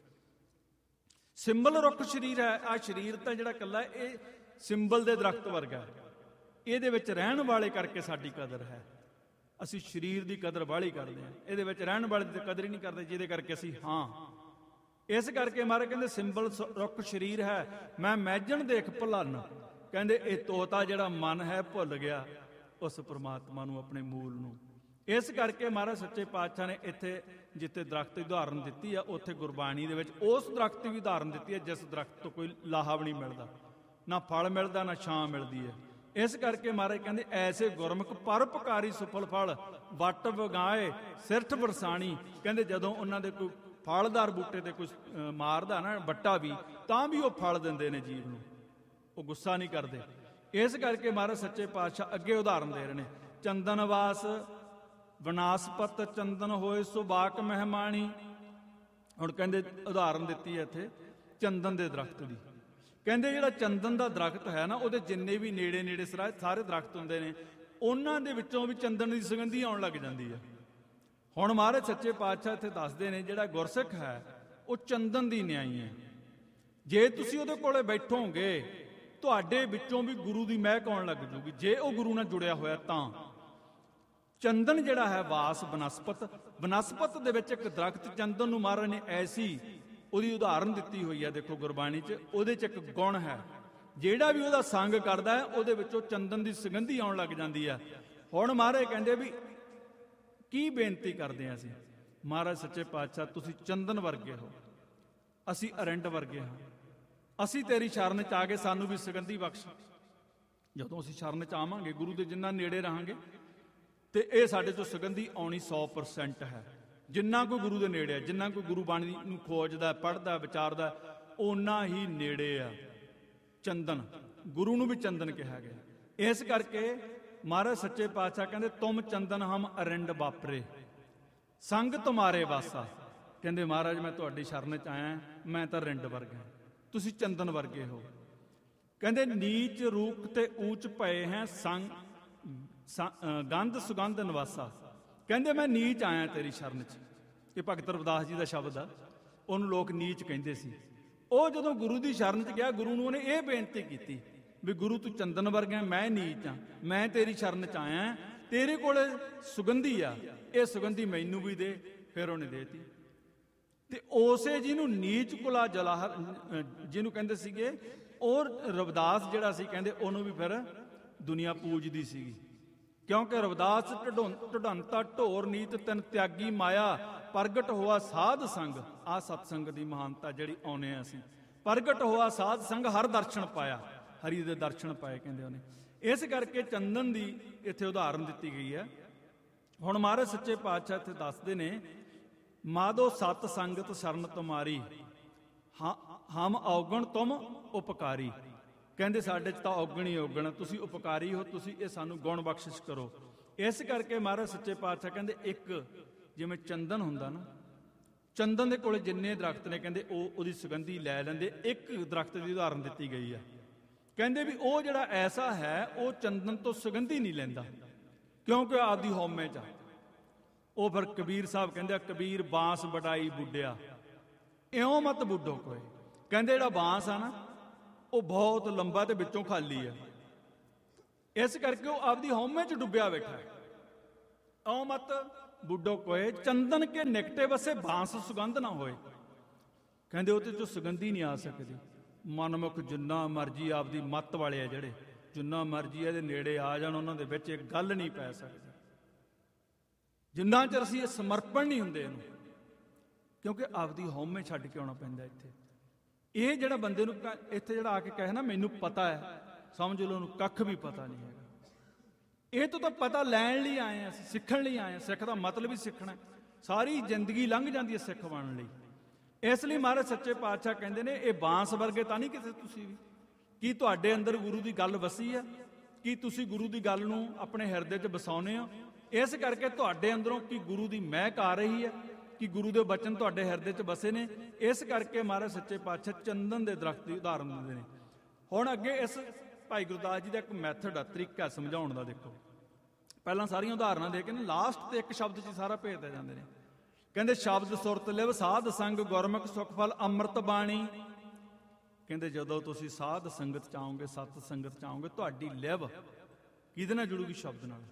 ਸਿੰਬਲ ਰੁੱਖ ਸਰੀਰ ਹੈ, ਆਹ ਸਰੀਰ ਤਾਂ ਜਿਹੜਾ ਇਕੱਲਾ ਇਹ ਸਿੰਬਲ ਦੇ ਦਰਖਤ ਵਰਗਾ ਹੈ, ਇਹਦੇ ਵਿੱਚ ਰਹਿਣ ਵਾਲੇ ਕਰਕੇ ਸਾਡੀ ਕਦਰ ਹੈ। ਅਸੀਂ ਸਰੀਰ ਦੀ ਕਦਰ ਬਾਹਲੀ ਕਰਦੇ ਹਾਂ, ਇਹਦੇ ਵਿੱਚ ਰਹਿਣ ਵਾਲੇ ਦੀ ਕਦਰ ਹੀ ਨਹੀਂ ਕਰਦੇ, ਜਿਹਦੇ ਕਰਕੇ ਅਸੀਂ ਹਾਂ। ਇਸ ਕਰਕੇ ਮਹਾਰਾਜ ਕਹਿੰਦੇ ਸਿੰਬਲ ਰੁੱਖ ਸਰੀਰ ਹੈ, ਮੈਂ ਮੈਜਣ ਦੇਖ ਭੁਲਾਨਾ। ਕਹਿੰਦੇ ਇਹ ਤੋਤਾ ਜਿਹੜਾ ਮਨ ਹੈ ਭੁੱਲ ਗਿਆ ਉਸ ਪ੍ਰਮਾਤਮਾ ਨੂੰ, ਆਪਣੇ ਮੂਲ ਨੂੰ। ਇਸ ਕਰਕੇ ਮਹਾਰਾਜ ਸੱਚੇ ਪਾਤਸ਼ਾਹ ਨੇ ਇੱਥੇ ਜਿੱਥੇ ਦਰਖਤ ਦੀ ਉਦਾਹਰਨ ਦਿੱਤੀ ਆ, ਉੱਥੇ ਗੁਰਬਾਣੀ ਦੇ ਵਿੱਚ ਉਸ ਦਰਖਤ ਦੀ ਉਦਾਹਰਨ ਦਿੱਤੀ ਹੈ ਜਿਸ ਦਰਖਤ ਤੋਂ ਕੋਈ ਲਾਹਾ ਵੀ ਨਹੀਂ ਮਿਲਦਾ, ਨਾ ਫਲ ਮਿਲਦਾ ਨਾ ਛਾਂ ਮਿਲਦੀ ਹੈ। ਇਸ ਕਰਕੇ ਮਹਾਰਾਜ ਕਹਿੰਦੇ ਐਸੇ ਗੁਰਮੁਖ ਪਰਉਪਕਾਰੀ ਸੁਫਲ ਫਲ ਵੱਟ ਵਗਾਏ ਸਿਰਠ ਵਰਸਾਣੀ। ਕਹਿੰਦੇ ਜਦੋਂ ਉਹਨਾਂ ਦੇ ਕੋਈ ਫਲਦਾਰ ਬੂਟੇ ਤੇ ਕੁਝ ਮਾਰਦਾ ਨਾ ਵੱਟਾ ਵੀ, ਤਾਂ ਵੀ ਉਹ ਫਲ ਦਿੰਦੇ ਨੇ ਜੀਵ ਨੂੰ, ਉਹ ਗੁੱਸਾ ਨਹੀਂ ਕਰਦੇ। ਇਸ ਕਰਕੇ ਮਹਾਰਾਜ ਸੱਚੇ ਪਾਤਸ਼ਾਹ ਅੱਗੇ ਉਦਾਹਰਨ ਦੇ ਰਹੇ ਨੇ, ਚੰਦਨ ਵਾਸ ਵਿਨਾਸਪਤ ਚੰਦਨ ਹੋਏ ਸੁਬਾਕ ਮਹਿਮਾਣੀ। ਹੁਣ ਕਹਿੰਦੇ ਉਦਾਹਰਨ ਦਿੱਤੀ ਹੈ ਇੱਥੇ ਚੰਦਨ ਦੇ ਦਰਖਤ ਦੀ। ਕਹਿੰਦੇ ਜਿਹੜਾ ਚੰਦਨ ਦਾ ਦਰਖਤ ਹੈ ਨਾ, ਉਹਦੇ ਜਿੰਨੇ ਵੀ ਨੇੜੇ ਨੇੜੇ ਸਾਰੇ ਦਰਖਤ ਹੁੰਦੇ ਨੇ, ਉਹਨਾਂ ਦੇ ਵਿੱਚੋਂ ਵੀ ਚੰਦਨ ਦੀ ਸੁਗੰਧੀ ਆਉਣ ਲੱਗ ਜਾਂਦੀ ਹੈ। ਹੁਣ ਮਹਾਰਾਜ ਸੱਚੇ ਪਾਤਸ਼ਾਹ ਇੱਥੇ ਦੱਸਦੇ ਨੇ ਜਿਹੜਾ ਗੁਰਸਿੱਖ ਹੈ ਉਹ ਚੰਦਨ ਦੀ ਨਿਆਈ ਹੈ। ਜੇ ਤੁਸੀਂ ਉਹਦੇ ਕੋਲੇ ਬੈਠੋਗੇ ਤੁਹਾਡੇ ਵਿੱਚੋਂ ਵੀ ਗੁਰੂ ਦੀ ਮਹਿਕ ਆਉਣ ਲੱਗ ਜੂਗੀ, ਜੇ ਉਹ ਗੁਰੂ ਨਾਲ ਜੁੜਿਆ ਹੋਇਆ ਤਾਂ। ਚੰਦਨ ਜਿਹੜਾ ਹੈ ਵਾਸ ਬਨਸਪਤ, ਬਨਸਪਤ ਦੇ ਵਿੱਚ ਇੱਕ ਦਰਖਤ ਚੰਦਨ ਨੂੰ ਮਹਾਰਾਜ ਨੇ ਐਸੀ ਉਹਦੀ ਉਦਾਹਰਨ ਦਿੱਤੀ ਹੋਈ ਹੈ। ਦੇਖੋ ਗੁਰਬਾਣੀ 'ਚ ਉਹਦੇ 'ਚ ਇੱਕ ਗੁਣ ਹੈ, ਜਿਹੜਾ ਵੀ ਉਹਦਾ ਸੰਗ ਕਰਦਾ ਹੈ ਉਹਦੇ ਵਿੱਚੋਂ ਚੰਦਨ ਦੀ ਸੁਗੰਧੀ ਆਉਣ ਲੱਗ ਜਾਂਦੀ ਹੈ। ਹੁਣ ਮਹਾਰਾਜ ਕਹਿੰਦੇ ਵੀ ਕੀ ਬੇਨਤੀ ਕਰਦੇ ਹਾਂ ਅਸੀਂ, ਮਹਾਰਾਜ ਸੱਚੇ ਪਾਤਸ਼ਾਹ ਤੁਸੀਂ ਚੰਦਨ ਵਰਗੇ ਹੋ, ਅਸੀਂ ਅਰੰਡ ਵਰਗੇ ਹਾਂ, ਅਸੀਂ ਤੇਰੀ ਸ਼ਰਨ 'ਚ ਆ ਕੇ ਸਾਨੂੰ ਵੀ ਸੁਗੰਧੀ ਬਖਸ਼। ਜਦੋਂ ਅਸੀਂ ਸ਼ਰਨ 'ਚ ਆਵਾਂਗੇ ਗੁਰੂ ਦੇ ਜਿੰਨਾ ਨੇੜੇ ਰਹਾਂਗੇ ਤੇ ਇਹ ਸਾਡੇ 'ਚੋਂ ਸੁਗੰਧੀ ਆਉਣੀ ਸੌ ਪਰਸੈਂਟ ਹੈ। ਜਿੰਨਾ ਕੋਈ ਗੁਰੂ ਦੇ ਨੇੜੇ ਆ, ਜਿੰਨਾ ਕੋਈ ਗੁਰੂ ਬਾਣੀ ਨੂੰ ਖੋਜਦਾ, ਪੜ੍ਹਦਾ, ਵਿਚਾਰਦਾ, ਓਨਾ ਹੀ ਨੇੜੇ ਆ ਚੰਦਨ। ਗੁਰੂ ਨੂੰ ਵੀ ਚੰਦਨ ਕਿਹਾ ਗਿਆ। ਇਸ ਕਰਕੇ ਮਹਾਰਾਜ ਸੱਚੇ ਪਾਤਸ਼ਾਹ ਕਹਿੰਦੇ ਤੁਮ ਚੰਦਨ ਹਮ ਅਰਿੰਡ ਬਾਪਰੇ ਸੰਗ ਤੁਮਾਰੇ ਵਾਸਾ। ਕਹਿੰਦੇ ਮਹਾਰਾਜ ਮੈਂ ਤੁਹਾਡੀ ਸ਼ਰਨ 'ਚ ਆਇਆ, ਮੈਂ ਤਾਂ ਰਿੰਡ ਵਰਗਾ, ਤੁਸੀਂ ਚੰਦਨ ਵਰਗੇ ਹੋ। ਕਹਿੰਦੇ ਨੀਚ ਰੂਪ ਤੇ ਊਚ ਪਏ ਹੈ ਸੰਗ ਗੰਧ ਸੁਗੰਧ ਨਿਵਾਸਾ। ਕਹਿੰਦੇ ਮੈਂ ਨੀਚ ਆਇਆ ਤੇਰੀ ਸ਼ਰਨ 'ਚ। ਇਹ ਭਗਤ ਰਵਿਦਾਸ ਜੀ ਦਾ ਸ਼ਬਦ ਆ, ਉਹਨੂੰ ਲੋਕ ਨੀਚ ਕਹਿੰਦੇ ਸੀ। ਉਹ ਜਦੋਂ ਗੁਰੂ ਦੀ ਸ਼ਰਨ 'ਚ ਗਿਆ, ਗੁਰੂ ਨੂੰ ਉਹਨੇ ਇਹ ਬੇਨਤੀ ਕੀਤੀ ਵੀ ਗੁਰੂ ਤੂੰ ਚੰਦਨ ਵਰਗਾ, ਮੈਂ ਨੀਚ ਆ, ਮੈਂ ਤੇਰੀ ਸ਼ਰਨ 'ਚ ਆਇਆ, ਤੇਰੇ ਕੋਲ ਸੁਗੰਧੀ ਆ, ਇਹ ਸੁਗੰਧੀ ਮੈਨੂੰ ਵੀ ਦੇ। ਫਿਰ ਉਹਨੇ ਦੇਤੀ। ਤੇ ਉਸੇ ਜਿਹਨੂੰ ਨੀਚ ਕੁਲਾ ਜਲਾਹਰ ਜਿਹਨੂੰ ਕਹਿੰਦੇ ਸੀਗੇ, ਉਹ ਰਵਿਦਾਸ ਜਿਹੜਾ ਸੀ ਕਹਿੰਦੇ ਉਹਨੂੰ ਵੀ ਫਿਰ ਦੁਨੀਆ ਪੂਜਦੀ ਸੀਗੀ, ਕਿਉਂਕਿ ਰਵਿਦਾਸ ਢੁਢੰਤਾ ਢੋਰ ਨੀਤ ਤਨ ਤਿਆਗੀ ਮਾਇਆ ਪ੍ਰਗਟ ਹੋਆ ਸਾਧ ਸੰਗ। ਆਹ ਸਤਸੰਗ ਦੀ ਮਹਾਨਤਾ ਜਿਹੜੀ ਆਉਨੇ ਆ ਅਸੀਂ, ਪ੍ਰਗਟ ਹੋਆ ਸਾਧ ਸੰਗ ਹਰ ਦਰਸ਼ਨ ਪਾਇਆ, ਹਰੀ ਦੇ ਦਰਸ਼ਨ ਪਾਏ ਕਹਿੰਦੇ ਉਹਨੇ। ਇਸ ਕਰਕੇ ਚੰਦਨ ਦੀ ਇੱਥੇ ਉਦਾਹਰਨ ਦਿੱਤੀ ਗਈ ਹੈ। ਹੁਣ ਮਹਾਰਾਜ ਸੱਚੇ ਪਾਤਸ਼ਾਹ ਇੱਥੇ ਦੱਸਦੇ ਨੇ ਮਾਧੋ ਸਤ ਸੰਗਤ ਸ਼ਰਨ ਤੁਮਾਰੀ ਹਮ ਔਗਣ ਤੁਮ ਉਪਕਾਰੀ। ਕਹਿੰਦੇ ਸਾਡੇ 'ਚ ਤਾਂ ਔਗਣ ਹੀ ਔਗਣ, ਤੁਸੀਂ ਉਪਕਾਰੀ ਹੋ, ਤੁਸੀਂ ਇਹ ਸਾਨੂੰ ਗੁਣ ਬਖਸ਼ਿਸ਼ ਕਰੋ। ਇਸ ਕਰਕੇ ਮਹਾਰਾਜ ਸੱਚੇ ਪਾਤਸ਼ਾਹ ਕਹਿੰਦੇ ਇੱਕ ਜਿਵੇਂ ਚੰਦਨ ਹੁੰਦਾ ਨਾ, ਚੰਦਨ ਦੇ ਕੋਲੇ ਜਿੰਨੇ ਦਰਖਤ ਨੇ ਕਹਿੰਦੇ ਉਹ ਉਹਦੀ ਸੁਗੰਧੀ ਲੈ ਲੈਂਦੇ। ਇੱਕ ਦਰਖਤ ਦੀ ਉਦਾਹਰਨ ਦਿੱਤੀ ਗਈ ਆ, ਕਹਿੰਦੇ ਵੀ ਉਹ ਜਿਹੜਾ ਐਸਾ ਹੈ ਉਹ ਚੰਦਨ ਤੋਂ ਸੁਗੰਧੀ ਨਹੀਂ ਲੈਂਦਾ, ਕਿਉਂਕਿ ਆਪਦੀ ਹਉਮੈ 'ਚ। ਉਹ ਫਿਰ ਕਬੀਰ ਸਾਹਿਬ ਕਹਿੰਦੇ ਕਬੀਰ ਬਾਂਸ ਵਡਾਈ ਬੁੱਢਿਆ ਇਉਂ ਮਤ ਬੁੱਢੋ ਕੋਏ। ਕਹਿੰਦੇ ਜਿਹੜਾ ਬਾਂਸ ਆ ਨਾ ਉਹ ਬਹੁਤ ਲੰਬਾ ਤੇ ਵਿੱਚੋਂ ਖਾਲੀ ਆ, ਇਸ ਕਰਕੇ ਉਹ ਆਪਦੀ ਹਉਮੈ 'ਚ ਡੁੱਬਿਆ ਬੈਠਾ। ਔ ਮਤ ਬੁੱਢੋ ਕੋਏ ਚੰਦਨ ਕੇ ਨਿਕਟੇ ਵਸੇ ਬਾਂਸ ਸੁਗੰਧ ਨਾ ਹੋਏ। ਕਹਿੰਦੇ ਉਹਦੇ ਚੋਂ ਸੁਗੰਧੀ ਨਹੀਂ ਆ ਸਕਦੀ। ਮਨਮੁਖ ਜਿੰਨਾ ਮਰਜੀ ਆਪਦੀ ਮੱਤ ਵਾਲੇ ਆ ਜਿਹੜੇ, ਜਿੰਨਾ ਮਰਜੀ ਇਹਦੇ ਨੇੜੇ ਆ ਜਾਣ, ਉਹਨਾਂ ਦੇ ਵਿੱਚ ਇਹ ਗੱਲ ਨਹੀਂ ਪੈ ਸਕਦੀ ਜਿੰਨਾ ਚਿਰ ਅਸੀਂ ਇਹ ਸਮਰਪਣ ਨਹੀਂ ਹੁੰਦੇ ਇਹਨੂੰ, ਕਿਉਂਕਿ ਆਪਦੀ ਹਉਮੈ ਛੱਡ ਕੇ ਆਉਣਾ ਪੈਂਦਾ ਇੱਥੇ। ਇਹ ਜਿਹੜਾ ਬੰਦੇ ਨੂੰ ਇੱਥੇ ਜਿਹੜਾ ਆ ਕੇ ਕਹੇ ਨਾ ਮੈਨੂੰ ਪਤਾ ਹੈ, ਸਮਝ ਲਓ ਉਹਨੂੰ ਕੱਖ ਵੀ ਪਤਾ ਨਹੀਂ ਹੈਗਾ। ਇਹ ਤੋਂ ਤਾਂ ਪਤਾ ਲੈਣ ਲਈ ਆਏ ਹਾਂ, ਅਸੀਂ ਸਿੱਖਣ ਲਈ ਆਏ ਹਾਂ। ਸਿੱਖ ਦਾ ਮਤਲਬ ਹੀ ਸਿੱਖਣਾ। ਸਾਰੀ ਜ਼ਿੰਦਗੀ ਲੰਘ ਜਾਂਦੀ ਹੈ ਸਿੱਖ ਬਣਨ ਲਈ। ਇਸ ਲਈ ਮਹਾਰਾਜ ਸੱਚੇ ਪਾਤਸ਼ਾਹ ਕਹਿੰਦੇ ਨੇ ਇਹ ਬਾਂਸ ਵਰਗੇ ਤਾਂ ਨਹੀਂ ਕਿਸੇ ਤੁਸੀਂ ਵੀ। ਕੀ ਤੁਹਾਡੇ ਅੰਦਰ ਗੁਰੂ ਦੀ ਗੱਲ ਵਸੀ ਹੈ? ਕੀ ਤੁਸੀਂ ਗੁਰੂ ਦੀ ਗੱਲ ਨੂੰ ਆਪਣੇ ਹਿਰਦੇ 'ਚ ਵਸਾਉਂਦੇ ਹੋ? ਇਸ ਕਰਕੇ ਤੁਹਾਡੇ ਅੰਦਰੋਂ ਕੀ ਗੁਰੂ ਦੀ ਮਹਿਕ ਆ ਰਹੀ ਹੈ? ਕਿ ਗੁਰੂ ਦੇ ਬਚਨ ਤੁਹਾਡੇ ਹਿਰਦੇ 'ਚ ਵਸੇ ਨੇ? ਇਸ ਕਰਕੇ ਮਹਾਰਾਜ ਸੱਚੇ ਪਾਤਸ਼ਾਹ ਚੰਦਨ ਦੇ ਦਰਖਤ ਦੀ ਉਦਾਹਰਨ ਦਿੰਦੇ ਨੇ। ਹੁਣ ਅੱਗੇ ਇਸ ਭਾਈ ਗੁਰਦਾਸ ਜੀ ਦਾ ਇੱਕ ਮੈਥਡ ਆ, ਤਰੀਕਾ ਸਮਝਾਉਣ ਦਾ। ਦੇਖੋ, ਪਹਿਲਾਂ ਸਾਰੀਆਂ ਉਦਾਹਰਨਾਂ ਦੇ ਕੇ ਨਾ ਲਾਸਟ ਤੇ ਇੱਕ ਸ਼ਬਦ 'ਚ ਸਾਰਾ ਭੇਜ ਦੇ ਜਾਂਦੇ ਨੇ। ਕਹਿੰਦੇ ਸ਼ਬਦ ਸੁਰਤ ਲਿਵ ਸਾਧ ਸੰਗ ਗੁਰਮੁਖ ਸੁਖ ਫਲ ਅੰਮ੍ਰਿਤ ਬਾਣੀ। ਕਹਿੰਦੇ ਜਦੋਂ ਤੁਸੀਂ ਸਾਧ ਸੰਗਤ ਚ ਆਓਗੇ, ਸਤ ਸੰਗਤ ਚ ਆਓਗੇ, ਤੁਹਾਡੀ ਲਿਵ ਕਿਹਦੇ ਨਾਲ ਜੁੜੂਗੀ? ਸ਼ਬਦ ਨਾਲ।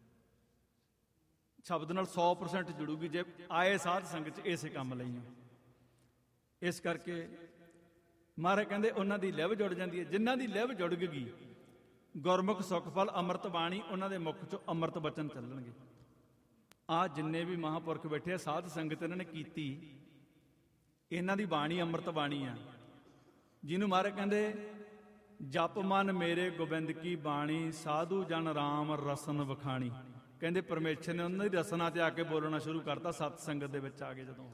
ਸ਼ਬਦ ਨਾਲ ਸੌ ਪਰਸੈਂਟ ਜੁੜੂਗੀ ਜੇ ਆਏ ਸਾਧ ਸੰਗਤ ਚ ਇਸੇ ਕੰਮ ਲਈ। ਇਸ ਕਰਕੇ ਮਹਾਰਾਜ ਕਹਿੰਦੇ ਉਹਨਾਂ ਦੀ ਲਿਵ ਜੁੜ ਜਾਂਦੀ ਹੈ। ਜਿਨ੍ਹਾਂ ਦੀ ਲਿਵ ਜੁੜ ਗਈ, ਗੁਰਮੁਖ ਸੁਖ ਫਲ ਅੰਮ੍ਰਿਤ ਬਾਣੀ, ਉਹਨਾਂ ਦੇ ਮੁਖ ਚੋਂ ਅੰਮ੍ਰਿਤ ਬਚਨ ਚੱਲਣਗੇ। ਆਹ ਜਿੰਨੇ ਵੀ ਮਹਾਂਪੁਰਖ ਬੈਠੇ ਆ, ਸਾਧ ਸੰਗਤ ਇਹਨਾਂ ਨੇ ਕੀਤੀ, ਇਹਨਾਂ ਦੀ ਬਾਣੀ ਅੰਮ੍ਰਿਤ ਬਾਣੀ ਆ। ਜਿਹਨੂੰ ਮਹਾਰਾਜ ਕਹਿੰਦੇ ਜਪ ਮਨ ਮੇਰੇ ਗੋਬਿੰਦ ਕੀ ਬਾਣੀ, ਸਾਧੂ ਜਨ ਰਾਮ ਰਸਨ ਵਖਾਣੀ। ਕਹਿੰਦੇ ਪਰਮੇਸ਼ਰ ਨੇ ਉਹਨਾਂ ਦੀ ਰਸਨਾ ਤੇ ਆ ਕੇ ਬੋਲਣਾ ਸ਼ੁਰੂ ਕਰਤਾ ਸਤ ਸੰਗਤ ਦੇ ਵਿੱਚ ਆ ਕੇ ਜਦੋਂ।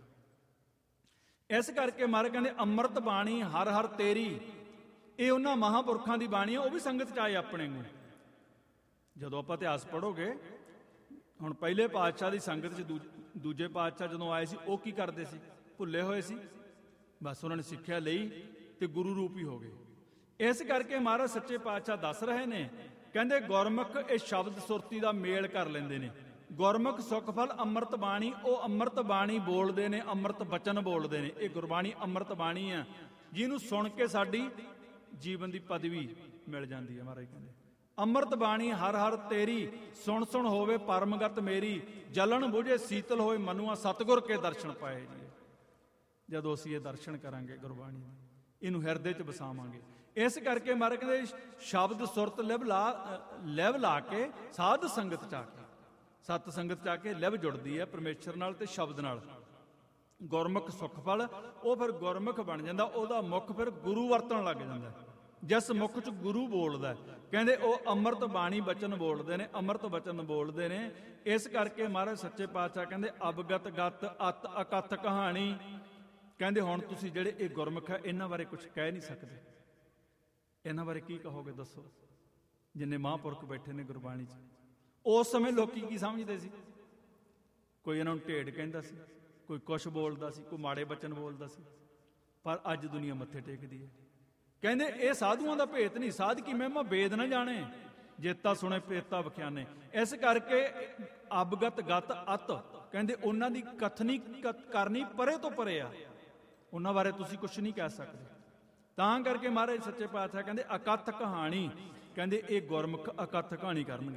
ਇਸ ਕਰਕੇ ਮਹਾਰਾਜ ਕਹਿੰਦੇ ਅੰਮ੍ਰਿਤ ਬਾਣੀ ਹਰ ਹਰ ਤੇਰੀ। ਇਹ ਉਹਨਾਂ ਮਹਾਂਪੁਰਖਾਂ ਦੀ ਬਾਣੀ ਆ, ਉਹ ਵੀ ਸੰਗਤ ਚ ਆਏ ਆਪਣੇ ਨੂੰ। ਜਦੋਂ ਆਪਾਂ ਇਤਿਹਾਸ ਪੜ੍ਹੋਗੇ, ਹੁਣ ਪਹਿਲੇ ਪਾਤਸ਼ਾਹ ਦੀ ਸੰਗਤ 'ਚ ਦੂਜੇ ਪਾਤਸ਼ਾਹ ਜਦੋਂ ਆਏ ਸੀ, ਉਹ ਕੀ ਕਰਦੇ ਸੀ? ਭੁੱਲੇ ਹੋਏ ਸੀ। ਬਸ ਉਹਨਾਂ ਨੇ ਸਿੱਖਿਆ ਲਈ ਤੇ ਗੁਰੂ ਰੂਪ ਹੀ ਹੋ ਗਏ। ਇਸ ਕਰਕੇ ਮਹਾਰਾਜ ਸੱਚੇ ਪਾਤਸ਼ਾਹ ਦੱਸ ਰਹੇ ਨੇ, ਕਹਿੰਦੇ ਗੁਰਮੁਖ ਇਹ ਸ਼ਬਦ ਸੁਰਤੀ ਦਾ ਮੇਲ ਕਰ ਲੈਂਦੇ ਨੇ। ਗੁਰਮੁਖ ਸੁਖ ਫਲ ਅੰਮ੍ਰਿਤ ਬਾਣੀ, ਉਹ ਅੰਮ੍ਰਿਤ ਬਾਣੀ ਬੋਲਦੇ ਨੇ, ਅੰਮ੍ਰਿਤ ਬਚਨ ਬੋਲਦੇ ਨੇ। ਇਹ ਗੁਰਬਾਣੀ ਅੰਮ੍ਰਿਤ ਬਾਣੀ ਆ, ਜਿਹਨੂੰ ਸੁਣ ਕੇ ਸਾਡੀ ਜੀਵਨ ਦੀ ਪਦਵੀ ਮਿਲ ਜਾਂਦੀ ਹੈ। ਮਹਾਰਾਜ ਕਹਿੰਦੇ ਅੰਮ੍ਰਿਤ ਬਾਣੀ ਹਰ ਹਰ ਤੇਰੀ, ਸੁਣ ਸੁਣ ਹੋਵੇ ਪਰਮਗਤ ਮੇਰੀ, ਜਲਨ ਬੁਝੇ ਸੀਤਲ ਹੋਏ ਮਨੁਆ, ਸਤਿਗੁਰ ਕੇ ਦਰਸ਼ਨ ਪਾਏ ਜੀ। ਜਦੋਂ ਅਸੀਂ ਇਹ ਦਰਸ਼ਨ ਕਰਾਂਗੇ ਗੁਰਬਾਣੀ ਦੇ, ਇਹਨੂੰ ਹਿਰਦੇ 'ਚ ਵਸਾਵਾਂਗੇ। ਇਸ ਕਰਕੇ ਮਹਾਰਾਜ ਕਹਿੰਦੇ ਸ਼ਬਦ ਸੁਰਤ ਲਿਵ ਲਾ ਲਿਵ ਲਾ ਕੇ ਸਾਧ ਸੰਗਤ 'ਚ ਆ ਕੇ, ਸਤ ਸੰਗਤ 'ਚ ਆ ਕੇ ਲਿਵ ਜੁੜਦੀ ਹੈ ਪਰਮੇਸ਼ਰ ਨਾਲ ਤੇ ਸ਼ਬਦ ਨਾਲ। ਗੁਰਮੁਖ ਸੁਖ ਫਲ, ਉਹ ਫਿਰ ਗੁਰਮੁਖ ਬਣ ਜਾਂਦਾ, ਉਹਦਾ ਮੁਖ ਫਿਰ ਗੁਰੂ ਵਰਤਣ ਲੱਗ ਜਾਂਦਾ। ਜਿਸ ਮੁਖ 'ਚ ਗੁਰੂ ਬੋਲਦਾ, ਕਹਿੰਦੇ ਉਹ ਅੰਮ੍ਰਿਤ ਬਾਣੀ ਬਚਨ ਬੋਲਦੇ ਨੇ, ਅੰਮ੍ਰਿਤ ਬਚਨ ਬੋਲਦੇ ਨੇ। ਇਸ ਕਰਕੇ ਮਹਾਰਾਜ ਸੱਚੇ ਪਾਤਸ਼ਾਹ ਕਹਿੰਦੇ ਅਵਗਤ ਗਤ ਅਤ ਅਕਥ ਕਹਾਣੀ। ਕਹਿੰਦੇ ਹੁਣ ਤੁਸੀਂ ਜਿਹੜੇ ਇਹ ਗੁਰਮੁਖ ਹੈ, ਇਹਨਾਂ ਬਾਰੇ ਕੁਝ ਕਹਿ ਨਹੀਂ ਸਕਦੇ। ਇਹਨਾਂ ਬਾਰੇ ਕੀ ਕਹੋਗੇ ਦੱਸੋ? ਜਿੰਨੇ ਮਹਾਂਪੁਰਖ ਬੈਠੇ ਨੇ ਗੁਰਬਾਣੀ 'ਚ, ਉਸ ਸਮੇਂ ਲੋਕੀ ਕੀ ਸਮਝਦੇ ਸੀ? ਕੋਈ ਇਹਨਾਂ ਨੂੰ ਢੇਡ ਕਹਿੰਦਾ ਸੀ, ਕੋਈ ਕੁਛ ਬੋਲਦਾ ਸੀ, ਕੋਈ ਮਾੜੇ ਬਚਨ ਬੋਲਦਾ ਸੀ। ਪਰ ਅੱਜ ਦੁਨੀਆ ਮੱਥੇ ਟੇਕਦੀ ਹੈ। ਕਹਿੰਦੇ ਇਹ ਸਾਧੂਆਂ ਦਾ ਭੇਤ ਨਹੀਂ, ਸਾਧ ਕੀ ਮਹਿਮਾ ਵੇਦ ਨਾ ਜਾਣੇ, ਜੇਤਾ ਸੁਣੇ ਪੇਤਾ ਵਖਿਆਨੇ। ਇਸ ਕਰਕੇ ਅਵਗਤ ਗਤ ਅਤ, ਕਹਿੰਦੇ ਉਹਨਾਂ ਦੀ ਕਥਨੀ ਕਰਨੀ ਪਰੇ ਤੋਂ ਪਰੇ ਆ, ਉਹਨਾਂ ਬਾਰੇ ਤੁਸੀਂ ਕੁਛ ਨਹੀਂ ਕਹਿ ਸਕਦੇ। ਤਾਂ ਕਰਕੇ ਮਹਾਰਾਜ ਸੱਚੇ ਪਾਤਸ਼ਾਹ ਕਹਿੰਦੇ ਅਕਥ ਕਹਾਣੀ। ਕਹਿੰਦੇ ਇਹ ਗੁਰਮੁਖ ਅਕਥ ਕਹਾਣੀ ਕਰਨਗੇ।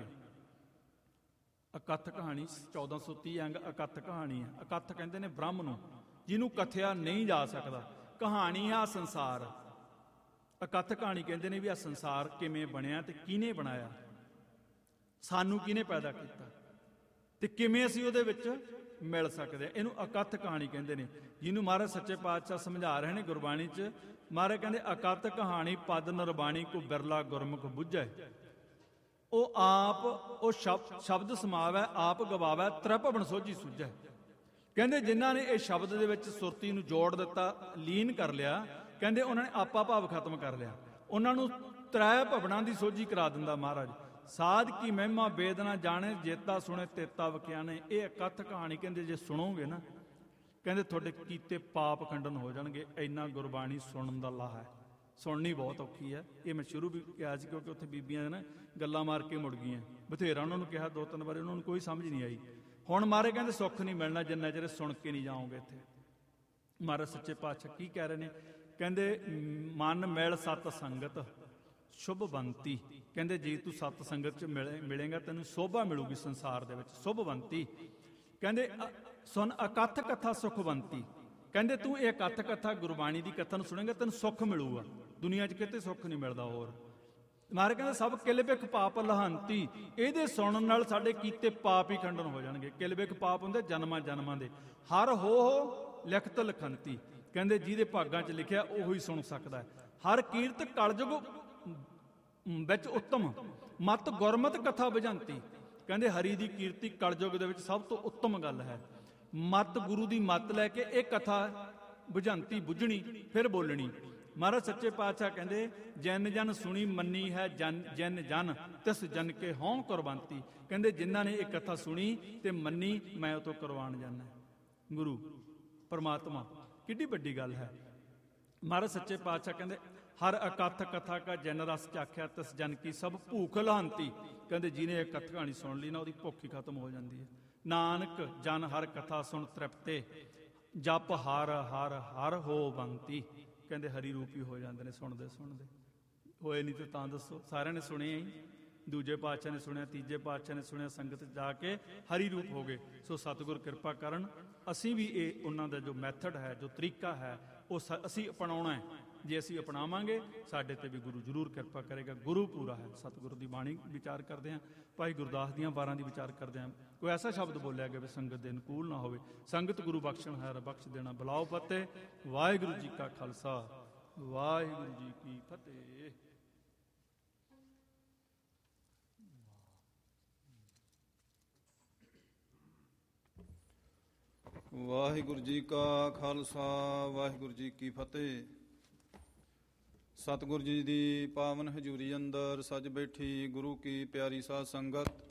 ਅਕਥ ਕਹਾਣੀ ਚੌਦਾਂ ਸੌ ਤੀਹ ਅੰਗ ਅਕਥ ਕਹਾਣੀ ਹੈ। ਅਕਥ ਕਹਿੰਦੇ ਨੇ ਬ੍ਰਹਮ ਨੂੰ, ਜਿਹਨੂੰ ਕਥਿਆ ਨਹੀਂ ਜਾ ਸਕਦਾ। ਕਹਾਣੀ ਆ ਸੰਸਾਰ। ਅਕਥ ਕਹਾਣੀ ਕਹਿੰਦੇ ਨੇ ਵੀ ਆਹ ਸੰਸਾਰ ਕਿਵੇਂ ਬਣਿਆ ਤੇ ਕਿਹਨੇ ਬਣਾਇਆ, ਸਾਨੂੰ ਕਿਹਨੇ ਪੈਦਾ ਕੀਤਾ ਤੇ ਕਿਵੇਂ ਅਸੀਂ ਉਹਦੇ ਵਿੱਚ ਮਿਲ ਸਕਦੇ। ਇਹਨੂੰ ਅਕਥ ਕਹਾਣੀ ਕਹਿੰਦੇ ਨੇ, ਜਿਹਨੂੰ ਮਹਾਰਾਜ ਸੱਚੇ ਪਾਤਸ਼ਾਹ ਸਮਝਾ ਰਹੇ ਨੇ ਗੁਰਬਾਣੀ 'ਚ। ਮਹਾਰਾਜ ਕਹਿੰਦੇ ਅਕਥ ਕਹਾਣੀ ਪਦ ਨਿਰਬਾਣੀ ਕੋ ਬਿਰਲਾ ਗੁਰਮੁਖ ਬੁੱਝੈ। ਉਹ ਆਪ ਉਹ ਸ਼ਬਦ ਸ਼ਬਦ ਸਮਾਵੈ, ਆਪ ਗਵਾਵੈ, ਤ੍ਰਿਭਵਨ ਸੋਝੀ ਸੁਝੈ। ਕਹਿੰਦੇ ਜਿਨ੍ਹਾਂ ਨੇ ਇਹ ਸ਼ਬਦ ਦੇ ਵਿੱਚ ਸੁਰਤੀ ਨੂੰ ਜੋੜ ਦਿੱਤਾ, ਲੀਨ ਕਰ ਲਿਆ, ਕਹਿੰਦੇ ਉਹਨਾਂ ਨੇ ਆਪਾ ਭਾਵ ਖਤਮ ਕਰ ਲਿਆ। ਉਹਨਾਂ ਨੂੰ ਤ੍ਰੈ ਭਵਨਾਂ ਦੀ ਸੋਝੀ ਕਰਾ ਦਿੰਦਾ ਮਹਾਰਾਜ। ਸਾਧ ਕੀ ਮਹਿਮਾ ਵੇਦ ਨਾ ਜਾਣੇ, ਜੇਤਾ ਸੁਣੇ ਤੇਤਾ ਵਖਿਆਨੇ। ਇਹ ਅਕਥ ਕਹਾਣੀ ਕਹਿੰਦੇ ਜੇ ਸੁਣੋਗੇ ਨਾ, ਕਹਿੰਦੇ ਤੁਹਾਡੇ ਕੀਤੇ ਪਾਪ ਖੰਡਨ ਹੋ ਜਾਣਗੇ। ਇੰਨਾ ਗੁਰਬਾਣੀ ਸੁਣਨ ਦਾ ਲਾਹਾ ਹੈ। ਸੁਣਨੀ ਬਹੁਤ ਔਖੀ ਹੈ। ਇਹ ਮੈਂ ਸ਼ੁਰੂ ਵੀ ਕਿਹਾ ਸੀ, ਕਿਉਂਕਿ ਉੱਥੇ ਬੀਬੀਆਂ ਨਾ ਗੱਲਾਂ ਮਾਰ ਕੇ ਮੁੜ ਗਈਆਂ। ਬਥੇਰਾ ਉਹਨਾਂ ਨੂੰ ਕਿਹਾ ਦੋ ਤਿੰਨ ਵਾਰੀ, ਉਹਨਾਂ ਨੂੰ ਕੋਈ ਸਮਝ ਨਹੀਂ ਆਈ। ਹੁਣ ਮਹਾਰਾਜ ਕਹਿੰਦੇ ਸੁੱਖ ਨਹੀਂ ਮਿਲਣਾ ਜਿੰਨਾ ਚਿਰ ਸੁਣ ਕੇ ਨਹੀਂ ਜਾਓਗੇ। ਇੱਥੇ ਮਹਾਰਾਜ ਸੱਚੇ ਪਾਤਸ਼ਾਹ ਕੀ ਕਹਿ ਰਹੇ ਨੇ? ਕਹਿੰਦੇ ਮਨ ਮਿਲ ਸਤ ਸੰਗਤ, ਸ਼ੁਭਵੰਤੀ, ਕਹਿੰਦੇ ਜੇ ਤੂੰ ਸਤ ਸੰਗਤ 'ਚ ਮਿਲੇ ਮਿਲੇਗਾ ਤੈਨੂੰ ਸੋਭਾ ਮਿਲੂਗੀ ਸੰਸਾਰ ਦੇ ਵਿੱਚ। ਸ਼ੁਭਵੰਤੀ ਕਹਿੰਦੇ ਸੁਣ ਅਕਥ ਕਥਾ ਸੁਖਵੰਤੀ, ਕਹਿੰਦੇ ਤੂੰ ਇਹ ਅਕਥ ਕਥਾ ਗੁਰਬਾਣੀ ਦੀ ਕਥਾ ਨੂੰ ਸੁਣੇਗਾ ਤੈਨੂੰ ਸੁੱਖ ਮਿਲੂਗਾ, ਦੁਨੀਆ 'ਚ ਕਿਤੇ ਸੁੱਖ ਨਹੀਂ ਮਿਲਦਾ ਹੋਰ। ਮਹਾਰਾਜ ਕਹਿੰਦੇ ਸਭ ਕਿਲ ਬਿਖ ਪਾਪ ਲਹਾਂਤੀ, ਇਹਦੇ ਸੁਣਨ ਨਾਲ ਸਾਡੇ ਕੀਤੇ ਪਾਪ ਹੀ ਖੰਡਨ ਹੋ ਜਾਣਗੇ। ਕਿਲ ਬਿਖ ਪਾਪ ਹੁੰਦੇ ਜਨਮਾਂ ਜਨਮਾਂ ਦੇ। ਹਰ ਹੋ ਹੋ ਲਿਖਤ ਲਖੰਤੀ, ਕਹਿੰਦੇ ਜਿਹਦੇ ਭਾਗਾਂ 'ਚ ਲਿਖਿਆ ਉਹੀ ਹੀ ਸੁਣ ਸਕਦਾ ਹੈ। ਹਰ ਕੀਰਤ ਕਲਯੁਗ ਵਿੱਚ ਉੱਤਮ, ਮਤ ਗੁਰਮਤਿ ਕਥਾ ਬੁਝੰਤੀ, ਕਹਿੰਦੇ ਹਰੀ ਦੀ ਕੀਰਤੀ ਕਲਯੁਗ ਦੇ ਵਿੱਚ ਸਭ ਤੋਂ ਉੱਤਮ ਗੱਲ ਹੈ। ਮਤ ਗੁਰੂ ਦੀ ਮਤ ਲੈ ਕੇ ਇਹ ਕਥਾ ਬੁਝੰਤੀ, ਬੁੱਝਣੀ ਫਿਰ ਬੋਲਣੀ। ਮਹਾਰਾਜ ਸੱਚੇ ਪਾਤਸ਼ਾਹ ਕਹਿੰਦੇ ਜਨ ਜਨ ਸੁਣੀ ਮੰਨੀ ਹੈ ਜਨ ਜਨ ਜਨ ਤਿਸ ਜਨ ਕੇ ਹੋਂ ਕੁਰਬਾਨਤੀ, ਕਹਿੰਦੇ ਜਿਨ੍ਹਾਂ ਨੇ ਇਹ ਕਥਾ ਸੁਣੀ ਤੇ ਮੰਨੀ ਮੈਂ ਉਹ ਤੋਂ ਕੁਰਬਾਨ ਜਾਣਾ। ਗੁਰੂ ਪਰਮਾਤਮਾ ਕਿੱਡੀ ਵੱਡੀ ਗੱਲ ਹੈ। ਮਹਾਰਾਜ ਸੱਚੇ ਪਾਤਸ਼ਾਹ ਕਹਿੰਦੇ ਹਰ ਅਕਥ ਕਥਾ ਕਾ ਜਨ ਰਸ ਚਾਖਿਆ ਤਿਸ ਜਨ ਕੀ ਸਭ ਭੂਖ ਲਹਾਂਤੀ, ਕਹਿੰਦੇ ਜਿਹਨੇ ਇਹ ਕਥ ਕਹਾਣੀ ਸੁਣ ਲਈ ਨਾ ਉਹਦੀ ਭੁੱਖ ਹੀ ਖਤਮ ਹੋ ਜਾਂਦੀ ਹੈ। ਨਾਨਕ ਜਨ ਹਰ ਕਥਾ ਸੁਣ ਤ੍ਰਿਪਤੇ, ਜਪ ਹਰ ਹਰ ਹਰ ਹੋ ਬੰਤੀ, ਕਹਿੰਦੇ ਹਰੀ ਰੂਪੀ ਹੋ ਜਾਂਦੇ ਨੇ ਸੁਣਦੇ ਸੁਣਦੇ। ਹੋਏ ਨਹੀਂ ਤੇ ਤਾਂ ਦੱਸੋ, ਸਾਰਿਆਂ ਨੇ ਸੁਣਿਆ ਹੀ, ਦੂਜੇ ਪਾਤਸ਼ਾਹ ਨੇ ਸੁਣਿਆ, ਤੀਜੇ ਪਾਤਸ਼ਾਹ ਨੇ ਸੁਣਿਆ, ਸੰਗਤ ਜਾ ਕੇ ਹਰੀ ਰੂਪ ਹੋ ਗਏ। ਸੋ ਸਤਿਗੁਰ ਕਿਰਪਾ ਕਰਨ ਅਸੀਂ ਵੀ ਇਹ ਉਹਨਾਂ ਦਾ ਜੋ ਮੈਥਡ ਹੈ, ਜੋ ਤਰੀਕਾ ਹੈ, ਉਹ ਸ ਅਸੀਂ ਅਪਣਾਉਣਾ ਹੈ। ਜੇ ਅਸੀਂ ਅਪਣਾਵਾਂਗੇ ਸਾਡੇ ਤੇ ਵੀ ਗੁਰੂ ਜ਼ਰੂਰ ਕਿਰਪਾ ਕਰੇਗਾ। ਗੁਰੂ ਪੂਰਾ ਹੈ। ਸਤਿਗੁਰੂ ਦੀ ਬਾਣੀ ਵਿਚਾਰ ਕਰਦੇ ਹਾਂ, ਭਾਈ ਗੁਰਦਾਸ ਦੀਆਂ ਵਾਰਾਂ ਦੀ ਵਿਚਾਰ ਕਰਦੇ ਹਾਂ। ਕੋਈ ਐਸਾ ਸ਼ਬਦ ਬੋਲਿਆ ਗਿਆ ਵੀ ਸੰਗਤ ਦੇ ਅਨੁਕੂਲ ਨਾ ਹੋਵੇ। ਸੰਗਤ ਗੁਰੂ ਬਖਸ਼ਣ ਹੈ, ਬਖਸ਼ ਦੇਣਾ। ਬੁਲਾਓ ਫਤਿਹ। ਵਾਹਿਗੁਰੂ ਜੀ ਕਾ ਖਾਲਸਾ, ਵਾਹਿਗੁਰੂ ਜੀ ਕੀ ਫਤਿਹ। ਵਾਹਿਗੁਰੂ ਜੀ ਕਾ ਖਾਲਸਾ, ਵਾਹਿਗੁਰੂ ਜੀ ਕੀ ਫਤਿਹ। ਸਤਿਗੁਰੂ ਜੀ ਦੀ ਪਾਵਨ ਹਜ਼ੂਰੀ ਅੰਦਰ ਸੱਜ ਬੈਠੀ ਗੁਰੂ ਕੀ ਪਿਆਰੀ ਸਾਧ ਸੰਗਤ,